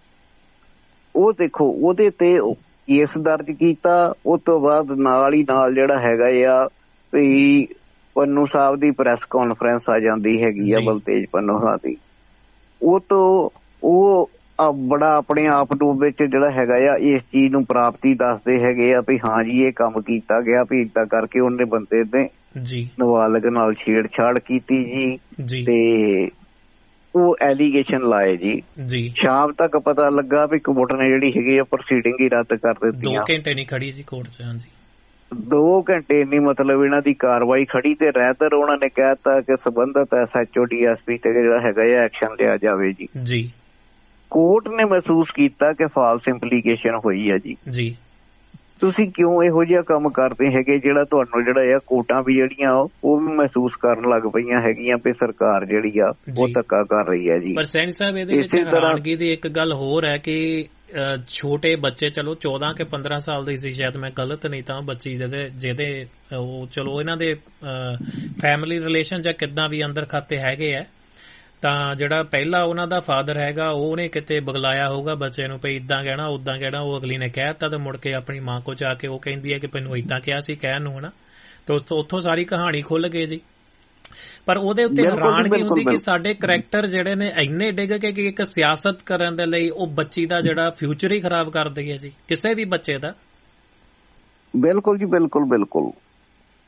ਉਹ ਦੇਖੋ ਉਹਦੇ ਤੇ ਕੇਸ ਦਰਜ ਕੀਤਾ, ਉਸ ਤੋਂ ਬਾਅਦ ਨਾਲ ਹੀ ਨਾਲ ਜਿਹੜਾ ਹੈਗਾ ਆ ਵੀ ਪੰਨੂ ਸਾਹਿਬ ਦੀ ਪ੍ਰੈਸ ਕਾਨਫਰੰਸ ਆ ਜਾਂਦੀ ਹੈਗੀ ਆ, ਬਲਤੇਜ ਪੰਨੂ ਸਾਹਿਬ ਦੀ। ਉਹ ਤੋਂ ਉਹ ਬੜਾ ਆਪਣੇ ਆਪ ਨੂੰ ਵਿੱਚ ਜਿਹੜਾ ਹੈਗਾ ਆ ਇਸ ਚੀਜ਼ ਨੂੰ ਪ੍ਰਾਪਤੀ ਦੱਸਦੇ ਹੈਗੇ ਆ ਵੀ ਹਾਂ ਜੀ ਇਹ ਕੰਮ ਕੀਤਾ ਗਿਆ, ਵੀ ਏਦਾਂ ਕਰਕੇ ਉਹਨੇ ਬੰਦੇ ਨੇ ਨਾਬਾਲਗ ਨਾਲ ਛੇੜਛਾੜ ਕੀਤੀ ਜੀ, ਤੇ ਉਹ ਐਲੀਗੇਸ਼ਨ ਲਾਏ ਜੀ। ਸ਼ਾਮ ਤੱਕ ਪਤਾ ਲੱਗਾ ਵੀ ਕੋਰਟ ਨੇ ਜਿਹੜੀ ਹੈਗੀ ਆ ਪ੍ਰੋਸੀਡਿੰਗ ਹੀ ਰੱਦ ਕਰ ਦਿੱਤੀ। 2 ਘੰਟੇ ਨਹੀਂ ਖੜੀ ਜੀ ਕੋਰਟ 'ਚ। ਹਾਂਜੀ 2 ਘੰਟੇ ਨਹੀਂ ਮਤਲਬ ਇਹਨਾਂ ਦੀ ਕਾਰਵਾਈ ਖੜੀ, ਤੇ ਰਹਿਦਰ ਉਹਨਾਂ ਨੇ ਕਹਿ ਦਿੱਤਾ ਕਿ ਸੰਬੰਧਤ SHO DSP ਤੇ ਜਿਹੜਾ ਹੈਗਾ ਆ ਐਕਸ਼ਨ ਲਿਆ ਜਾਵੇ ਜੀ। ਕੋਰਟ ਨੇ ਮਹਿਸੂਸ ਕੀਤਾ ਕਿ ਫਾਲਸ ਇੰਪਲੀਕੇਸ਼ਨ ਹੋਈ ਹੈ ਜੀ। ਤੁਸੀਂ ਕਿਉਂ ਇਹੋ ਜਿਹਾ ਕੰਮ ਕਰਦੇ ਹੈਗੇ ਜਿਹੜਾ ਤੁਹਾਨੂੰ ਜਿਹੜਾ ਆ ਕੋਰਟਾਂ ਵੀ ਜਿਹੜੀਆਂ ਉਹ ਵੀ ਮਹਿਸੂਸ ਕਰਨ ਲੱਗ ਪਈਆਂ ਹੈਗੀਆਂ ਵੀ ਸਰਕਾਰ ਜਿਹੜੀ ਆ ਉਹ ਧੱਕਾ ਕਰ ਰਹੀ ਹੈ ਜੀ। ਪਰ ਸੈਣੀ ਸਾਹਿਬ ਇਹਦੇ ਵਿੱਚ ਹੈਰਾਨਗੀ ਦੀ ਇੱਕ ਗੱਲ ਹੋਰ ਹੈ ਕਿ ਛੋਟੇ ਬੱਚੇ, ਚਲੋ 14 ਕਿ 15 ਸਾਲ ਦੀ ਸੀ ਸ਼ਾਇਦ, ਮੈਂ ਗਲਤ ਨਹੀਂ ਤਾਂ, ਬੱਚੀ ਜਿਹਦੇ ਉਹ ਚਲੋ ਇਹਨਾਂ ਦੇ ਫੈਮਿਲੀ ਰਿਲੇਸ਼ਨ ਜਾਂ ਕਿੱਦਾਂ ਵੀ ਅੰਦਰ ਖਾਤੇ ਹੈਗੇ ਆ, ਤਾਂ ਜਿਹੜਾ ਪਹਿਲਾ ਉਹਨਾਂ ਦਾ ਫਾਦਰ ਹੈਗਾ ਉਹਨੇ ਕਿਤੇ ਬਗਲਾਇਆ ਹੋਊਗਾ ਬੱਚੇ ਨੂੰ ਵੀ ਇਦਾਂ ਕਹਿਣਾ ਉਦਾਂ ਕਹਿਣਾ, ਉਹ ਅਗਲੀ ਨੇ ਕਹਿ ਦਿੱਤਾ, ਤੇ ਮੁੜ ਕੇ ਆਪਣੀ ਮਾਂ ਕੋਲ ਜਾ ਕੇ ਉਹ ਕਹਿੰਦੀ ਹੈ ਕਿ ਮੈਨੂੰ ਇਦਾਂ ਕਿਹਾ ਸੀ ਕਹਿਣ ਨੂੰ, ਹਨਾ। ਤੇ ਉੱਥੋਂ ਸਾਰੀ ਕਹਾਣੀ ਖੁੱਲ ਗਈ ਜੀ। ਪਰ ਉਹਦੇ ਉੱਤੇ ਹੈਰਾਨਗੀ ਹੁੰਦੀ ਕਿ ਸਾਡੇ ਕਰੈਕਟਰ ਜਿਹੜੇ ਨੇ ਇੰਨੇ ਡਿੱਗ ਕੇ ਕਿ ਇੱਕ ਸਿਆਸਤ ਕਰਨ ਦੇ ਲਈ ਉਹ ਬੱਚੀ ਦਾ ਜਿਹੜਾ ਫਿਊਚਰ ਹੀ ਖਰਾਬ ਕਰ ਦਈ ਹੈ ਜੀ, ਕਿਸੇ ਵੀ ਬੱਚੇ ਦਾ। ਬਿਲਕੁਲ ਜੀ, ਬਿਲਕੁਲ ਬਿਲਕੁਲ।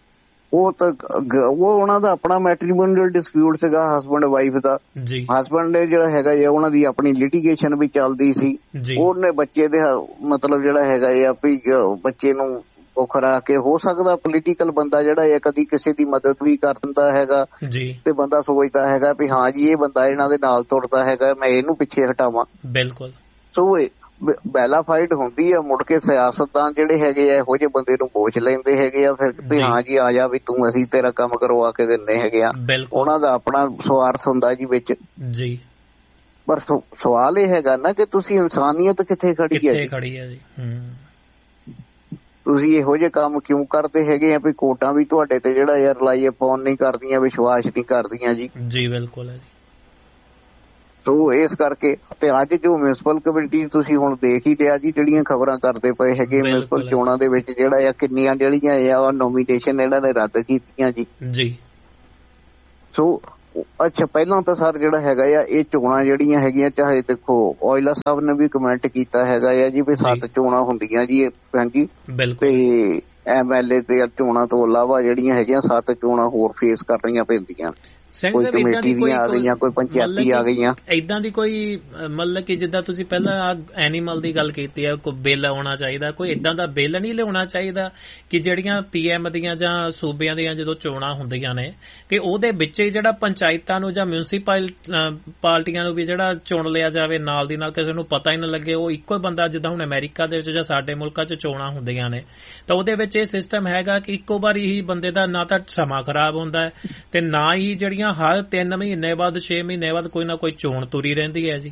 ਉਹ ਤਾਂ ਉਹ ਉਹਨਾਂ ਦਾ ਆਪਣਾ ਮੈਟਰੀਮੋਨੀਅਲ ਡਿਸਪਿਊਟ ਸੀਗਾ ਹਸਬੈਂਡ ਵਾਈਫ ਦਾ ਜੀ। ਹਸਬੈਂਡ ਨੇ ਜਿਹੜਾ ਹੈਗਾ ਆ ਉਹਨਾਂ ਦੀ ਆਪਣੀ ਲਿਟੀਗੇਸ਼ਨ ਵੀ ਚੱਲਦੀ ਸੀ। ਉਹਨੇ ਬੱਚੇ ਦੇ ਮਤਲਬ ਜਿਹੜਾ ਹੈਗਾ ਆ ਵੀ ਬੱਚੇ ਨੂੰ ਉਹ ਕਰਾ ਕੇ ਹੋ ਸਕਦਾ ਪੋਲੀਟੀਕਲ ਬੰਦਾ ਜਿਹੜਾ ਹੈ ਕਦੀ ਕਿਸੇ ਦੀ ਮਦਦ ਵੀ ਕਰ ਦਿੰਦਾ ਹੈਗਾ ਤੇ ਬੰਦਾ ਸੋਚਦਾ ਹੈਗਾ ਵੀ ਹਾਂ ਜੀ ਇਹ ਬੰਦਾ ਇਹਨਾਂ ਦੇ ਨਾਲ ਤੁਰਦਾ ਹੈਗਾ, ਮੈਂ ਇਹਨੂੰ ਪਿੱਛੇ ਹਟਾਵਾਂ। ਬਿਲਕੁਲ। ਸੋ ਬੈਲਾ ਫਾਈਟ ਹੁੰਦੀ ਆ, ਮੁੜ ਕੇ ਸਿਆਸਤਦਾਨ ਜਿਹੜੇ ਹੈਗੇ ਆ ਇਹੋ ਜਿਹੇ ਬੰਦੇ ਨੂੰ ਪੋਚ ਲੈਂਦੇ ਹੈਗੇ ਆ ਫਿਰ ਵੀ ਹਾਂ ਜੀ ਆ ਜਾ ਵੀ ਤੂੰ ਅਸੀਂ ਤੇਰਾ ਕੰਮ ਕਰਵਾ ਕੇ ਦਿੰਦੇ ਹੈਗੇ ਆ। ਉਹਨਾਂ ਦਾ ਆਪਣਾ ਸਵਾਰਥ ਹੁੰਦਾ ਜੀ ਵਿੱਚ ਜੀ। ਪਰ ਸਵਾਲ ਇਹ ਹੈਗਾ ਨਾ ਕਿ ਤੁਸੀਂ ਇਨਸਾਨੀਅਤ ਕਿੱਥੇ ਖੜੀ ਹੈ ਜੀ। ਤੁਸੀਂ ਇਹੋ ਜਿਹੇ ਕੰਮ ਕਿਉਂ ਕਰਦੇ ਹੈਗੇ ਆ ਵੀ ਕੋਰਟਾਂ ਵੀ ਤੁਹਾਡੇ ਤੇ ਜਿਹੜਾ ਯਾਰ ਰਿਲਾਈ ਅਪੌਨ ਨਹੀਂ ਕਰਦੀਆਂ, ਵਿਸ਼ਵਾਸ ਨਹੀਂ ਕਰਦੀਆਂ ਜੀ। ਜੀ ਬਿਲਕੁਲ ਹੈ ਜੀ। ਸੋ ਇਸ ਕਰਕੇ ਤੇ ਅੱਜ ਜੋ ਮਿਊਨਿਸਪਲ ਕਮੇਟੀ ਤੁਸੀਂ ਹੁਣ ਦੇਖ ਹੀ ਲਿਆ ਜੀ ਜਿਹੜੀਆਂ ਖਬਰਾਂ ਕਰਦੇ ਪਏ ਹੈਗੇ ਮਿਊਨਿਸਪਲ ਚੋਣਾਂ ਦੇ ਵਿੱਚ ਜਿਹੜਾ ਆ ਕਿੰਨੀਆਂ ਜਿਹੜੀਆਂ ਆ ਨੋਮੀਨੇਸ਼ਨ ਇਹਨਾਂ ਨੇ ਰੱਦ ਕੀਤੀਆਂ ਜੀ। ਸੋ ਅੱਛਾ ਪਹਿਲਾਂ ਤਾਂ ਸਰ ਜਿਹੜਾ ਹੈਗਾ ਆ ਇਹ ਚੋਣਾਂ ਜਿਹੜੀਆਂ ਹੈਗੀਆਂ ਚਾਹੇ ਦੇਖੋ ਔਜਲਾ ਸਾਹਿਬ ਨੇ ਵੀ ਕਮੈਂਟ ਕੀਤਾ ਹੈਗਾ ਆ ਜੀ ਵੀ 7 ਚੋਣਾਂ ਹੁੰਦੀਆਂ ਜੀ ਹਾਂਜੀ ਤੇ MLA ਤੇ ਚੋਣਾਂ ਤੋਂ ਇਲਾਵਾ ਜਿਹੜੀਆਂ ਹੈਗੀਆਂ 7 ਚੋਣਾਂ ਹੋਰ ਫੇਸ ਕਰਨੀਆਂ ਪੈਂਦੀਆਂ। ਕੋਈ ਕਮੇਟੀ ਦੀਆਂ ਆ ਗਈਆਂ, ਕੋਈ ਪੰਚਾਇਤੀ ਆ ਗਈਆਂ। ਏਦਾਂ ਦੀ ਕੋਈ ਮਤਲਬ ਕਿ ਜਿੱਦਾਂ ਤੁਸੀਂ ਪਹਿਲਾਂ ਐਨੀਮਲ ਦੀ ਗੱਲ ਕੀਤੀ ਹੈ ਕੋਈ ਬਿੱਲ ਆਉਣਾ ਚਾਹੀਦਾ, ਕੋਈ ਏਦਾਂ ਦਾ ਬਿੱਲ ਨਹੀਂ ਲਿਆਉਣਾ ਚਾਹੀਦਾ ਕਿ ਜਿਹੜੀਆਂ PM ਦੀਆਂ ਜਾਂ ਸੂਬਿਆਂ ਦੀਆਂ ਜਦੋਂ ਚੋਣਾਂ ਹੁੰਦੀਆਂ ਨੇ ਕਿ ਉਹਦੇ ਵਿੱਚ ਹੀ ਜਿਹੜਾ ਪੰਚਾਇਤਾਂ ਨੂੰ ਜਾਂ ਮਿਊਨਿਸਪਲ ਪਾਰਟੀਆਂ ਨੂੰ ਵੀ ਜਿਹੜਾ ਚੁਣ ਲਿਆ ਜਾਵੇ ਨਾਲ ਦੀ ਨਾਲ, ਕਿਸੇ ਨੂੰ ਪਤਾ ਹੀ ਨਾ ਲੱਗੇ ਉਹ ਇੱਕੋ ਹੀ ਬੰਦਾ। ਜਿੱਦਾਂ ਹੁਣ ਅਮਰੀਕਾ ਦੇ ਵਿੱਚ ਜਾਂ ਸਾਡੇ ਮੁਲਕਾਂ 'ਚ ਚੋਣਾਂ ਹੁੰਦੀਆਂ ਨੇ ਤਾਂ ਉਹਦੇ ਵਿੱਚ ਇਹ ਸਿਸਟਮ ਹੈਗਾ ਕਿ ਇੱਕੋ ਵਾਰੀ ਹੀ ਬੰਦੇ ਦਾ ਨਾ ਤਾਂ ਸਮਾਂ ਖਰਾਬ ਹੁੰਦਾ ਹੈ ਤੇ ਨਾ ਹੀ ਜਿਹੜੀਆਂ ਹਰ 3 ਮਹੀਨੇ ਬਾਅਦ 6 ਮਹੀਨੇ ਬਾਅਦ ਕੋਈ ਨਾ ਕੋਈ ਚੋਣ ਤੁਰੀ ਰਹਿੰਦੀ ਹੈ ਜੀ।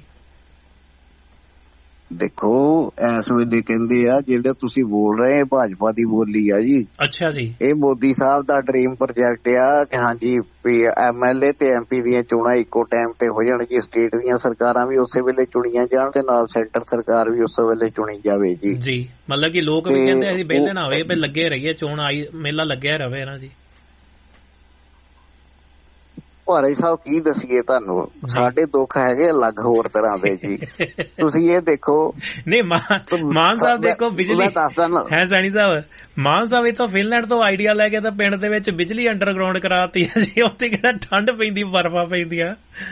ਦੇਖੋ ਇਸ ਵੇਲੇ ਕਹਿੰਦੇ ਆ ਜਿਹੜੇ ਤੁਸੀਂ ਬੋਲ ਰਹੇ ਭਾਜਪਾ ਦੀ ਬੋਲੀ ਆ ਜੀ। ਅੱਛਾ ਜੀ। ਇਹ ਮੋਦੀ ਸਾਹਿਬ ਦਾ ਡ੍ਰੀਮ ਪ੍ਰੋਜੈਕਟ ਆ ਕਿ ਹਾਂਜੀ MLA ਤੇ MP ਦੀਆਂ ਚੋਣਾਂ ਇੱਕੋ ਟਾਈਮ ਤੇ ਹੋ ਜਾਣ ਜੀ। ਸਟੇਟ ਦੀਆਂ ਸਰਕਾਰਾਂ ਵੀ ਉਸੇ ਵੇਲੇ ਚੁਣੀਆਂ ਜਾਣ ਤੇ ਨਾਲ ਸੈਂਟਰ ਸਰਕਾਰ ਵੀ ਉਸੇ ਵੇਲੇ ਚੁਣੀ ਜਾਵੇ ਜੀ। ਜੀ ਮਤਲਬ ਕਿ ਲੋਕ ਵੀ ਕਹਿੰਦੇ ਅਸੀਂ ਵਿਹਲੇ ਨਾ ਹੋਏ ਵੀ ਲੱਗੇ ਰਹੀਏ, ਚੋਣ ਆਈ ਮੇਲਾ ਲੱਗਿਆ ਰਵੇ ਨਾ ਜੀ। ਭਾਰੇ ਸਾਹਿਬ ਕੀ ਦਸੀਏ ਤੁਹਾਨੂੰ, ਸਾਡੇ ਦੁੱਖ ਹੈਗੇ ਅਲੱਗ ਹੋਰ ਤਰ੍ਹਾਂ ਦੇ ਜੀ। ਤੁਸੀਂ ਇਹ ਦੇਖੋ ਨਹੀਂ ਮਾਨ ਸਾਹਿਬ ਦੇਖੋ ਬਿਜਲੀ ਹੈ ਸੈਣੀ ਸਾਹਿਬ, ਮਾਨ ਸਾਹਿਬ ਇੱਥੋਂ ਫਿਨਲੈਂਡ ਤੋਂ ਆਈਡੀਆ ਲੈ ਕੇ ਤਾਂ ਪਿੰਡ ਦੇ ਵਿੱਚ ਬਿਜਲੀ ਅੰਡਰਗਰਾਉਂਡ ਕਰਾਤੀ ਹੈ ਜੀ। ਉੱਥੇ ਕਿਹੜਾ ਠੰਡ ਪੈਂਦੀ ਬਰਫਾਂ ਪੈਂਦੀਆਂ।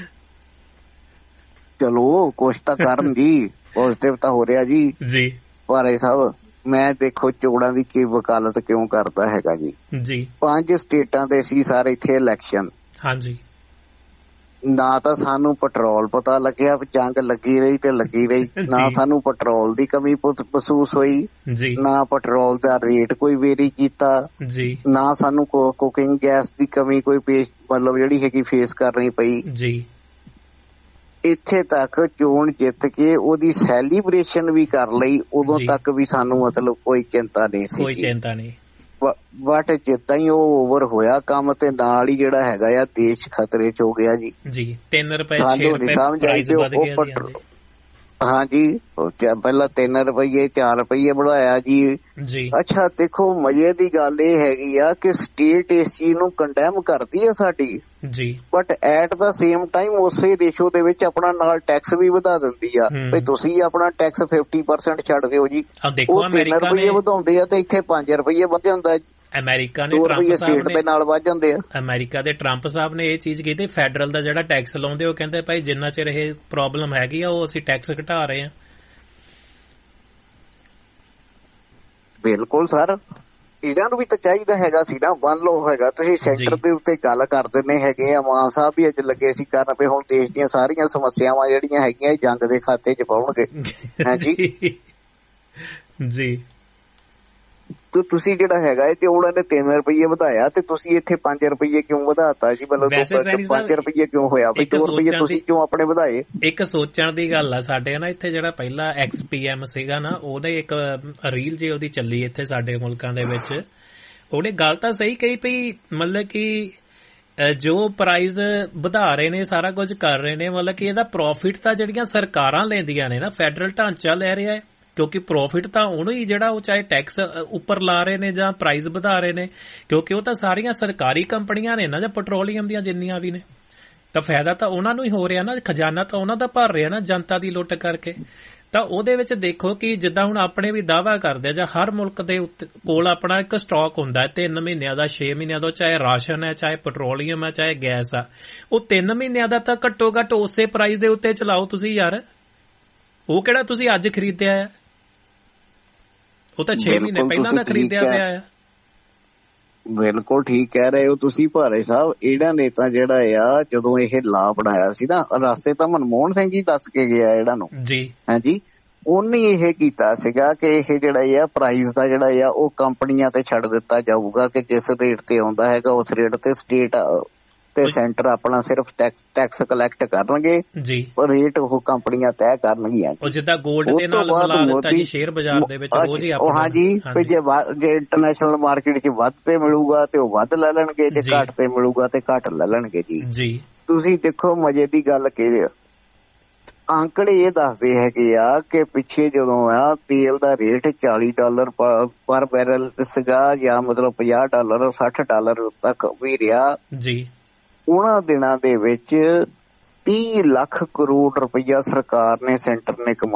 ਚਲੋ ਕੁਛ ਤਾਂ ਕਰਨ ਜੀ, ਪੋਜ਼ਿਟਿਵ ਤਾਂ ਹੋ ਰਿਹਾ ਜੀ। ਜੀ ਭਾਰੇ ਸਾਹਿਬ ਮੈਂ ਦੇਖੋ ਚੋਣਾਂ ਦੀ ਕੀ ਵਕਾਲਤ ਕਿਉਂ ਕਰਦਾ ਹੈਗਾ ਜੀ। 5 ਸਟੇਟਾਂ ਦੇ ਸੀ ਸਾਰੇ ਇੱਥੇ ਇਲੈਕਸ਼ਨ। ਹਾਂਜੀ। ਨਾ ਤਾਂ ਸਾਨੂੰ ਪੈਟਰੋਲ ਪਤਾ ਲੱਗਿਆ, ਜੰਗ ਲੱਗੀ ਰਹੀ ਤੇ ਲੱਗੀ ਰਹੀ। ਨਾ ਸਾਨੂੰ ਪੈਟਰੋਲ ਦੀ ਕਮੀ ਮਹਿਸੂਸ ਹੋਈ, ਨਾ ਪੈਟਰੋਲ ਦਾ ਰੇਟ ਕੋਈ ਵੇਰੀ ਕੀਤਾ, ਨਾ ਸਾਨੂੰ ਕੁਕਿੰਗ ਗੈਸ ਦੀ ਕਮੀ ਕੋਈ ਮਤਲਬ ਜਿਹੜੀ ਹੈਗੀ ਫੇਸ ਕਰਨੀ ਪਈ। ਇੱਥੇ ਤੱਕ ਚੋਣ ਜਿੱਤ ਕੇ ਉਹਦੀ ਸੈਲੀਬ੍ਰੇਸ਼ਨ ਵੀ ਕਰ ਲਈ, ਉਦੋਂ ਤੱਕ ਵੀ ਸਾਨੂੰ ਮਤਲਬ ਕੋਈ ਚਿੰਤਾ ਨਹੀਂ ਸੀ। ਕੋਈ ਚਿੰਤਾ ਨਹੀਂ। ਬਟ ਜਿੱਦਾਂ ਹੀ ਉਹ ਓਵਰ ਹੋਇਆ ਕੰਮ ਤੇ ਨਾਲ ਹੀ ਜਿਹੜਾ ਹੈਗਾ ਆ ਦੇਸ਼ ਖਤਰੇ 'ਚ ਹੋ ਗਿਆ ਜੀ। 3 ਰੁਪਏ 6 ਰੁਪਏ ਪ੍ਰਾਈਸ ਵਧ ਗਿਆ। ਹਾਂਜੀ ਪਹਿਲਾਂ 3 ਰੁਪਏ 4 ਰੁਪਏ ਬਣਾਇਆ ਜੀ। ਅੱਛਾ ਦੇਖੋ ਮਜ਼ੇ ਦੀ ਗੱਲ ਇਹ ਹੈਗੀ ਆ ਕਿ ਸਟੇਟ ਇਸ ਚੀਜ਼ ਨੂੰ ਕੰਡੈਮ ਕਰਦੀ ਆ ਸਾਡੀ ਜੀ, but at the same time ਉਸੇ ਰੇਸ਼ੋ ਦੇ ਵਿੱਚ ਆਪਣਾ ਨਾਲ ਟੈਕਸ ਵੀ ਵਧਾ ਦਿੰਦੀ ਆ ਵੀ ਤੁਸੀਂ ਆਪਣਾ ਟੈਕਸ 50% ਛੱਡ ਦਿਓ ਜੀ। ਉਹ 3 ਰੁਪਏ ਵਧਾਉਂਦੇ ਆ ਤੇ ਇੱਥੇ 5 ਰੁਪਏ ਵਧ ਜਾਂਦਾ। ਅਮਰੀਕਾ ਨੇ ਟਰੰਪ ਸਾਹਿਬ ਦੇ ਨਾਲ ਵੱਧ ਜਾਂਦੇ ਆ। ਅਮਰੀਕਾ ਦੇ ਟਰੰਪ ਸਾਹਿਬ ਨੇ ਇਹ ਚੀਜ਼ ਕੀਤੀ, ਫੈਡਰਲ ਦਾ ਜਿਹੜਾ ਟੈਕਸ ਲਾਉਂਦੇ ਉਹ ਕਹਿੰਦੇ ਭਾਈ ਜਿੰਨਾ ਚਿਰ ਇਹ ਪ੍ਰੋਬਲਮ ਹੈਗੀ ਆ ਉਹ ਅਸੀਂ ਟੈਕਸ ਘਟਾ ਰਹੇ ਆ। ਬਿਲਕੁਲ ਸਰ, ਇਹਨਾਂ ਨੂੰ ਵੀ ਤਾਂ ਚਾਹੀਦਾ ਹੈਗਾ ਸੀ ਨਾ, ਮੰਨ ਲਓ ਹੈਗਾ ਤੁਸੀਂ ਸੈਂਟਰ ਦੇ ਉੱਤੇ ਗੱਲ ਕਰ ਦਿੰਦੇ ਹੈਗੇ ਆ। ਮਾਨ ਸਾਹਿਬ ਵੀ ਅੱਜ ਲੱਗੇ ਸੀ ਕਰਨ ਵੀ ਹੁਣ ਦੇਸ਼ ਦੀਆਂ ਸਾਰੀਆਂ ਸਮੱਸਿਆਵਾਂ ਜਿਹੜੀਆਂ ਹੈਗੀਆਂ ਜੰਗ ਦੇ ਖਾਤੇ 'ਚ ਪਾਉਣਗੇ। ਹਾਂਜੀ ਜੀ। ਤੁਸੀਂ ਜਿਹੜਾ ਹੈਗਾ ਤੇ ਉਹਨਾਂ ਨੇ 3 ਰੁਪਏ ਵਧਾਇਆ ਤੇ ਤੁਸੀਂ ਇੱਥੇ 5 ਰੁਪਏ ਕਿਉਂ ਵਧਾਤਾ ਜੀ? ਮਤਲਬ 5 ਰੁਪਏ ਕਿਉਂ ਹੋਇਆ? 2 ਰੁਪਏ ਤੁਸੀਂ ਕਿਉਂ ਆਪਣੇ ਵਧਾਏ? ਇੱਕ ਸੋਚਣ ਦੀ ਗੱਲ ਆ ਸਾਡੇ ਨਾ ਇੱਥੇ ਜਿਹੜਾ ਪਹਿਲਾ XPM ਸੀਗਾ ਨਾ, ਉਹਦੇ ਇੱਕ ਰੀਲ ਜੇ ਉਹਦੀ ਚੱਲੀ ਇੱਥੇ ਸਾਡੇ ਮੁਲਕਾਂ ਦੇ ਵਿੱਚ, ਉਹਨੇ ਗੱਲ ਤਾਂ ਸਹੀ ਕਹੀ ਪਈ ਮਤਲਬ ਕਿ ਜੋ ਪ੍ਰਾਈਜ਼ ਵਧਾ ਰਹੇ ਨੇ ਸਾਰਾ ਕੁਝ ਕਰ ਰਹੇ ਨੇ, ਮਤਲਬ ਕਿ ਇਹਦਾ ਪ੍ਰੋਫਿਟ ਤਾਂ ਜਿਹੜੀਆਂ ਸਰਕਾਰਾਂ ਲੈਂਦੀਆਂ ਨੇ ਨਾ, ਫੈਡਰਲ ਢਾਂਚਾ ਲੈ ਰਿਹਾ ਹੈ, ਕਿਉਂਕਿ ਪ੍ਰੋਫਿਟ ਤਾਂ ਉਹਨੂੰ ਹੀ ਜਿਹੜਾ ਉਹ ਚਾਹੇ ਟੈਕਸ ਉੱਪਰ ਲਾ ਰਹੇ ਨੇ ਜਾਂ ਪ੍ਰਾਈਸ ਵਧਾ ਰਹੇ ਨੇ, ਕਿਉਂਕਿ ਉਹ ਤਾਂ ਸਾਰੀਆਂ ਸਰਕਾਰੀ ਕੰਪਨੀਆਂ ਨੇ ਨਾ ਜਾਂ ਪੈਟਰੋਲੀਅਮ ਦੀਆਂ ਜਿੰਨੀਆਂ ਵੀ ਨੇ, ਤਾਂ ਫਾਇਦਾ ਤਾਂ ਉਹਨਾਂ ਨੂੰ ਹੀ ਹੋ ਰਿਹਾ ਨਾ, ਖਜ਼ਾਨਾ ਤਾਂ ਉਹਨਾਂ ਦਾ ਭਰ ਰਿਹਾ ਨਾ ਜਨਤਾ ਦੀ ਲੁੱਟ ਕਰਕੇ। ਤਾਂ ਉਹਦੇ ਵਿੱਚ ਦੇਖੋ ਕਿ ਜਿੱਦਾਂ ਹੁਣ ਆਪਣੇ ਵੀ ਦਾਅਵਾ ਕਰਦੇ ਆ ਜਾਂ ਹਰ ਮੁਲਕ ਦੇ ਕੋਲ ਆਪਣਾ ਇੱਕ ਸਟਾਕ ਹੁੰਦਾ ਹੈ 3 ਮਹੀਨਿਆਂ ਦਾ 6 ਮਹੀਨਿਆਂ ਦਾ, ਚਾਹੇ ਰਾਸ਼ਨ ਹੈ, ਚਾਹੇ ਪੈਟਰੋਲੀਅਮ ਹੈ, ਚਾਹੇ ਗੈਸ ਆ, ਉਹ 3 ਮਹੀਨਿਆਂ ਦਾ ਤਾਂ ਘੱਟੋ ਘੱਟ ਉਸੇ ਪ੍ਰਾਈਸ ਦੇ ਉੱਤੇ ਚਲਾਓ ਤੁਸੀਂ ਯਾਰ। ਉਹ ਕਿਹੜਾ ਤੁਸੀਂ ਅੱਜ ਖਰੀਦਿਆ ਆ, ਉਹ ਤਾਂ 6 ਮਹੀਨੇ ਪਹਿਲਾਂ ਦਾ ਖਰੀਦਿਆ ਪਿਆ ਆ। ਬਿਲਕੁਲ ਠੀਕ ਕਹਿ ਰਹੇ ਹੋ ਤੁਸੀਂ ਭਾਰੇ ਸਾਹਿਬ। ਇਹਨਾਂ ਨੇ ਤਾਂ ਜਿਹੜਾ ਆ ਜਦੋਂ ਇਹ ਲਾ ਬਣਾਇਆ ਸੀ ਨਾ, ਰਸਤੇ ਤਾਂ ਮਨਮੋਹਨ ਸਿੰਘ ਜੀ ਦੱਸ ਕੇ ਗਿਆ ਇਹਨਾਂ ਨੂੰ ਜੀ, ਹਾਂਜੀ, ਉਹਨੇ ਇਹ ਕੀਤਾ ਸੀਗਾ ਕਿ ਇਹ ਜਿਹੜਾ ਆ ਪ੍ਰਾਈਸ ਦਾ ਜਿਹੜਾ ਆ ਉਹ ਕੰਪਨੀਆਂ ਤੇ ਛੱਡ ਦਿੱਤਾ ਜਾਊਗਾ ਕਿ ਜਿਸ ਰੇਟ ਤੇ ਆਉਂਦਾ ਹੈਗਾ ਉਸ ਰੇਟ ਤੇ ਸਟੇਟ ਤੇ ਸੈਂਟਰ ਆਪਣਾ ਸਿਰਫ ਟੈਕਸ ਕਲੈਕਟ ਕਰਨਗੇ ਜੀ, ਰੇਟ ਉਹ ਕੰਪਨੀਆਂ ਤੈਅ ਕਰਨਗੀਆਂ। ਉਹ ਜਿੱਦਾਂ 골ਡ ਦੇ ਨਾਲ ਮਿਲਾ ਦਿੱਤਾ ਜੀ ਸ਼ੇਅਰ ਬਾਜ਼ਾਰ ਦੇ ਵਿੱਚ ਰੋਜ਼ ਹੀ ਆਪਣਾ। ਹਾਂਜੀ, ਜੇ ਇੰਟਰਨੈਸ਼ਨਲ ਮਾਰਕੀਟ 'ਚ ਵੱਧ ਤੇ ਮਿਲੂਗਾ ਤੇ ਉਹ ਵੱਧ ਲੈ ਲੈਣਗੇ, ਜੇ ਘੱਟ ਤੇ ਮਿਲੂਗਾ ਤੇ ਘੱਟ ਲੈ ਲੈਣਗੇ ਜੀ। ਤੁਸੀਂ ਦੇਖੋ ਮਜ਼ੇ ਦੀ ਗੱਲ ਕਿ ਅੰਕੜੇ ਇਹ ਦੱਸਦੇ ਹੈਗੇ ਆ ਕਿ ਪਿੱਛੇ ਜਦੋਂ ਆ ਤੇਲ ਦਾ ਰੇਟ $40 ਪਰ ਬੈਰਲ ਸੀਗਾ, ਜਾਂ ਮਤਲਬ $50 $60 ਤੱਕ ਵੀ ਰਿਹਾ ਜੀ, ਉਹਨਾਂ ਦਿਨਾਂ ਦੇ ਵਿੱਚ 30 ਲੱਖ ਕਰੋੜ ਰੁਪਈਆ ਸਰਕਾਰ ਨੇ, ਸੈਂਟਰ ਨੇ